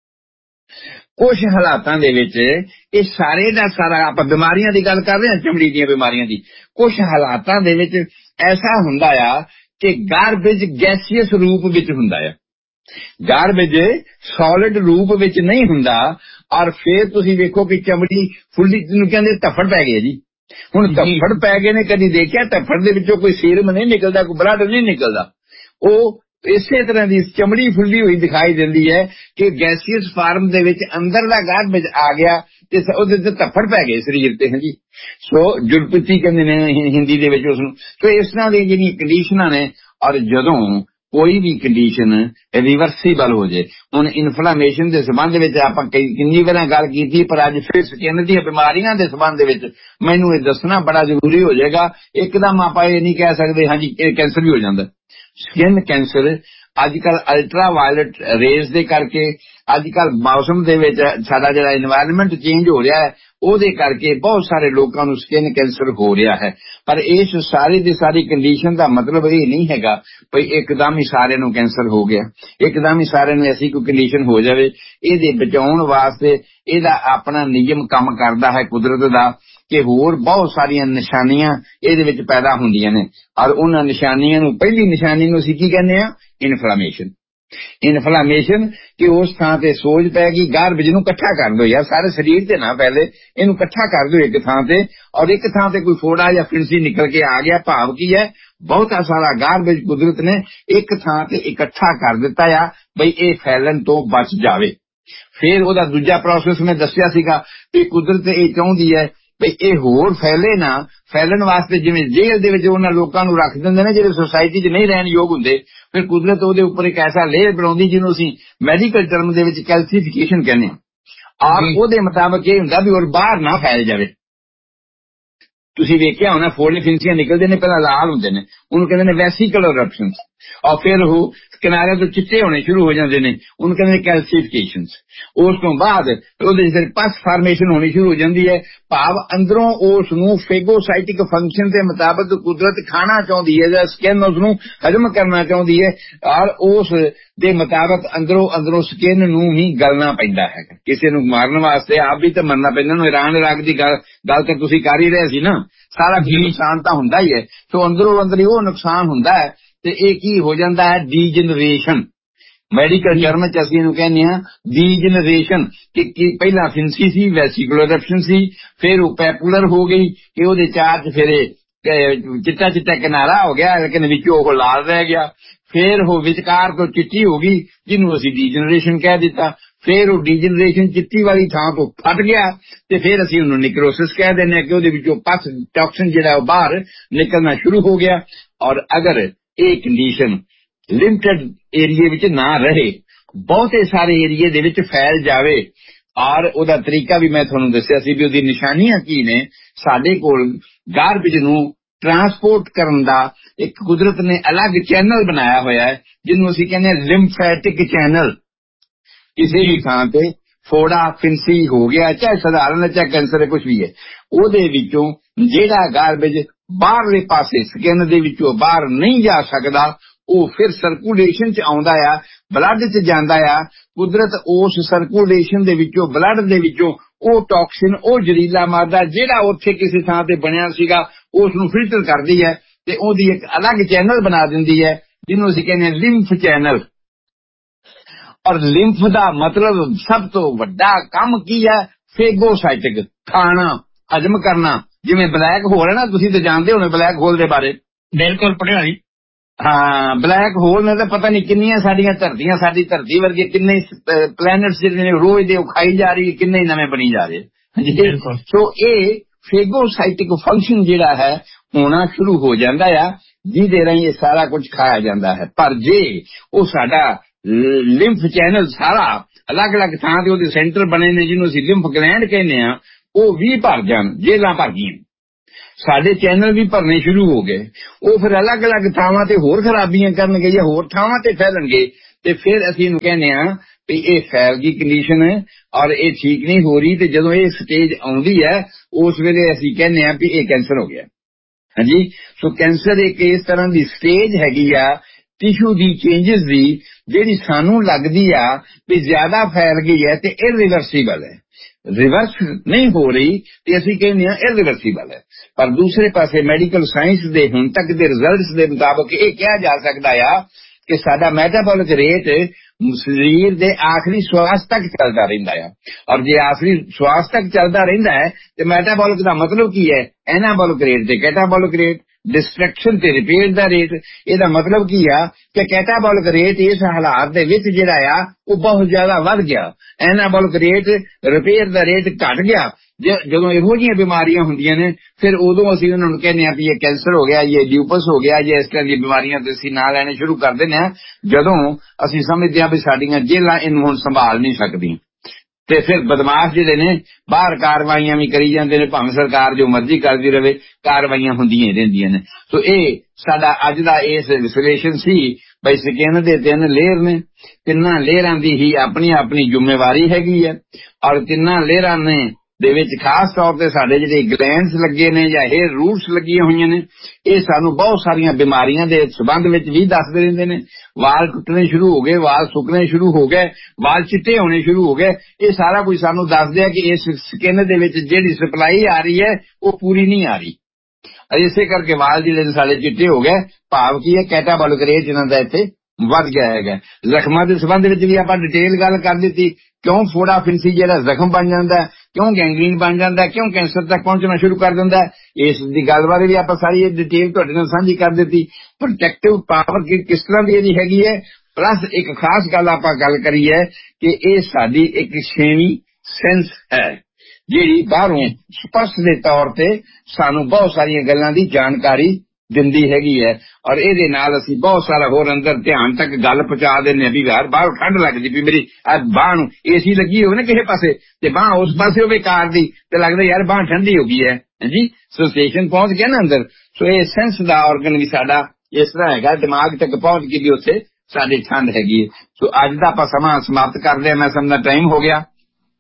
ਕੁਝ ਹਾਲਾਤਾਂ ਦੇ ਵਿੱਚ ਇਹ ਸਾਰੇ ਦਾ ਸਾਰਾ, ਆਪਾਂ ਬਿਮਾਰੀਆਂ ਦੀ ਗੱਲ ਕਰ ਰਹੇ ਹਾਂ, ਚਮੜੀ ਦੀਆਂ ਬਿਮਾਰੀਆਂ ਦੀ, ਕੁਝ ਹਾਲਾਤਾਂ ਦੇ ਵਿੱਚ ਐਸਾ ਹੁੰਦਾ ਆ ਕਿ ਗਾਰਬੇਜ ਗੈਸੀਅਸ ਰੂਪ ਵਿੱਚ ਹੁੰਦਾ ਆ, ਗਾਰਬੇਜ ਸੋਲਿਡ ਰੂਪ ਵਿੱਚ ਨਹੀਂ ਹੁੰਦਾ। ਔਰ ਫਿਰ ਤੁਸੀਂ ਵੇਖੋ ਕਿ ਚਮੜੀ ਫੁੱਲੀ, ਜਿਹਨੂੰ ਕਹਿੰਦੇ ਧੱਫੜ ਪੈ ਗਏ ਜੀ। ਹੁਣ ਧੱਫੜ ਪੈ ਗਏ ਨੇ, ਕਦੀ ਦੇਖਿਆ ਧੱਫੜ ਦੇ ਵਿੱਚੋਂ ਕੋਈ ਸੀਰਮ ਨਹੀਂ ਨਿਕਲਦਾ, ਕੋਈ ਬਲੱਡ ਨਹੀਂ ਨਿਕਲਦਾ, ਉਹ ਇਸੇ ਤਰ੍ਹਾਂ ਦੀ ਚਮੜੀ ਫੁੱਲੀ ਹੋਈ ਦਿਖਾਈ ਦਿੰਦੀ ਹੈ ਕਿ ਗੈਸੀਅਸ ਫਾਰਮ ਦੇ ਵਿੱਚ ਅੰਦਰਲਾ ਗਾਰਬੇਜ ਆ ਗਿਆ ਤੇ ਉਹਦੇ ਤੇ ਧੱਫੜ ਪੈ ਗਏ ਸਰੀਰ ਤੇ। ਹਾਂਜੀ, ਸੋ ਜੁੜਪਤੀ ਕਹਿੰਦੇ ਨੇ ਹਿੰਦੀ ਦੇ ਵਿੱਚ ਉਸਨੂੰ। ਸੋ ਇਸ ਤਰ੍ਹਾਂ ਦੀ ਜਿਹੜੀਆਂ ਕੰਡੀਸ਼ਨਾਂ ਨੇ, ਔਰ ਜਦੋਂ ਕੋਈ ਵੀ ਕੰਡੀਸ਼ਨ ਰਿਵਰਸੀਬਲ ਹੋ ਜੇ, ਹੁਣ ਇਨਫਲਾਮੇਸ਼ਨ ਦੇ ਸੰਬੰਧ ਵਿੱਚ ਆਪਾਂ ਕਈ ਕਿੰਨੀ ਵਾਰ ਗੱਲ ਕੀਤੀ, ਪਰ ਅੱਜ ਫਿਰ ਸਕਿਨ ਦੀਆਂ ਬਿਮਾਰੀਆਂ ਦੇ ਸੰਬੰਧ ਦੇ ਵਿੱਚ ਮੈਨੂੰ ਇਹ ਦੱਸਣਾ ਬੜਾ ਜ਼ਰੂਰੀ ਹੋ ਜਾਏਗਾ। ਇੱਕਦਮ ਆਪਾਂ ਇਹ ਨਹੀਂ ਕਹਿ ਸਕਦੇ ਹਾਂਜੀ ਇਹ ਕੈਂਸਰ ਵੀ ਹੋ ਜਾਂਦਾ। ਸਕਿਨ ਕੈਂਸਰ ਅੱਜ ਕੱਲ ਅਲਟਰਾ ਵਾਇਲਟ ਰੇਜ਼ ਦੇ ਕਰਕੇ, ਅੱਜ ਕੱਲ ਮੌਸਮ ਦੇ ਵਿੱਚ ਸਾਡਾ ਜਿਹੜਾ ਇਨਵਾਇਰਨਮੈਂਟ ਚੇਂਜ ਹੋ ਰਿਹਾ ਹੈ, ਉਹਦੇ ਕਰਕੇ ਬਹੁਤ ਸਾਰੇ ਲੋਕਾਂ ਨੂੰ ਸਕਿਨ ਕੈਂਸਰ ਹੋ ਰਿਹਾ ਹੈ। ਪਰ ਇਸ ਸਾਰੀ ਦੀ ਸਾਰੀ ਕੰਡੀਸ਼ਨ ਦਾ ਮਤਲਬ ਇਹ ਨਹੀਂ ਹੈਗਾ ਭਈ ਇੱਕਦਮ ਹੀ ਸਾਰਿਆਂ ਨੂੰ ਕੈਂਸਰ ਹੋ ਗਿਆ, ਇੱਕਦਮ ਹੀ ਸਾਰਿਆਂ ਨੂੰ ਐਸੀ ਕੋਈ ਕੰਡੀਸ਼ਨ ਹੋ ਜਾਵੇ। ਇਹਦੇ ਬਚਾਉਣ ਵਾਸਤੇ ਇਹਦਾ ਆਪਣਾ ਨਿਯਮ ਕੰਮ ਕਰਦਾ ਹੈ ਕੁਦਰਤ ਦਾ, ਕਿ ਹੋਰ ਬਹੁਤ ਸਾਰੀਆਂ ਨਿਸ਼ਾਨੀਆਂ ਇਹਦੇ ਵਿੱਚ ਪੈਦਾ ਹੁੰਦੀਆਂ ਨੇ। ਔਰ ਉਹਨਾਂ ਨਿਸ਼ਾਨੀਆਂ ਨੂੰ, ਪਹਿਲੀ ਨਿਸ਼ਾਨੀ ਨੂੰ ਅਸੀਂ ਕੀ ਕਹਿੰਦੇ ਆ, ਇਨਫਲਾਮੇਸ਼ਨ। ਇਨਫਲਾਮੇਸ਼ਨ ਕਿ ਉਸ ਥਾਂ ਤੇ ਸੋਜ ਪੈ ਗਈ, ਗਾਰਬੇਜ ਨੂੰ ਇਕੱਠਾ ਕਰ ਦਿਓ ਯਾਰ, ਸਾਰੇ ਸਰੀਰ ਤੇ ਨਾ ਫੈਲੇ, ਇਹਨੂੰ ਇਕੱਠਾ ਕਰ ਦਿਓ ਇੱਕ ਥਾਂ ਤੇ। ਔਰ ਇੱਕ ਥਾਂ ਤੇ ਕੋਈ ਫੋੜਾ ਜਾਂ ਫਿੰਸੀ ਨਿਕਲ ਕੇ ਆ ਗਿਆ, ਭਾਵ ਕੀ ਹੈ, ਬਹੁਤਾ ਸਾਰਾ ਗਾਰਬੇਜ ਕੁਦਰਤ ਨੇ ਇੱਕ ਥਾਂ ਤੇ ਇਕੱਠਾ ਕਰ ਦਿੱਤਾ ਆ ਬਈ ਇਹ ਫੈਲਣ ਤੋਂ ਬਚ ਜਾਵੇ। ਫਿਰ ਉਹਦਾ ਦੂਜਾ ਪ੍ਰੋਸੈਸ ਮੈਂ ਦੱਸਿਆ ਸੀਗਾ ਕਿ ਕੁਦਰਤ ਇਹ ਚਾਹੁੰਦੀ ਹੈ ਬਈ ਇਹ ਹੋਰ ਫੈਲੇ ਨਾ। ਫੈਲਣ ਵਾਸਤੇ ਜਿਵੇਂ ਜੇਲ੍ਹ ਦੇ ਵਿੱਚ ਉਹਨਾਂ ਲੋਕਾਂ ਨੂੰ ਰੱਖ ਦਿੰਦੇ ਨੇ ਜਿਹੜੇ ਸੁਸਾਇਟੀ 'ਚ ਨਹੀਂ ਰਹਿਣ ਯੋਗ ਹੁੰਦੇ, ਫਿਰ ਕੁਦਰਤ ਉਹਦੇ ਉੱਪਰ ਇੱਕ ਐਸਾ ਲੇਅਰ ਬਣਾਉਂਦੀ ਜਿਹਨੂੰ ਅਸੀਂ ਮੈਡੀਕਲ ਟਰਮ ਦੇ ਵਿੱਚ ਕੈਲਸੀਫਿਕੇਸ਼ਨ ਕਹਿੰਦੇ ਹਾਂ। ਔਰ ਉਹਦੇ ਮੁਤਾਬਕ ਇਹ ਹੁੰਦਾ ਵੀ ਉਹ ਬਾਹਰ ਨਾ ਫੈਲ ਜਾਵੇ। ਤੁਸੀਂ ਵੇਖਿਆ ਹੋਣਾ ਫੋੜੇ ਫਿੰਸੀਆਂ ਨਿਕਲਦੇ ਨੇ, ਪਹਿਲਾਂ ਲਾਲ ਹੁੰਦੇ ਨੇ, ਉਹਨੂੰ ਕਹਿੰਦੇ ਨੇ ਵੈਸੀਕਲ ਇਰਪਸ਼ਨਸ, ਔਰ ਫਿਰ ਉਹ ਕਿਨਾਰਿਆਂ ਤੋਂ ਚਿੱਟੇ ਹੋਣੇ ਸ਼ੁਰੂ ਹੋ ਜਾਂਦੇ ਨੇ, ਉਹਨੂੰ ਕਹਿੰਦੇ ਨੇ ਕੈਲਸੀਫਿਕੇਸ਼ਨਸ। ਉਸ ਤੋਂ ਬਾਅਦ ਉਹਦੇ ਵਿੱਚ ਪਸ ਫਾਰਮੇਸ਼ਨ ਹੋਣੀ ਸ਼ੁਰੂ ਹੋ ਜਾਂਦੀ ਹੈ, ਭਾਵ ਅੰਦਰੋਂ ਉਸ ਨੂੰ ਫੇਗੋਸਾਈਟਿਕ ਫੰਕਸ਼ਨ ਦੇ ਮੁਤਾਬਕ ਕੁਦਰਤ ਖਾਣਾ ਚਾਹੁੰਦੀ ਹੈ ਜਾਂ ਸਕਿਨ ਉਸ ਨੂੰ ਹਜ਼ਮ ਕਰਨਾ ਚਾਹੁੰਦੀ ਹੈ, ਔਰ ਉਸ ਦੇ ਮੁਤਾਬਕ ਅੰਦਰੋਂ ਅੰਦਰੋਂ ਸਕਿਨ ਨੂੰ ਹੀ ਗਲਣਾ ਪੈਂਦਾ ਹੈ। ਕਿਸੇ ਨੂੰ ਮਾਰਨ ਵਾਸਤੇ ਆਪ ਵੀ ਤਾਂ ਮਰਨਾ ਪੈਂਦਾ ਨੂੰ। ਇਰਾਨ ਇਰਾਕ ਦੀ ਗੱਲ ਗੱਲ ਤਾਂ ਤੁਸੀਂ ਕਰ ਹੀ ਰਹੇ ਸੀ ਨਾ, ਸਾਰਾ ਨੁਕਸਾਨ ਤਾਂ ਹੁੰਦਾ ਹੀ ਹੈ। ਸੋ ਅੰਦਰੋਂ ਅੰਦਰ ਹੀ ਉਹ ਨੁਕਸਾਨ ਹੁੰਦਾ ਹੈ ਤੇ ਇਹ ਕੀ ਹੋ ਜਾਂਦਾ ਹੈ, ਡੀਜਨਰੇਸ਼ਨ। ਮੈਡੀਕਲ ਟਰਮ ਚ ਅਸੀਂ ਇਹਨੂੰ ਕਹਿੰਦੇ ਹਾਂ ਡੀਜਨਰੇਸ਼ਨ, ਕਿ ਪਹਿਲਾਂ ਫਿੰਸੀ ਸੀ, ਵੈਸੀਕੂਲਰ ਇਰਪਸ਼ਨ ਸੀ, ਫਿਰ ਉਹ ਪੈਪੂਲਰ ਹੋ ਗਈ ਕਿ ਉਹਦੇ ਚਾਰ ਚ ਫਿਰ ਚਿੱਟਾ ਚਿੱਟਾ ਕਿਨਾਰਾ ਹੋ ਗਿਆ, ਲੇਕਿਨ ਵਿੱਚੋਂ ਉਹ ਲਾਲ ਰਹਿ ਗਿਆ। ਫਿਰ ਉਹ ਵਿਚਕਾਰ ਤੋਂ ਚਿੱਟੀ ਹੋ ਗਈ, ਜਿਹਨੂੰ ਅਸੀਂ ਡੀਜਨਰੇਸ਼ਨ ਕਹਿ ਦਿੱਤਾ। ਫਿਰ ਉਹ ਡੀਜਨਰੇਸ਼ਨ ਚਿੱਟੀ ਵਾਲੀ ਥਾਂ ਤੋਂ ਫਟ ਗਿਆ ਤੇ ਫਿਰ ਅਸੀਂ ਉਹਨੂੰ ਨਿਕਰੋਸਿਸ ਕਹਿ ਦਿੰਦੇ ਹਾਂ ਕਿ ਉਹਦੇ ਵਿੱਚੋਂ ਪਸ ਟੌਕਸਿਨ ਜਿਹੜਾ ਉਹ ਬਾਹਰ ਨਿਕਲਣਾ ਸ਼ੁਰੂ ਹੋ ਗਿਆ। ਔਰ ਅਗਰ ਇਹ ਕੰਡੀਸ਼ਨ ਲਿਮਟਿਡ ਏਰੀਏ ਵਿੱਚ ਨਾ ਰਹੇ, ਬਹੁਤੇ ਸਾਰੇ ਏਰੀਏ ਦੇ ਵਿੱਚ ਫੈਲ ਜਾਵੇ, ਔਰ ਉਹਦਾ ਤਰੀਕਾ ਵੀ ਮੈਂ ਤੁਹਾਨੂੰ ਦੱਸਿਆ ਸੀ ਵੀ ਉਹਦੀ ਨਿਸ਼ਾਨੀਆਂ ਕੀ ਨੇ। ਸਾਡੇ ਕੋਲ ਗਾਰਬੇਜ ਨੂੰ ਟਰਾਂਸਪੋਰਟ ਕਰਨ ਦਾ ਇੱਕ ਕੁਦਰਤ ਨੇ ਅਲੱਗ ਚੈਨਲ ਬਣਾਇਆ ਹੋਇਆ ਹੈ, ਜਿਹਨੂੰ ਅਸੀਂ ਕਹਿੰਦੇ ਹਾਂ ਲਿੰਫੈਟਿਕ ਚੈਨਲ। ਕਿਸੇ ਵੀ ਥਾਂ ਤੇ ਫੋੜਾ ਫਿੰਸੀ ਹੋ ਗਿਆ, ਚਾਹੇ ਸਧਾਰਨ ਚਾਹੇ ਕੈਂਸਰ ਕੁਝ ਵੀ ਹੈ, ਉਹਦੇ ਵਿੱਚੋਂ ਜਿਹੜਾ ਗਾਰਬੇਜ ਬਾਹਰਲੇ ਪਾਸੇ ਸਕਿਨ ਦੇ ਵਿੱਚੋਂ ਬਾਹਰ ਨਹੀਂ ਜਾ ਸਕਦਾ, ਉਹ ਫਿਰ ਸਰਕੂਲੇਸ਼ਨ ਚ ਆਉਂਦਾ ਆ, ਬਲੱਡ ਚ ਜਾਂਦਾ ਆ। ਕੁਦਰਤ ਉਸ ਸਰਕੂਲੇਸ਼ਨ ਦੇ ਵਿੱਚੋਂ, ਬਲੱਡ ਦੇ ਵਿੱਚੋਂ ਉਹ ਟੌਕਸਿਨ, ਉਹ ਜ਼ਹਿਰੀਲਾ ਮਾਦਾ ਜਿਹੜਾ ਉੱਥੇ ਕਿਸੇ ਥਾਂ ਤੇ ਬਣਿਆ ਸੀਗਾ, ਉਸ ਨੂੰ ਫਿਲਟਰ ਕਰਦੀ ਹੈ ਤੇ ਉਹਦੀ ਇੱਕ ਅਲੱਗ ਚੈਨਲ ਬਣਾ ਦਿੰਦੀ ਹੈ, ਜਿਹਨੂੰ ਅਸੀਂ ਕਹਿੰਦੇ ਹਾਂ ਲਿੰਫ ਚੈਨਲ। ਔਰ ਲਿੰਫ ਦਾ ਮਤਲਬ ਸਭ ਤੋਂ ਵੱਡਾ ਕੰਮ ਕੀ ਹੈ, ਫੇਗੋਸਾਈਟਿਕ ਖਾਣਾ ਹਜਮ ਕਰਨਾ, ਜਿਵੇਂ ਬਲੈਕ ਹੋਲ ਹੈ ਨਾ, ਤੁਸੀਂ ਤਾਂ ਜਾਣਦੇ ਹੋਣੇ ਬਲੈਕ ਹੋਲ ਦੇ ਬਾਰੇ। ਬਿਲਕੁਲ ਪੜਿਆ ਜੀ। ਹਾਂ, ਬਲੈਕ ਹੋਲ ਨੇ ਤਾਂ ਪਤਾ ਨਹੀਂ ਕਿੰਨੀਆਂ ਸਾਡੀਆਂ ਧਰਤੀਆਂ, ਸਾਡੀ ਧਰਤੀ ਵਰਗੇ ਕਿੰਨੇ ਪਲੈਨਟਸ ਜਿਹੜੇ ਨੇ ਰੋਜ਼ ਦੇ ਉਖਾਈ ਜਾ ਰਹੀ, ਕਿੰਨੇ ਨਵੇਂ ਬਣੀ ਜਾ ਰਹੇ। ਸੋ ਇਹ ਫੇਗੋਸਾਈਟਿਕ ਫੰਕਸ਼ਨ ਜਿਹੜਾ ਹੈ ਹੋਣਾ ਸ਼ੁਰੂ ਹੋ ਜਾਂਦਾ ਆ, ਜਿਹਦੇ ਰਾਹੀਂ ਇਹ ਸਾਰਾ ਕੁਝ ਖਾਇਆ ਜਾਂਦਾ ਹੈ। ਪਰ ਜੇ ਉਹ ਸਾਡਾ ਲਿੰਫ ਚੈਨਲ ਸਾਰਾ ਅਲੱਗ ਅਲੱਗ ਥਾਂ ਤੇ ਉਹਦੇ ਸੈਂਟਰ ਬਣੇ ਨੇ, ਜਿਹਨੂੰ ਅਸੀਂ ਲਿੰਫ ਗਲੈਂਡ ਕਹਿੰਦੇ ਆ, ਉਹ ਵੀ ਭਰ ਜਾਣ, ਜੇਲਾਂ ਭਰ ਗਈਆਂ, ਸਾਡੇ ਚੈਨਲ ਵੀ ਭਰਨੇ ਸ਼ੁਰੂ ਹੋ ਗਏ, ਉਹ ਫਿਰ ਅਲੱਗ ਅਲੱਗ ਥਾਵਾਂ ਤੇ ਹੋਰ ਖਰਾਬੀਆਂ ਕਰਨਗੇ ਜਾਂ ਹੋਰ ਥਾਵਾਂ ਤੇ ਫੈਲਣਗੇ, ਤੇ ਫਿਰ ਅਸੀਂ ਇਹਨੂੰ ਕਹਿੰਦੇ ਆ ਵੀ ਇਹ ਫੈਲ ਗਈ ਕੰਡੀਸ਼ਨ ਔਰ ਇਹ ਠੀਕ ਨਹੀਂ ਹੋ ਰਹੀ। ਤੇ ਜਦੋਂ ਇਹ ਸਟੇਜ ਆਉਂਦੀ ਹੈ ਉਸ ਵੇਲੇ ਅਸੀਂ ਕਹਿੰਦੇ ਆ ਵੀ ਇਹ ਕੈਂਸਰ ਹੋ ਗਿਆ। ਹਾਂਜੀ, ਸੋ ਕੈਂਸਰ ਇੱਕ ਇਸ ਤਰ੍ਹਾਂ ਦੀ ਸਟੇਜ ਹੈਗੀ ਆ ਟਿਸ਼ੂ ਦੀ ਚੇਂਜਸ ਦੀ, ਜਿਹੜੀ ਸਾਨੂੰ ਲੱਗਦੀ ਆ ਵੀ ਜ਼ਿਆਦਾ ਫੈਲ ਗਈ ਹੈ ਤੇ ਇਰਰਿਵਰਸੀਬਲ ਹੈ, ਰਿਵਰਸ ਨਹੀਂ ਹੋ ਰਹੀ ਤੇ ਅਸੀਂ ਕਹਿੰਦੇ ਹਾਂ ਇਰਰਿਵਰਸੀਬਲ ਹੈ। ਪਰ ਦੂਸਰੇ ਪਾਸੇ ਮੈਡੀਕਲ ਸਾਇੰਸ ਦੇ ਹੁਣ ਤੱਕ ਦੇ ਰਿਜ਼ਲਟਸ ਦੇ ਮੁਤਾਬਕ ਇਹ ਕਿਹਾ ਜਾ ਸਕਦਾ ਆ ਕਿ ਸਾਡਾ ਮੈਟਾਬੋਲਿਕ ਰੇਟ ਸਰੀਰ ਦੇ ਆਖਰੀ ਸਵਾਸ ਤੱਕ ਚੱਲਦਾ ਰਹਿੰਦਾ ਆ, ਔਰ ਜੇ ਆਖਰੀ ਸਵਾਸ ਤੱਕ ਚੱਲਦਾ ਰਹਿੰਦਾ ਹੈ ਤੇ ਮੈਟਾਬੋਲਿਕ ਦਾ ਮਤਲਬ ਕੀ ਹੈ? ਐਨਾਬੋਲਿਕ ਰੇਟ ਤੇ ਕੈਟਾਬੋਲਿਕ ਰੇਟ, ਡਿਸਟਰੈਕਸ਼ਨ ਤੇ ਰਿਪੇਅਰ ਦਾ ਰੇਟ। ਇਹਦਾ ਮਤਲਬ ਕੀ ਆ ਕਿ ਕੈਟਾਬੋਲਿਕ ਰੇਟ ਇਸ ਹਾਲਾਤ ਦੇ ਵਿੱਚ ਜਿਹੜਾ ਆ ਉਹ ਬਹੁਤ ਜ਼ਿਆਦਾ ਵੱਧ ਗਿਆ, ਐਨਾਬੋਲਿਕ ਰੇਟ ਰਿਪੇਅਰ ਦਾ ਰੇਟ ਘਟ ਗਿਆ। ਜਦੋਂ ਇਹੋ ਜਿਹੀਆਂ ਬਿਮਾਰੀਆਂ ਹੁੰਦੀਆਂ ਨੇ ਫਿਰ ਉਦੋਂ ਅਸੀਂ ਉਹਨਾਂ ਨੂੰ ਕਹਿੰਦੇ ਹਾਂ ਵੀ ਇਹ ਕੈਂਸਰ ਹੋ ਗਿਆ, ਇਹ ਲਿਊਪਸ ਹੋ ਗਿਆ, ਜਾਂ ਇਸ ਤਰ੍ਹਾਂ ਦੀਆਂ ਬਿਮਾਰੀਆਂ ਤੇ ਅਸੀਂ ਨਾਂ ਲੈਣੇ ਸ਼ੁਰੂ ਕਰ ਦਿੰਦੇ ਹਾਂ, ਜਦੋਂ ਅਸੀਂ ਸਮਝਦੇ ਹਾਂ ਵੀ ਸਾਡੀਆਂ ਜੇਲਾਂ ਇਹਨੂੰ ਹੁਣ ਸੰਭਾਲ ਨਹੀਂ ਸਕਦੀਆਂ। ਤੇ ਫਿਰ ਬਦਮਾਸ਼ ਜਿਹੜੇ ਨੇ ਬਾਹਰ ਕਾਰਵਾਈਆਂ ਵੀ ਕਰੀ ਜਾਂਦੇ ਨੇ, ਭਾਵੇਂ ਸਰਕਾਰ ਜੋ ਮਰਜ਼ੀ ਕਰਦੀ ਰਹੇ, ਕਾਰਵਾਈਆਂ ਹੁੰਦੀਆਂ ਰਹਿੰਦੀਆਂ ਨੇ। ਸੋ ਇਹ ਸਾਡਾ ਅੱਜ ਦਾ ਇਸ ਵਿਸ਼ਲੇਸ਼ਣ ਸੀ ਬਈ ਸਕਿਨ ਦੇ ਤਿੰਨ ਲੇਅਰ ਨੇ, ਤਿੰਨਾਂ ਲੇਅਰਾਂ ਦੀ ਹੀ ਆਪਣੀ ਆਪਣੀ ਜ਼ਿੰਮੇਵਾਰੀ ਹੈਗੀ ਹੈ, ਔਰ ਤਿੰਨਾਂ ਲੇਅਰਾਂ ਨੇ ਦੇ ਵਿੱਚ ਖਾਸ ਤੌਰ ਤੇ ਸਾਡੇ ਜਿਹੜੇ ਗਲੈਂਡਸ ਲੱਗੇ ਨੇ ਜਾਂ ਹੇਅਰ ਰੂਟਸ ਲੱਗੀਆਂ ਹੋਈਆਂ ਨੇ, ਇਹ ਸਾਨੂੰ ਬਹੁਤ ਸਾਰੀਆਂ ਬਿਮਾਰੀਆਂ ਦੇ ਸਬੰਧ ਵਿੱਚ ਵੀ ਦੱਸਦੇ ਰਹਿੰਦੇ ਨੇ। ਵਾਲ ਟੁੱਟਣੇ ਸ਼ੁਰੂ ਹੋ ਗਏ, ਵਾਲ ਸੁੱਕਣੇ ਸ਼ੁਰੂ ਹੋ ਗਏ, ਵਾਲ ਚਿੱਟੇ ਹੋਣੇ ਸ਼ੁਰੂ ਹੋ ਗਏ, ਇਹ ਸਾਰਾ ਕੁਝ ਸਾਨੂੰ ਦੱਸਦੇ ਆ ਕਿ ਇਸ ਸਕਿਨ ਦੇ ਵਿੱਚ ਜਿਹੜੀ ਸਪਲਾਈ ਆ ਰਹੀ ਹੈ ਉਹ ਪੂਰੀ ਨਹੀਂ ਆ ਰਹੀ। ਇਸੇ ਕਰਕੇ ਵਾਲ ਜਿਹੜੇ ਸਾਡੇ ਚਿੱਟੇ ਹੋ ਗਏ, ਭਾਵ ਕੀ ਹੈ ਕੈਟਾਬੋਲਿਕ ਰੇਟ ਇਹਨਾਂ ਦਾ ਇੱਥੇ ਵੱਧ ਗਿਆ ਹੈਗਾ। ਜ਼ਖਮਾਂ ਦੇ ਸਬੰਧ ਵਿੱਚ ਵੀ ਆਪਾਂ ਡਿਟੇਲ ਗੱਲ ਕਰ ਦਿੱਤੀ, ਕਿਉਂ ਫੋੜਾ ਫਿੰਸੀ ਜਿਹੜਾ ਜ਼ਖਮ ਬਣ ਜਾਂਦਾ, ਕਿਉਂ ਗੈਂਗਰੀਨ ਬਣ ਜਾਂਦਾ, ਕਿਉਂ ਕੈਂਸਰ ਤੱਕ ਪਹੁੰਚਣਾ ਸ਼ੁਰੂ ਕਰ ਦਿੰਦਾ, ਇਸ ਦੀ ਗੱਲ ਬਾਰੇ ਵੀ ਆਪਾਂ ਸਾਰੀ ਇਹ ਡਿਟੇਲ ਤੁਹਾਡੇ ਨਾਲ ਸਾਂਝੀ ਕਰ ਦਿੱਤੀ। ਪ੍ਰੋਟੈਕਟਿਵ ਪਾਵਰ ਕਿਸ ਤਰ੍ਹਾਂ ਦੀ ਇਹਦੀ ਹੈਗੀ ਹੈ, ਪਲੱਸ ਇੱਕ ਖਾਸ ਗੱਲ ਆਪਾਂ ਗੱਲ ਕਰੀ ਹੈ ਕਿ ਇਹ ਸਾਡੀ ਇੱਕ ਛੇਵੀਂ ਸੈਂਸ ਹੈ, ਜਿਹੜੀ ਬਾਹਰੋਂ ਸਪਸ਼ਟ ਦੇ ਤੌਰ ਤੇ ਸਾਨੂੰ ਬਹੁਤ ਸਾਰੀਆਂ ਗੱਲਾਂ ਦੀ ਜਾਣਕਾਰੀ ਦਿੰਦੀ ਹੈਗੀ ਹੈ, ਔਰ ਇਹਦੇ ਨਾਲ ਅਸੀਂ ਬਹੁਤ ਸਾਰਾ ਹੋਰ ਅੰਦਰ ਧਿਆਨ ਤੱਕ ਗੱਲ ਪਹੁੰਚਾ ਦਿੰਦੇ ਹਾਂ ਵੀ ਯਾਰ ਬਾਹਰ ਠੰਡ ਲੱਗਦੀ ਵੀ ਮੇਰੀ ਬਾਂਹ ਨੂੰ ਏਸੀ ਲੱਗੀ ਹੋਵੇ ਨਾ ਕਿਸੇ ਪਾਸੇ ਤੇ ਬਾਂਹ ਉਸ ਪਾਸੇ ਹੋਵੇ ਕਾਰ ਦੀ ਤੇ ਲੱਗਦਾ ਯਾਰ ਬਾਂਹ ਠੰਡੀ ਹੋ ਗਈ ਹੈ ਜੀ, ਸੈਂਸੇਸ਼ਨ ਪਹੁੰਚ ਗਿਆ ਨਾ ਅੰਦਰ। ਸੋ ਇਹ ਸੈਂਸ ਦਾ ਆਰਗਨ ਵੀ ਸਾਡਾ ਇਸ ਤਰ੍ਹਾਂ ਹੈਗਾ, ਦਿਮਾਗ ਤੱਕ ਪਹੁੰਚ ਕੇ ਵੀ ਉੱਥੇ ਸਾਡੀ ਠੰਡ ਹੈਗੀ ਹੈ। ਸੋ ਅੱਜ ਦਾ ਆਪਾਂ ਸਮਾਂ ਸਮਾਪਤ ਕਰਦੇ ਹਾਂ, ਮੈਂ ਸਮਝਦਾ ਟਾਈਮ ਹੋ ਗਿਆ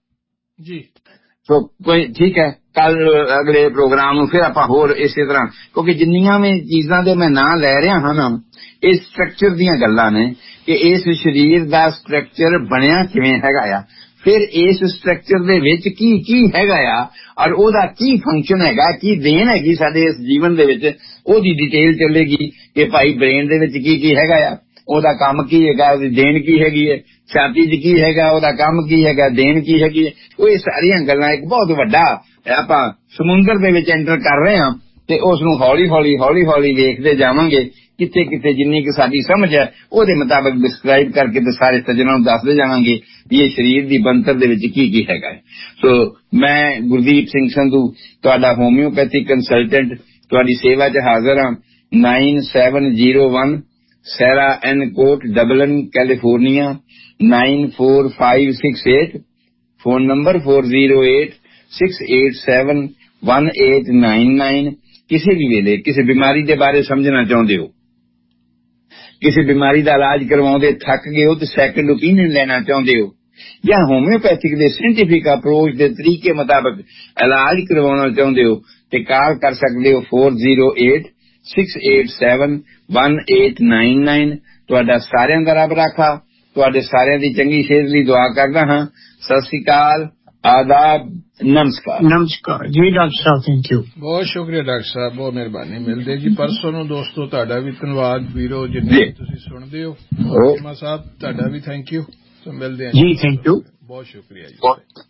ਜੀ। ਸੋ ਕੋਈ ਠੀਕ ਹੈ, ਕੱਲ ਅਗਲੇ ਪ੍ਰੋਗਰਾਮ ਨੂੰ ਫਿਰ ਆਪਾਂ ਹੋਰ ਇਸੇ ਤਰ੍ਹਾਂ, ਕਿਉਂਕਿ ਜਿੰਨੀਆਂ ਵੀ ਚੀਜ਼ਾਂ ਦੇ ਮੈਂ ਨਾਂ ਲੈ ਰਿਹਾ ਹਾਂ ਨਾ, ਇਹ ਸਟਰਕਚਰ ਦੀਆਂ ਗੱਲਾਂ ਨੇ ਕਿ ਇਸ ਸਰੀਰ ਦਾ ਸਟਰਕਚਰ ਬਣਿਆ ਕਿਵੇਂ ਹੈਗਾ ਆ, ਫਿਰ ਇਸ ਸਟਰਕਚਰ ਦੇ ਵਿੱਚ ਕੀ ਕੀ ਹੈਗਾ ਆ, ਔਰ ਉਹਦਾ ਕੀ ਫੰਕਸ਼ਨ ਹੈਗਾ, ਕੀ ਦੇਣ ਹੈਗੀ ਸਾਡੇ ਇਸ ਜੀਵਨ ਦੇ ਵਿੱਚ, ਉਹਦੀ ਡਿਟੇਲ ਚੱਲੇਗੀ ਕਿ ਭਾਈ ਬ੍ਰੇਨ ਦੇ ਵਿੱਚ ਕੀ ਕੀ ਹੈਗਾ ਆ, ਉਹਦਾ ਕੰਮ ਕੀ ਹੈਗਾ, ਉਹਦੀ ਦੇਣ ਕੀ ਹੈਗੀ ਹੈ, ਛਾਤੀ 'ਚ ਕੀ ਹੈਗਾ, ਉਹਦਾ ਕੰਮ ਕੀ ਹੈਗਾ, ਦੇਣ ਕੀ ਹੈਗੀ ਹੈ। ਉਹ ਇਹ ਸਾਰੀਆਂ ਗੱਲਾਂ ਇੱਕ ਬਹੁਤ ਵੱਡਾ ਆਪਾਂ ਸਮੁੰਦਰ ਦੇ ਵਿੱਚ ਐਂਟਰ ਕਰ ਰਹੇ ਹਾਂ ਤੇ ਉਸ ਨੂੰ ਹੌਲੀ ਹੌਲੀ ਹੌਲੀ ਹੌਲੀ ਵੇਖਦੇ ਜਾਵਾਂਗੇ, ਕਿੱਥੇ ਕਿੱਥੇ ਜਿੰਨੀ ਕਿ ਸਾਡੀ ਸਮਝ ਹੈ ਉਹਦੇ ਮੁਤਾਬਕ ਡਿਸਕ੍ਰਾਈਬ ਕਰਕੇ ਤੇ ਸਾਰੇ ਸੱਜਣਾਂ ਨੂੰ ਦੱਸਦੇ ਜਾਵਾਂਗੇ ਵੀ ਇਹ ਸਰੀਰ ਦੀ ਬਣਤਰ ਦੇ ਵਿੱਚ ਕੀ ਕੀ ਹੈਗਾ। ਸੋ ਮੈਂ ਗੁਰਦੀਪ ਸਿੰਘ ਸੰਧੂ, ਤੁਹਾਡਾ ਹੋਮਿਓਪੈਥਿਕ ਕੰਸਲਟੈਂਟ, ਤੁਹਾਡੀ ਸੇਵਾ 'ਚ ਹਾਜ਼ਰ ਹਾਂ। ਨਾਈਨ ਸੈਵਨ ਜ਼ੀਰੋ ਵਨ ਸੈਰਾ ਐਨ ਕੋਟ, ਡਬਲਨ, California nine four five six eight, phone number four zero eight six eight seven one eight nine nine. ਕਿਸੇ ਵੀ ਵੇਲੇ ਕਿਸੇ ਬਿਮਾਰੀ ਦੇ ਬਾਰੇ ਸਮਝਣਾ ਚਾਹੁੰਦੇ ਹੋ, ਕਿਸੇ ਬਿਮਾਰੀ ਦਾ ਇਲਾਜ ਕਰਵਾਉਂਦੇ ਥੱਕ ਗਏ ਹੋ ਤੇ ਸੈਕੰਡ ਓਪੀਨੀਅਨ ਲੈਣਾ ਚਾਹੁੰਦੇ ਹੋ, ਜਾਂ ਹੋਮਿਓਪੈਥਿਕ ਦੇ ਸਾਇੰਟੀਫਿਕ ਅਪਰੋਚ ਦੇ ਤਰੀਕੇ ਮੁਤਾਬਕ ਇਲਾਜ ਕਰਵਾਉਣਾ ਚਾਹੁੰਦੇ ਹੋ ਤੇ ਕਾਲ ਕਰ ਸਕਦੇ ਹੋ four zero eight six eight seven one eight nine nine. ਤੁਹਾਡਾ ਸਾਰਿਆਂ ਦਾ ਰੱਬ ਰਾਖਾ, ਤੁਹਾਡੇ ਸਾਰਿਆਂ ਦੀ ਚੰਗੀ ਸਿਹਤ ਲਈ ਦੁਆ ਕਰਦਾ ਹਾਂ। ਸਤਿ ਸ੍ਰੀ ਅਕਾਲ, ਆਦਾਬ, ਨਮਸਕਾਰ। ਨਮਸਕਾਰ ਜੀ ਡਾਕਟਰ ਸਾਹਿਬ, ਥੈਂਕ ਯੂ, ਬਹੁਤ ਸ਼ੁਕਰੀਆ ਡਾਕਟਰ ਸਾਹਿਬ, ਬਹੁਤ ਮਿਹਰਬਾਨੀ। ਮਿਲਦੇ ਜੀ ਪਰਸੋਂ ਨੂੰ ਦੋਸਤੋ, ਤੁਹਾਡਾ ਵੀ ਧੰਨਵਾਦ ਵੀਰੋ ਜਿੰਨੇ ਤੁਸੀਂ ਸੁਣਦੇ ਹੋ। ਸਾਹਿਬ ਤੁਹਾਡਾ ਵੀ ਥੈਂਕ ਯੂ। ਮਿਲਦੇ ਹਾਂ ਜੀ, ਥੈਂਕ ਯੂ, ਬਹੁਤ ਸ਼ੁਕਰੀਆ ਜੀ।